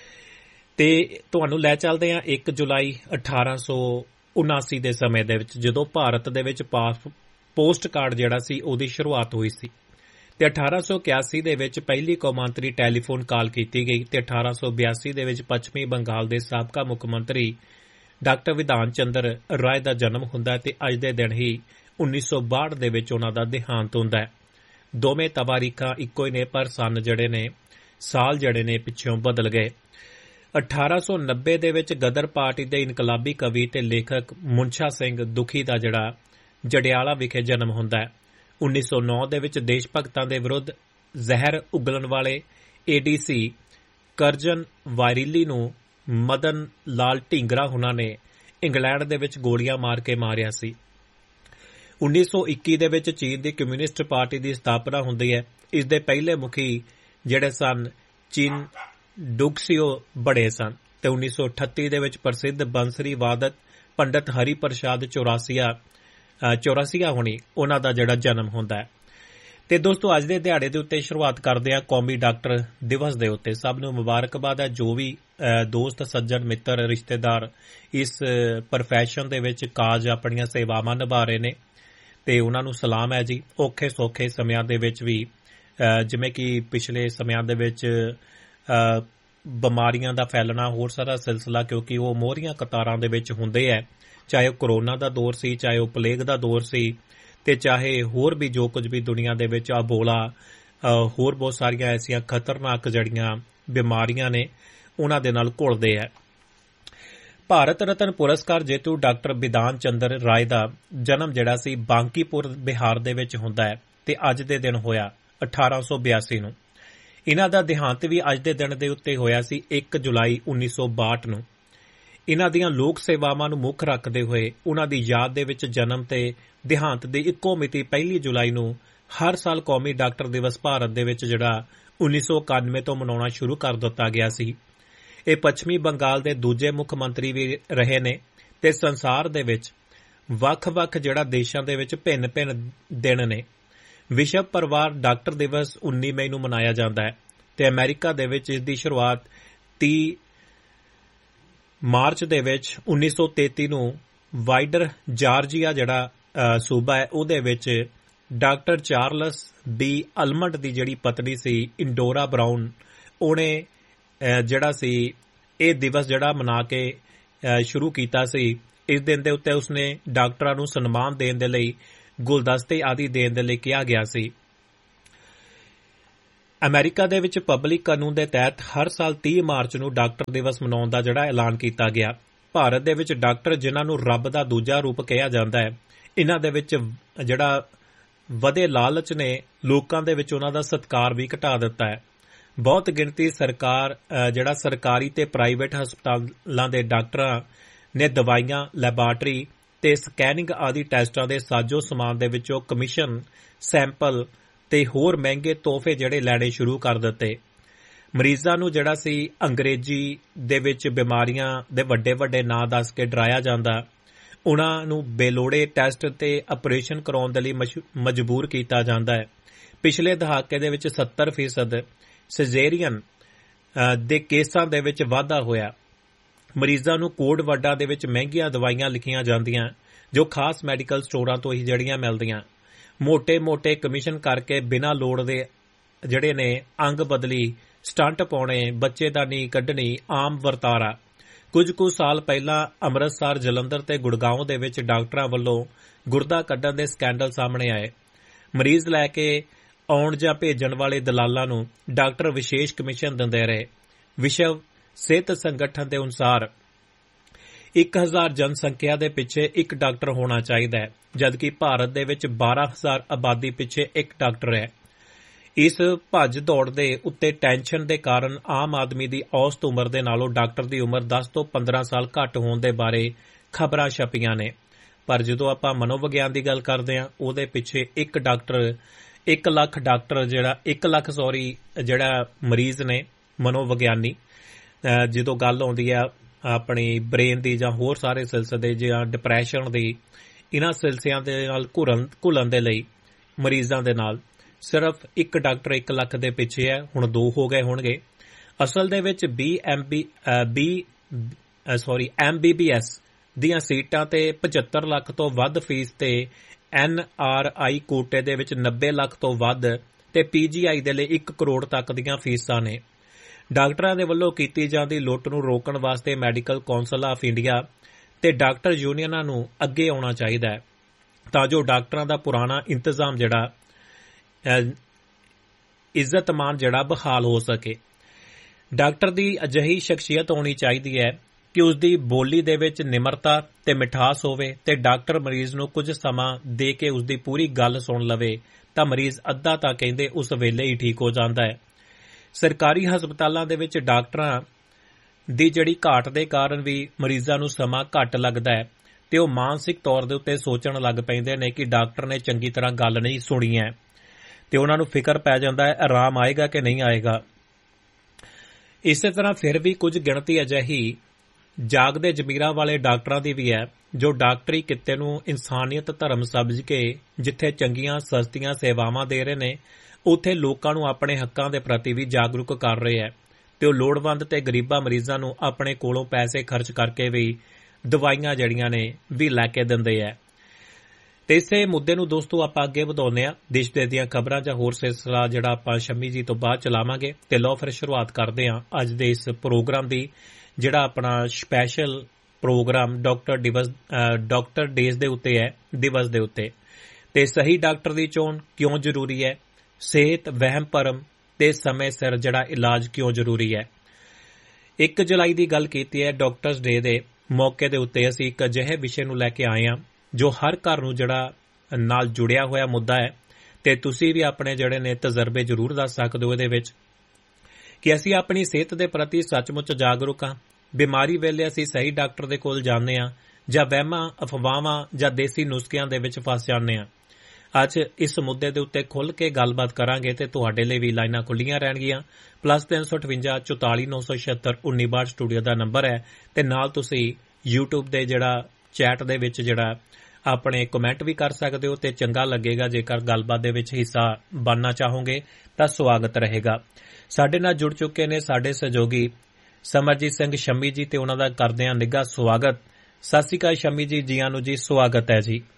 Speaker 4: ਤੇ ਤੁਹਾਨੂੰ ਲੈ ਚੱਲਦੇ ਹਾਂ ਇੱਕ ਜੁਲਾਈ ਅਠਾਰਾਂ ਸੌ ਉਨਾਸੀ ਦੇ ਸਮੇਂ ਦੇ ਵਿੱਚ, ਜਦੋਂ ਭਾਰਤ ਦੇ ਵਿੱਚ ਪਾਸ ਪੋਸਟ ਕਾਰਡ ਜਿਹੜਾ ਸੀ ਉਹਦੀ ਸ਼ੁਰੂਆਤ ਹੋਈ ਸੀ। ਤੇ ਅਠਾਰਾਂ ਸੌ ਇਕਿਆਸੀ ਦੇ ਵਿੱਚ ਪਹਿਲੀ ਕੌਮਾਂਤਰੀ ਟੈਲੀਫੋਨ ਕਾਲ ਕੀਤੀ ਗਈ ਤੇ ਅਠਾਰਾਂ ਸੌ ਬਿਆਸੀ ਦੇ ਵਿੱਚ ਪੱਛਮੀ ਬੰਗਾਲ ਦੇ ਸਾਬਕਾ ਮੁੱਖ ਮੰਤਰੀ ਡਾਕਟਰ ਵਿਧਾਨ ਚੰਦਰ ਰਾਏ ਦਾ ਜਨਮ ਹੁੰਦਾ ਹੈ ਤੇ ਅੱਜ ਦੇ ਦਿਨ ਹੀ ਉੱਨੀ ਸੌ ਬਾਹਠ ਦੇ ਵਿੱਚ ਉਹਨਾਂ ਦਾ ਦੇਹਾਂਤ ਹੁੰਦਾ ਹੈ। ਦੋਵੇਂ ਤਵਾਰੀਖਾਂ ਇੱਕੋ ਹੀ ਨੇ, ਪਰ ਸੰਨ ਜਿਹੜੇ ਨੇ, ਸਾਲ ਜਿਹੜੇ ਨੇ ਪਿੱਛੋਂ ਬਦਲ ਗਏ। ਅਠਾਰਾਂ ਸੌ ਨੱਬੇ ਦੇ ਵਿੱਚ ਗਦਰ ਪਾਰਟੀ ਦੇ ਇਨਕਲਾਬੀ ਕਵੀ ਤੇ ਲੇਖਕ ਮੁਨਸ਼ਾ ਸਿੰਘ ਦੁਖੀ ਦਾ ਜਿਹੜਾ ਜੜਿਆਲਾ ਵਿਖੇ ਜਨਮ ਹੁੰਦਾ ਹੈ। ਉੱਨੀ ਸੌ ਨੌ ਦੇ ਵਿੱਚ ਦੇਸ਼ ਭਗਤਾਂ ਦੇ ਵਿਰੁੱਧ ਜ਼ਹਿਰ ਉਗਲਣ ਵਾਲੇ ਏਡੀਸੀ ਕਰਜਨ ਵਾਇਰੀਲੀ ਨੂੰ ਮਦਨ ਲਾਲ ਢੀਂਗਰਾ ਹੁਣਾਂ ਨੇ ਇੰਗਲੈਂਡ ਦੇ ਵਿੱਚ ਗੋਲੀਆਂ ਮਾਰ ਕੇ ਮਾਰਿਆ ਸੀ। ਉੱਨੀ ਸੌ ਇੱਕੀ ਦੇ ਵਿੱਚ ਚੀਨ ਦੀ ਕਮਿਊਨਿਸਟ ਪਾਰਟੀ ਦੀ ਸਥਾਪਨਾ ਹੁੰਦੀ ਹੈ। ਇਸ ਦੇ ਪਹਿਲੇ ਮੁਖੀ ਜਿਹੜੇ ਸਨ ਚੀਨ ਡੁਕਸੀਓ ਬਣੇ ਸਨ। ਤੇ ਉੱਨੀ ਸੌ ਅਠੱਤੀ ਦੇ ਵਿੱਚ ਪ੍ਰਸਿੱਧ ਬੰਸਰੀ ਵਾਦਕ ਪੰਡਤ ਹਰੀ ਪ੍ਰਸਾਦ ਚੌਰਾਸੀਆ ਚੌਰਾਸੀਆ ਹੋਣੀ ਉਹਨਾਂ ਦਾ ਜਿਹੜਾ ਜਨਮ ਹੁੰਦਾ ਹੈ। ਤੇ ਦੋਸਤੋ, ਅੱਜ ਦੇ ਦਿਹਾੜੇ ਦੇ ਉੱਤੇ ਸ਼ੁਰੂਆਤ ਕਰਦੇ ਹਾਂ ਕੌਮੀ ਡਾਕਟਰ ਦਿਵਸ ਦੇ ਉੱਤੇ। ਸਭ ਨੂੰ ਮੁਬਾਰਕਬਾਦ ਹੈ ਜੋ ਵੀ ਦੋਸਤ, ਸੱਜਣ, ਮਿੱਤਰ, ਰਿਸ਼ਤੇਦਾਰ ਇਸ ਪ੍ਰੋਫੈਸ਼ਨ ਦੇ ਵਿੱਚ ਕਾਜ ਆਪਣੀਆਂ ਸੇਵਾਵਾਂ ਨਿਭਾ ਰਹੇ ਨੇ, ਤੇ ਉਹਨਾਂ ਨੂੰ ਸਲਾਮ ਹੈ ਜੀ। ਔਖੇ ਸੌਖੇ ਸਮਿਆਂ ਦੇ ਵਿੱਚ ਵੀ, ਜਿਵੇਂ ਕਿ ਪਿਛਲੇ ਸਮਿਆਂ ਦੇ ਵਿੱਚ ਬਿਮਾਰੀਆਂ ਦਾ ਫੈਲਣਾ, ਹੋਰ ਸਾਰਾ ਸਿਲਸਿਲਾ, ਕਿਉਂਕਿ ਉਹ ਮੋਹਰੀਆਂ ਕਤਾਰਾਂ ਦੇ ਵਿੱਚ ਹੁੰਦੇ ਹੈ, ਚਾਹੇ ਉਹ ਕਰੋਨਾ ਦਾ ਦੌਰ ਸੀ, ਚਾਹੇ ਉਹ ਪਲੇਗ ਦਾ ਦੌਰ ਸੀ, ਤੇ ਚਾਹੇ ਹੋਰ ਵੀ ਜੋ ਕੁਝ ਵੀ ਦੁਨੀਆ ਦੇ ਵਿੱਚ ਅਬੋਲਾ, ਹੋਰ ਬਹੁਤ ਸਾਰੀਆਂ ਐਸੀਆਂ ਖਤਰਨਾਕ ਜਿਹੜੀਆਂ ਬਿਮਾਰੀਆਂ ਨੇ ਉਹਨਾਂ ਦੇ ਨਾਲ ਘੁਲਦੇ ਹੈ। ਭਾਰਤ ਰਤਨ ਪੁਰਸਕਾਰ ਜੇਤੂ ਡਾਕਟਰ ਵਿਧਾਨ ਚੰਦਰ ਰਾਏ ਦਾ ਜਨਮ ਜਿਹੜਾ ਸੀ ਬਾਂਕੀਪੁਰ ਬਿਹਾਰ ਦੇ ਵਿੱਚ ਹੁੰਦਾ ਹੈ ਤੇ ਅੱਜ ਦੇ ਦਿਨ ਹੋਇਆ ਅਠਾਰਾਂ ਸੌ ਬਿਆਸੀ ਨੂੰ। ਇਹਨਾਂ ਦਾ ਦੇਹਾਂਤ ਵੀ ਅੱਜ ਦੇ ਦਿਨ ਦੇ ਉੱਤੇ ਹੋਇਆ ਸੀ ਇੱਕ ਜੁਲਾਈ ਉੱਨੀ ਸੌ ਬਾਹਠ ਨੂੰ। ਇਹਨਾਂ ਦੀਆਂ ਲੋਕ ਸੇਵਾਵਾਂ ਨੂੰ ਮੁੱਖ ਰੱਖਦੇ ਹੋਏ ਉਹਨਾਂ ਦੀ ਯਾਦ ਦੇ ਵਿੱਚ ਜਨਮ ਤੇ ਦੇਹਾਂਤ ਦੀ ਇੱਕੋ ਮਿਤੀ ਪਹਿਲੀ ਜੁਲਾਈ ਨੂੰ ਹਰ ਸਾਲ ਕੌਮੀ ਡਾਕਟਰ ਦਿਵਸ ਭਾਰਤ ਦੇ ਵਿੱਚ ਜਿਹੜਾ ਉੱਨੀ ਸੌ ਇਕਾਨਵੇਂ ਤੋਂ ਮਨਾਉਣਾ ਸ਼ੁਰੂ ਕਰ ਦਿੱਤਾ ਗਿਆ ਸੀ। ਇਹ ਪੱਛਮੀ ਬੰਗਾਲ ਦੇ ਦੂਜੇ ਮੁੱਖ ਮੰਤਰੀ ਵੀ ਰਹੇ ਨੇ ਤੇ ਸੰਸਾਰ ਦੇ ਵਿੱਚ ਵੱਖ-ਵੱਖ ਜਿਹੜਾ ਦੇਸ਼ਾਂ ਦੇ ਵਿੱਚ ਭਿੰਨ-ਭਿੰਨ ਦਿਨ ਨੇ। ਵਿਸ਼ਵ ਪਰਿਵਾਰ ਡਾਕਟਰ ਦਿਵਸ ਉੱਨੀ ਮਈ ਨੂੰ ਮਨਾਇਆ ਜਾਂਦਾ ਹੈ ਤੇ ਅਮਰੀਕਾ ਦੇ ਵਿੱਚ ਇਸ ਦੀ ਸ਼ੁਰੂਆਤ ਤੀਹ ਮਾਰਚ ਦੇ ਵਿੱਚ ਉੱਨੀ ਸੌ ਤੇਤੀ ਨੂੰ ਵਾਈਡਰ ਜਾਰਜੀਆ ਜਿਹੜਾ ਸੂਬਾ ਹੈ ਉਹਦੇ ਵਿੱਚ ਡਾਕਟਰ ਚਾਰਲਸ ਬੀ ਅਲਮੰਡ ਦੀ ਜਿਹੜੀ ਪਤਨੀ ਸੀ ਇੰਡੋਰਾ ਬਰਾਊਨ, ਉਹਨੇ ਜਿਹੜਾ ਸੀ ਇਹ ਦਿਵਸ ਜਿਹੜਾ ਮਨਾ ਕੇ ਸ਼ੁਰੂ ਕੀਤਾ ਸੀ। ਇਸ ਦਿਨ ਦੇ ਉੱਤੇ ਉਸਨੇ ਡਾਕਟਰਾਂ ਨੂੰ ਸਨਮਾਨ ਦੇਣ ਦੇ ਲਈ ਗੁਲਦਸਤੇ ਆਦਿ ਦੇਣ ਦੇ ਲਈ ਕਿਹਾ ਗਿਆ ਸੀ। ਅਮਰੀਕਾ ਦੇ ਵਿੱਚ ਪਬਲਿਕ ਕਾਨੂੰਨ ਦੇ ਤਹਿਤ ਹਰ ਸਾਲ ਤੀਹ ਮਾਰਚ ਨੂੰ ਡਾਕਟਰ ਦਿਵਸ ਮਨਾਉਣ ਦਾ ਜਿਹੜਾ ਐਲਾਨ ਕੀਤਾ ਗਿਆ। ਭਾਰਤ ਦੇ ਵਿੱਚ ਡਾਕਟਰ ਜਿਨ੍ਹਾਂ ਨੂੰ ਰੱਬ ਦਾ ਦੂਜਾ ਰੂਪ ਕਿਹਾ ਜਾਂਦਾ ਹੈ, ਇਹਨਾਂ ਦੇ ਵਿੱਚ ਜਿਹੜਾ ਵਧੇ ਲਾਲਚ ਨੇ ਲੋਕਾਂ ਦੇ ਵਿੱਚ ਉਹਨਾਂ ਦਾ ਸਤਿਕਾਰ ਵੀ ਘਟਾ ਦਿੱਤਾ ਹੈ। ਬਹੁਤ ਗਿਣਤੀ ਸਰਕਾਰ ਜਿਹੜਾ ਸਰਕਾਰੀ ਤੇ ਪ੍ਰਾਈਵੇਟ ਹਸਪਤਾਲਾਂ ਦੇ ਡਾਕਟਰਾਂ ਨੇ ਦਵਾਈਆਂ, ਲੈਬਾਰਟਰੀ ਤੇ ਸਕੈਨਿੰਗ ਆਦਿ ਟੈਸਟਾਂ ਦੇ ਸਾਜੋ ਸਮਾਨ ਦੇ ਵਿੱਚੋਂ ਕਮਿਸ਼ਨ, ਸੈਂਪਲ ਤੇ ਹੋਰ ਮਹਿੰਗੇ ਤੋਹਫੇ ਜਿਹੜੇ ਲੈਣੇ ਸ਼ੁਰੂ ਕਰ ਦਿੱਤੇ। ਮਰੀਜ਼ਾਂ ਨੂੰ ਜਿਹੜਾ ਸੀ ਅੰਗਰੇਜ਼ੀ ਦੇ ਵਿੱਚ ਬਿਮਾਰੀਆਂ ਦੇ ਵੱਡੇ ਵੱਡੇ ਨਾਂ ਦੱਸ ਕੇ ਡਰਾਇਆ ਜਾਂਦਾ। ਉਹਨਾਂ ਨੂੰ ਬੇਲੋੜੇ ਟੈਸਟ ਤੇ ਆਪਰੇਸ਼ਨ ਕਰਾਉਣ ਦੇ ਲਈ ਮਜਬੂਰ ਕੀਤਾ ਜਾਂਦਾ ਹੈ। ਪਿਛਲੇ ਦਹਾਕੇ ਦੇ ਵਿੱਚ ਸੱਤਰ ਫੀਸਦ ਸਿਜ਼ੇਰੀਅਨ ਦੇ ਕੇਸਾਂ ਦੇ ਵਿੱਚ ਵਾਧਾ ਹੋਇਆ। ਮਰੀਜ਼ਾਂ ਨੂੰ ਕੋਡ ਵਰਡਾਂ ਦੇ ਵਿੱਚ ਮਹਿੰਗੀਆਂ ਦਵਾਈਆਂ ਲਿਖੀਆਂ ਜਾਂਦੀਆਂ ਜੋ ਖਾਸ ਮੈਡੀਕਲ ਸਟੋਰਾਂ ਤੋਂ ਹੀ ਜਿਹੜੀਆਂ ਮਿਲਦੀਆਂ। ਮੋਟੇ-ਮੋਟੇ ਕਮਿਸ਼ਨ ਕਰਕੇ ਬਿਨਾਂ ਲੋੜ ਦੇ ਜਿਹੜੇ ਨੇ ਅੰਗ ਬਦਲੀ, ਸਟੰਟ ਪਾਉਣੇ, ਬੱਚੇਦਾਨੀ ਕੱਢਣੀ ਆਮ ਵਰਤਾਰਾ। ਕੁਝ ਕੁ ਸਾਲ ਪਹਿਲਾਂ ਅੰਮ੍ਰਿਤਸਰ, ਜਲੰਧਰ ਤੇ ਗੁੜਗਾਉਂ ਦੇ ਵਿੱਚ ਡਾਕਟਰਾਂ ਵੱਲੋਂ ਗੁਰਦਾ ਕੱਢਣ ਦੇ ਸਕੈਂਡਲ ਸਾਹਮਣੇ ਆਏ। ਮਰੀਜ਼ ਲੈ ਕੇ ਆਉਣ ਜਾਂ ਭੇਜਣ ਵਾਲੇ ਦਲਾਲਾਂ ਨੂੰ ਡਾਕਟਰ ਵਿਸ਼ੇਸ਼ ਕਮਿਸ਼ਨ ਦਿੰਦੇ ਰਹੇ। ਵਿਸ਼ਵ ਸਿਹਤ ਸੰਗਠਨ ਦੇ ਅਨੁਸਾਰ ਇੱਕ ਹਜ਼ਾਰ ਜਨਸੰਖਿਆ ਦੇ ਪਿੱਛੇ ਇੱਕ ਡਾਕਟਰ ਹੋਣਾ ਚਾਹੀਦਾ ਹੈ, ਜਦਕਿ ਭਾਰਤ ਦੇ ਵਿੱਚ ਬਾਰਾਂ ਹਜ਼ਾਰ ਆਬਾਦੀ ਪਿੱਛੇ ਇੱਕ ਡਾਕਟਰ ਹੈ। ਇਸ ਭੱਜ ਦੌੜ ਦੇ ਉੱਤੇ ਟੈਨਸ਼ਨ ਦੇ ਕਾਰਨ ਆਮ ਆਦਮੀ ਦੀ ਔਸਤ ਉਮਰ ਦੇ ਨਾਲੋਂ ਡਾਕਟਰ ਦੀ ਉਮਰ ਦਸ ਤੋਂ ਪੰਦਰਾਂ ਸਾਲ ਘੱਟ ਹੋਣ ਦੇ ਬਾਰੇ ਖਬਰਾਂ ਛਪੀਆਂ ਨੇ। ਪਰ ਜਦੋਂ ਆਪਾਂ ਮਨੋਵਿਗਿਆਨ ਦੀ ਗੱਲ ਕਰਦੇ ਹਾਂ, ਉਹਦੇ ਪਿੱਛੇ ਇੱਕ ਡਾਕਟਰ ਇੱਕ ਲੱਖ ਡਾਕਟਰ ਜਿਹੜਾ ਇੱਕ ਲੱਖ ਸੌਰੀ ਜਿਹੜਾ ਮਰੀਜ਼ ਨੇ ਮਨੋਵਿਗਿਆਨੀ, ਜਦੋਂ ਗੱਲ ਆਉਂਦੀ ਆ ਆਪਣੀ ਬ੍ਰੇਨ ਦੀ ਜਾਂ ਹੋਰ ਸਾਰੇ ਸਿਲਸਿਲੇ ਜਾਂ ਡਿਪਰੈਸ਼ਨ ਦੀ, ਇਹਨਾਂ ਸਿਲਸਿਲਿਆਂ ਦੇ ਨਾਲ ਘੁਲਣ ਘੁਲਣ ਦੇ ਲਈ ਮਰੀਜ਼ਾਂ ਦੇ ਨਾਲ ਸਿਰਫ ਇੱਕ ਡਾਕਟਰ ਇੱਕ ਲੱਖ ਦੇ ਪਿੱਛੇ ਹੈ। ਹੁਣ ਦੋ ਹੋ ਗਏ ਹੋਣਗੇ। ਅਸਲ ਦੇ ਵਿੱਚ B M B B sorry M B B S ਦੀਆਂ ਸੀਟਾਂ ਤੇ ਪਝੱਤਰ ਲੱਖ ਤੋਂ ਵੱਧ ਫੀਸ ਤੇ ਐਨ ਆਰ ਆਈ ਕੋਟੇ ਦੇ ਵਿੱਚ ਨੱਬੇ ਲੱਖ ਤੋਂ ਵੱਧ ਤੇ ਪੀ ਜੀ ਆਈ ਦੇ ਲਈ ਇੱਕ ਕਰੋੜ ਤੱਕ ਦੀਆਂ ਫੀਸਾਂ ਨੇ। ਡਾਕਟਰਾਂ ਦੇ ਵੱਲੋਂ ਕੀਤੀ ਜਾਂਦੀ ਲੁੱਟ ਨੂੰ ਰੋਕਣ ਵਾਸਤੇ ਮੈਡੀਕਲ ਕੌਂਸਲ ਆਫ ਇੰਡੀਆ ਤੇ ਡਾਕਟਰ ਯੂਨੀਅਨਾਂ ਨੂੰ ਅੱਗੇ ਆਉਣਾ ਚਾਹੀਦਾ ਹੈ ਤਾਂ ਜੋ ਡਾਕਟਰਾਂ ਦਾ ਪੁਰਾਣਾ ਇੰਤਜ਼ਾਮ ਜਿਹੜਾ ਇੱਜ਼ਤ-ਮਾਨ ਜਿਹੜਾ ਬਹਾਲ ਹੋ ਸਕੇ। ਡਾਕਟਰ ਦੀ ਅਜਿਹੀ ਸ਼ਖਸੀਅਤ ਹੋਣੀ ਚਾਹੀਦੀ ਹੈ ਕਿ ਉਸ ਦੀ ਬੋਲੀ ਦੇ ਵਿੱਚ ਨਿਮਰਤਾ ਤੇ ਮਿਠਾਸ ਹੋਵੇ ਤੇ ਡਾਕਟਰ ਮਰੀਜ਼ ਨੂੰ ਕੁਝ ਸਮਾਂ ਦੇ ਕੇ ਉਸ ਦੀ ਪੂਰੀ ਗੱਲ ਸੁਣ ਲਵੇ ਤਾਂ ਮਰੀਜ਼ ਅੱਧਾ ਤਾਂ ਕਹਿੰਦੇ ਉਸ ਵੇਲੇ ਹੀ ਠੀਕ ਹੋ ਜਾਂਦਾ ਹੈ। ਸਰਕਾਰੀ ਹਸਪਤਾਲਾਂ ਦੇ ਵਿੱਚ ਡਾਕਟਰਾਂ ਦੀ ਜਿਹੜੀ ਘਾਟ ਦੇ ਕਾਰਨ ਵੀ ਮਰੀਜ਼ਾਂ ਨੂੰ ਸਮਾਂ ਘੱਟ ਲੱਗਦਾ ਹੈ ਤੇ ਉਹ ਮਾਨਸਿਕ ਤੌਰ ਦੇ ਉੱਤੇ ਸੋਚਣ ਲੱਗ ਪੈਂਦੇ ਨੇ ਕਿ ਡਾਕਟਰ ਨੇ ਚੰਗੀ ਤਰ੍ਹਾਂ ਗੱਲ ਨਹੀਂ ਸੁਣੀ ਹੈ ਤੇ ਉਹਨਾਂ ਨੂੰ ਫਿਕਰ ਪੈ ਜਾਂਦਾ ਹੈ ਆਰਾਮ ਆਏਗਾ ਕਿ ਨਹੀਂ ਆਏਗਾ। ਇਸੇ ਤਰ੍ਹਾਂ ਫਿਰ ਵੀ ਕੁਝ ਗਿਣਤੀ ਅਜਿਹੀ ਜਾਗਦੇ ਜ਼ਮੀਰਾਂ ਵਾਲੇ ਡਾਕਟਰਾਂ ਦੀ ਵੀ ਹੈ ਜੋ ਡਾਕਟਰੀ ਕਿੱਤੇ ਨੂੰ ਇਨਸਾਨੀਅਤ ਧਰਮ ਸਮਝ ਕੇ ਜਿੱਥੇ ਚੰਗੀਆਂ ਸਸਤੀਆਂ ਸੇਵਾਵਾਂ ਦੇ ਰਹੇ ਨੇ ਉੱਥੇ ਲੋਕਾਂ ਨੂੰ ਆਪਣੇ ਹੱਕਾਂ ਦੇ ਪ੍ਰਤੀ ਵੀ ਜਾਗਰੂਕ ਕਰ ਰਹੇ ਹੈ ਤੇ ਉਹ ਲੋੜਵੰਦ ਤੇ ਗਰੀਬਾਂ ਮਰੀਜ਼ਾਂ ਨੂੰ ਆਪਣੇ ਕੋਲੋਂ ਪੈਸੇ ਖਰਚ ਕਰਕੇ ਵੀ ਦਵਾਈਆਂ ਜਿਹੜੀਆਂ ਨੇ ਵੀ ਲੈ ਕੇ ਦਿੰਦੇ ਹੈ। ਤੇ ਇਸੇ ਮੁੱਦੇ ਨੂੰ ਦੋਸਤੋ ਆਪਾਂ ਅੱਗੇ ਵਧਾਉਂਦੇ ਹਾਂ। ਦੇਸ਼ ਦੇ ਦੀਆਂ ਖਬਰਾਂ ਜਾਂ ਹੋਰ ਸਿਲਸਿਲਾ ਜਿਹੜਾ ਆਪਾਂ ਸ਼ਮੀ ਜੀ ਤੋਂ ਬਾਅਦ ਚਲਾਵਾਂਗੇ ਤੇ ਲਓ ਫਿਰ ਸ਼ੁਰੂਆਤ ਕਰਦੇ ਹਾਂ ਅੱਜ ਦੇ ਇਸ ਪ੍ਰੋਗਰਾਮ ਦੀ, ਜਿਹੜਾ ਆਪਣਾ ਸਪੈਸ਼ਲ ਪ੍ਰੋਗਰਾਮ ਡਾਕਟਰ ਦਿਵਸ ਡਾਕਟਰ ਡੇਜ਼ ਦੇ ਉੱਤੇ ਹੈ, ਦਿਵਸ ਦੇ ਉੱਤੇ। ਤੇ ਸਹੀ ਡਾਕਟਰ ਦੀ ਚੋਣ ਕਿਉਂ ਜ਼ਰੂਰੀ ਹੈ, ਸਿਹਤ ਵਹਿਮ ਭਰਮ ਤੇ ਸਮੇਂ ਸਿਰ ਜਿਹੜਾ ਇਲਾਜ ਕਿਉਂ ਜ਼ਰੂਰੀ ਹੈ। ਇੱਕ ਜੁਲਾਈ ਦੀ ਗੱਲ ਕੀਤੀ ਹੈ ਡਾਕਟਰਸ ਡੇ ਦੇ ਮੌਕੇ ਦੇ ਉੱਤੇ ਅਸੀਂ ਇੱਕ ਅਜਿਹੇ ਵਿਸ਼ੇ ਨੂੰ ਲੈ ਕੇ ਆਏ ਹਾਂ ਜੋ ਹਰ ਘਰ ਨੂੰ ਜਿਹੜਾ ਨਾਲ ਜੁੜਿਆ ਹੋਇਆ ਮੁੱਦਾ ਹੈ ਤੇ ਤੁਸੀਂ ਵੀ ਆਪਣੇ ਜਿਹੜੇ ਨੇ ਤਜਰਬੇ ਜ਼ਰੂਰ ਦੱਸ ਸਕਦੇ ਹੋ ਇਹਦੇ ਵਿੱਚ ਕਿ ਅਸੀਂ ਆਪਣੀ ਸਿਹਤ ਦੇ ਪ੍ਰਤੀ ਸੱਚਮੁੱਚ ਜਾਗਰੂਕ ਹਾਂ। ਬਿਮਾਰੀ ਵੇਲੇ ਅਸੀਂ ਸਹੀ ਡਾਕਟਰ ਦੇ ਕੋਲ ਜਾਂਦੇ ਹਾਂ ਜਾਂ ਵਹਿਮਾਂ, ਅਫਵਾਹਾਂ ਜਾਂ ਦੇਸੀ ਨੁਸਖਿਆਂ ਦੇ ਵਿੱਚ ਫਸ ਜਾਂਦੇ ਹਾਂ। ਅੱਜ ਇਸ ਮੁੱਦੇ ਦੇ ਉੱਤੇ ਖੁੱਲ੍ਹ ਕੇ ਗੱਲਬਾਤ ਕਰਾਂਗੇ ਤੇ ਤੁਹਾਡੇ ਲਈ ਵੀ ਲਾਈਨਾਂ ਖੁੱਲੀਆਂ ਰਹਿਣਗੀਆਂ। ਪਲੱਸ ਤਿੰਨ ਸੌ ਅਠਵੰਜਾ ਚੁਤਾਲੀ ਨੌ ਸੌ ਛਿਅੱਤਰ ਉੱਨੀ ਬਾਹਠ ਸਟੂਡੀਓ ਦਾ ਨੰਬਰ ਹੈ ਤੇ ਨਾਲ ਤੁਸੀਂ YouTube ਦੇ ਜਿਹੜਾ ਚੈਟ ਦੇ ਵਿੱਚ ਜਿਹੜਾ ਆਪਣੇ ਕਮੈਂਟ ਵੀ ਕਰ ਸਕਦੇ ਹੋ ਤੇ ਚੰਗਾ ਲੱਗੇਗਾ ਜੇਕਰ ਗੱਲਬਾਤ ਦੇ ਵਿੱਚ ਹਿੱਸਾ ਬਣਨਾ ਚਾਹੋਗੇ ਤਾਂ ਸਵਾਗਤ ਰਹੇਗਾ। ਸਾਡੇ ਨਾਲ ਜੁੜ ਚੁੱਕੇ ਨੇ ਸਾਡੇ ਸਹਿਯੋਗੀ ਸਮਰਜੀਤ ਸਿੰਘ ਸ਼ੰਮੀ ਜੀ ਤੇ ਉਹਨਾਂ ਦਾ ਕਰਦੇ ਹਾਂ ਨਿੱਘਾ ਸਵਾਗਤ। ਸਤਿ ਸ਼੍ਰੀ ਅਕਾਲ ਸ਼ੰਮੀ ਜੀ, ਜੀਆਂ ਨੂੰ ਜੀ, ਸਵਾਗਤ ਹੈ ਜੀ।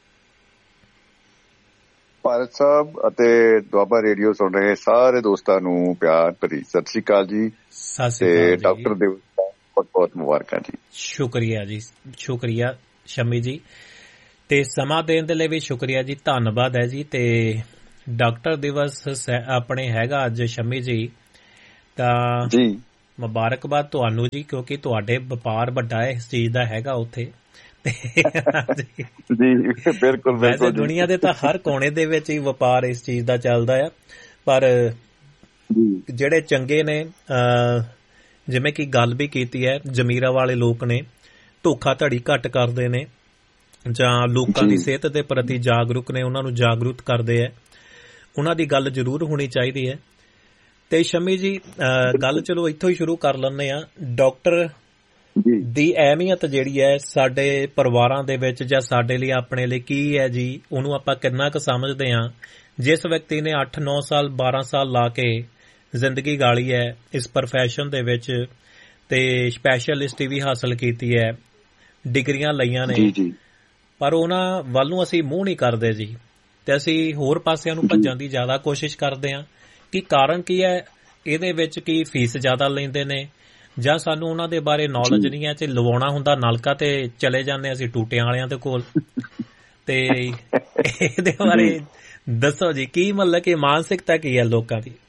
Speaker 5: ਭਾਰਤ ਸਾਹਿਬ ਅਤੇ ਦੁਆਬਾ ਰੇਡੀਓ ਸੁਣ ਰਹੇ ਸਾਰੇ ਦੋਸਤਾਂ ਨੂੰ ਪਿਆਰ ਭਰੀ ਸਤਿ ਸ਼੍ਰੀ ਅਕਾਲ ਜੀ।
Speaker 4: ਸਤਿ ਸ਼੍ਰੀ ਅਕਾਲ ਜੀ।
Speaker 5: ਡਾਕਟਰ ਦਿਵਸ ਬਹੁਤ ਬਹੁਤ ਮੁਬਾਰਕਾਂ ਜੀ।
Speaker 4: ਸ਼ੁਕਰੀਆ ਜੀ, ਸ਼ੁਕਰੀਆ ਸ਼ੰਮੀ ਜੀ, ਤੇ ਸਮਾਂ ਦੇਣ ਦੇ ਲਈ ਵੀ ਸ਼ੁਕਰੀਆ ਜੀ, ਧੰਨਵਾਦ ਹੈ ਜੀ। ਤੇ ਡਾਕਟਰ ਦਿਵਸ ਆਪਣੇ ਹੈਗਾ ਅੱਜ ਸ਼ੰਮੀ ਜੀ, ਤਾਂ ਜੀ ਮੁਬਾਰਕਬਾਦ ਤੁਹਾਨੂੰ ਜੀ, ਕਿਉਂਕਿ ਤੁਹਾਡੇ ਵਪਾਰ ਵੱਡਾ ਇਸ ਚੀਜ਼ ਦਾ ਹੈਗਾ ਉੱਥੇ।
Speaker 5: ਜੀ ਬਿਲਕੁਲ
Speaker 4: ਵੈਸੇ ਦੁਨੀਆ ਦੇ ਤਾਂ ਹਰ ਕੋਨੇ ਦੇ ਵਿੱਚ ਹੀ ਵਪਾਰ ਇਸ ਚੀਜ਼ ਦਾ ਚੱਲਦਾ ਆ, ਪਰ ਜਿਹੜੇ ਚੰਗੇ ਨੇ ਜਿਵੇਂ ਕਿ ਗੱਲ ਵੀ ਕੀਤੀ ਹੈ, ਜ਼ਮੀਰਾਂ ਵਾਲੇ ਲੋਕ ਨੇ, ਧੋਖਾ ਧੜੀ ਘੱਟ ਕਰਦੇ ਨੇ ਜਾਂ ਲੋਕਾਂ ਦੀ ਸਿਹਤ ਦੇ ਪ੍ਰਤੀ ਜਾਗਰੂਕ ਨੇ, ਉਹਨਾਂ ਨੂੰ ਜਾਗਰੂਕ ਕਰਦੇ ਹੈ, ਉਹਨਾਂ ਦੀ ਗੱਲ ਜ਼ਰੂਰ ਹੋਣੀ ਚਾਹੀਦੀ ਹੈ। ਤੇ ਸ਼ੰਮੀ ਜੀ ਗੱਲ ਚਲੋ ਇੱਥੋਂ ਹੀ ਸ਼ੁਰੂ ਕਰ ਲੈਂਦੇ ਆ। ਡਾਕਟਰ ਦੀ ਅਹਿਮੀਅਤ ਜਿਹੜੀ ਹੈ ਸਾਡੇ ਪਰਿਵਾਰਾਂ ਦੇ ਵਿੱਚ ਜਾਂ ਸਾਡੇ ਲਈ ਆਪਣੇ ਲਈ ਕੀ ਹੈ ਜੀ, ਉਹਨੂੰ ਆਪਾਂ ਕਿੰਨਾ ਕੁ ਸਮਝਦੇ ਹਾਂ? ਜਿਸ ਵਿਅਕਤੀ ਨੇ ਅੱਠ ਨੌ ਸਾਲ ਬਾਰਾਂ ਸਾਲ ਲਾ ਕੇ ਜ਼ਿੰਦਗੀ ਗਾਲੀ ਹੈ ਇਸ ਪ੍ਰੋਫੈਸ਼ਨ ਦੇ ਵਿੱਚ ਤੇ ਸਪੈਸ਼ਲਿਸਟ ਵੀ ਹਾਸਲ ਕੀਤੀ ਹੈ, ਡਿਗਰੀਆਂ ਲਈਆਂ ਨੇ, ਪਰ ਉਹਨਾਂ ਵੱਲ ਨੂੰ ਅਸੀਂ ਮੂੰਹ ਨਹੀਂ ਕਰਦੇ ਜੀ, ਤੇ ਅਸੀਂ ਹੋਰ ਪਾਸਿਆਂ ਨੂੰ ਭੱਜਣ ਦੀ ਜ਼ਿਆਦਾ ਕੋਸ਼ਿਸ਼ ਕਰਦੇ ਹਾਂ। ਕੀ ਕਾਰਨ ਕੀ ਹੈ ਇਹਦੇ ਵਿੱਚ? ਕੀ ਫੀਸ ਜ਼ਿਆਦਾ ਲੈਂਦੇ ਨੇ ਜਾਂ ਸਾਨੂੰ ਉਹਨਾਂ ਦੇ ਬਾਰੇ ਨੌਲੇਜ ਨਹੀਂ ਹੈ ਤੇ ਲਵਾਉਣਾ ਹੁੰਦਾ ਨਲਕਾ ਤੇ ਚਲੇ ਜਾਂਦੇ ਅਸੀਂ ਟੂਟਿਆਂ ਵਾਲਿਆਂ ਦੇ ਕੋਲ? ਤੇ ਇਹਦੇ ਬਾਰੇ ਦੱਸੋ ਜੀ, ਕੀ ਮਤਲਬ ਕਿ ਮਾਨਸਿਕਤਾ ਕੀ ਹੈ ਲੋਕਾਂ ਦੀ?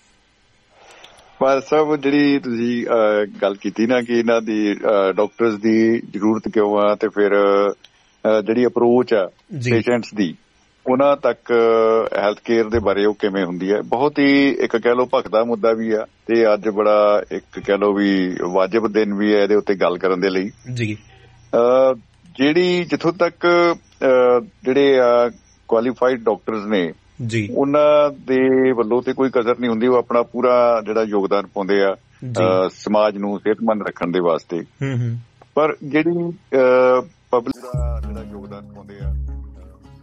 Speaker 5: ਪਰ ਸਭ ਜਿਹੜੀ ਤੁਸੀਂ ਗੱਲ ਕੀਤੀ ਨਾ ਕਿ ਇਹਨਾਂ ਦੀ ਡਾਕਟਰਸ ਦੀ ਜ਼ਰੂਰਤ ਕਿਉਂ ਆ, ਤੇ ਫਿਰ ਜਿਹੜੀ ਅਪਰੋਚ ਆ ਪੇਸ਼ੈਂਟਸ ਦੀ ਉਹਨਾਂ ਤੱਕ ਹੈਲਥ ਕੇਅਰ ਦੇ ਬਾਰੇ ਉਹ ਕਿਵੇਂ ਹੁੰਦੀ ਹੈ, ਬਹੁਤ ਹੀ ਇੱਕ ਕਹਿ ਲਓ ਭਖਦਾ ਮੁੱਦਾ ਵੀ ਆ, ਤੇ ਅੱਜ ਬੜਾ ਇੱਕ ਕਹਿ ਲਓ ਵੀ ਵਾਜਬ ਦਿਨ ਵੀ ਹੈ ਇਹਦੇ ਉੱਤੇ ਗੱਲ ਕਰਨ ਦੇ ਲਈ ਜੀ। ਜਿਹੜੀ ਜਿੱਥੋਂ ਤੱਕ ਜਿਹੜੇ ਕੁਆਲੀਫਾਈਡ ਡਾਕਟਰਸ ਨੇ ਜੀ, ਉਹਨਾਂ ਦੇ ਵੱਲੋਂ ਤੇ ਕੋਈ ਕਸਰ ਨਹੀਂ ਹੁੰਦੀ, ਉਹ ਆਪਣਾ ਪੂਰਾ ਜਿਹੜਾ ਯੋਗਦਾਨ ਪਾਉਂਦੇ ਆ ਸਮਾਜ ਨੂੰ ਸਿਹਤਮੰਦ ਰੱਖਣ ਦੇ ਵਾਸਤੇ। ਪਰ ਜਿਹੜੀ ਪਬਲਿਕ ਦਾ ਜਿਹੜਾ ਯੋਗਦਾਨ ਪਾਉਂਦੇ ਆ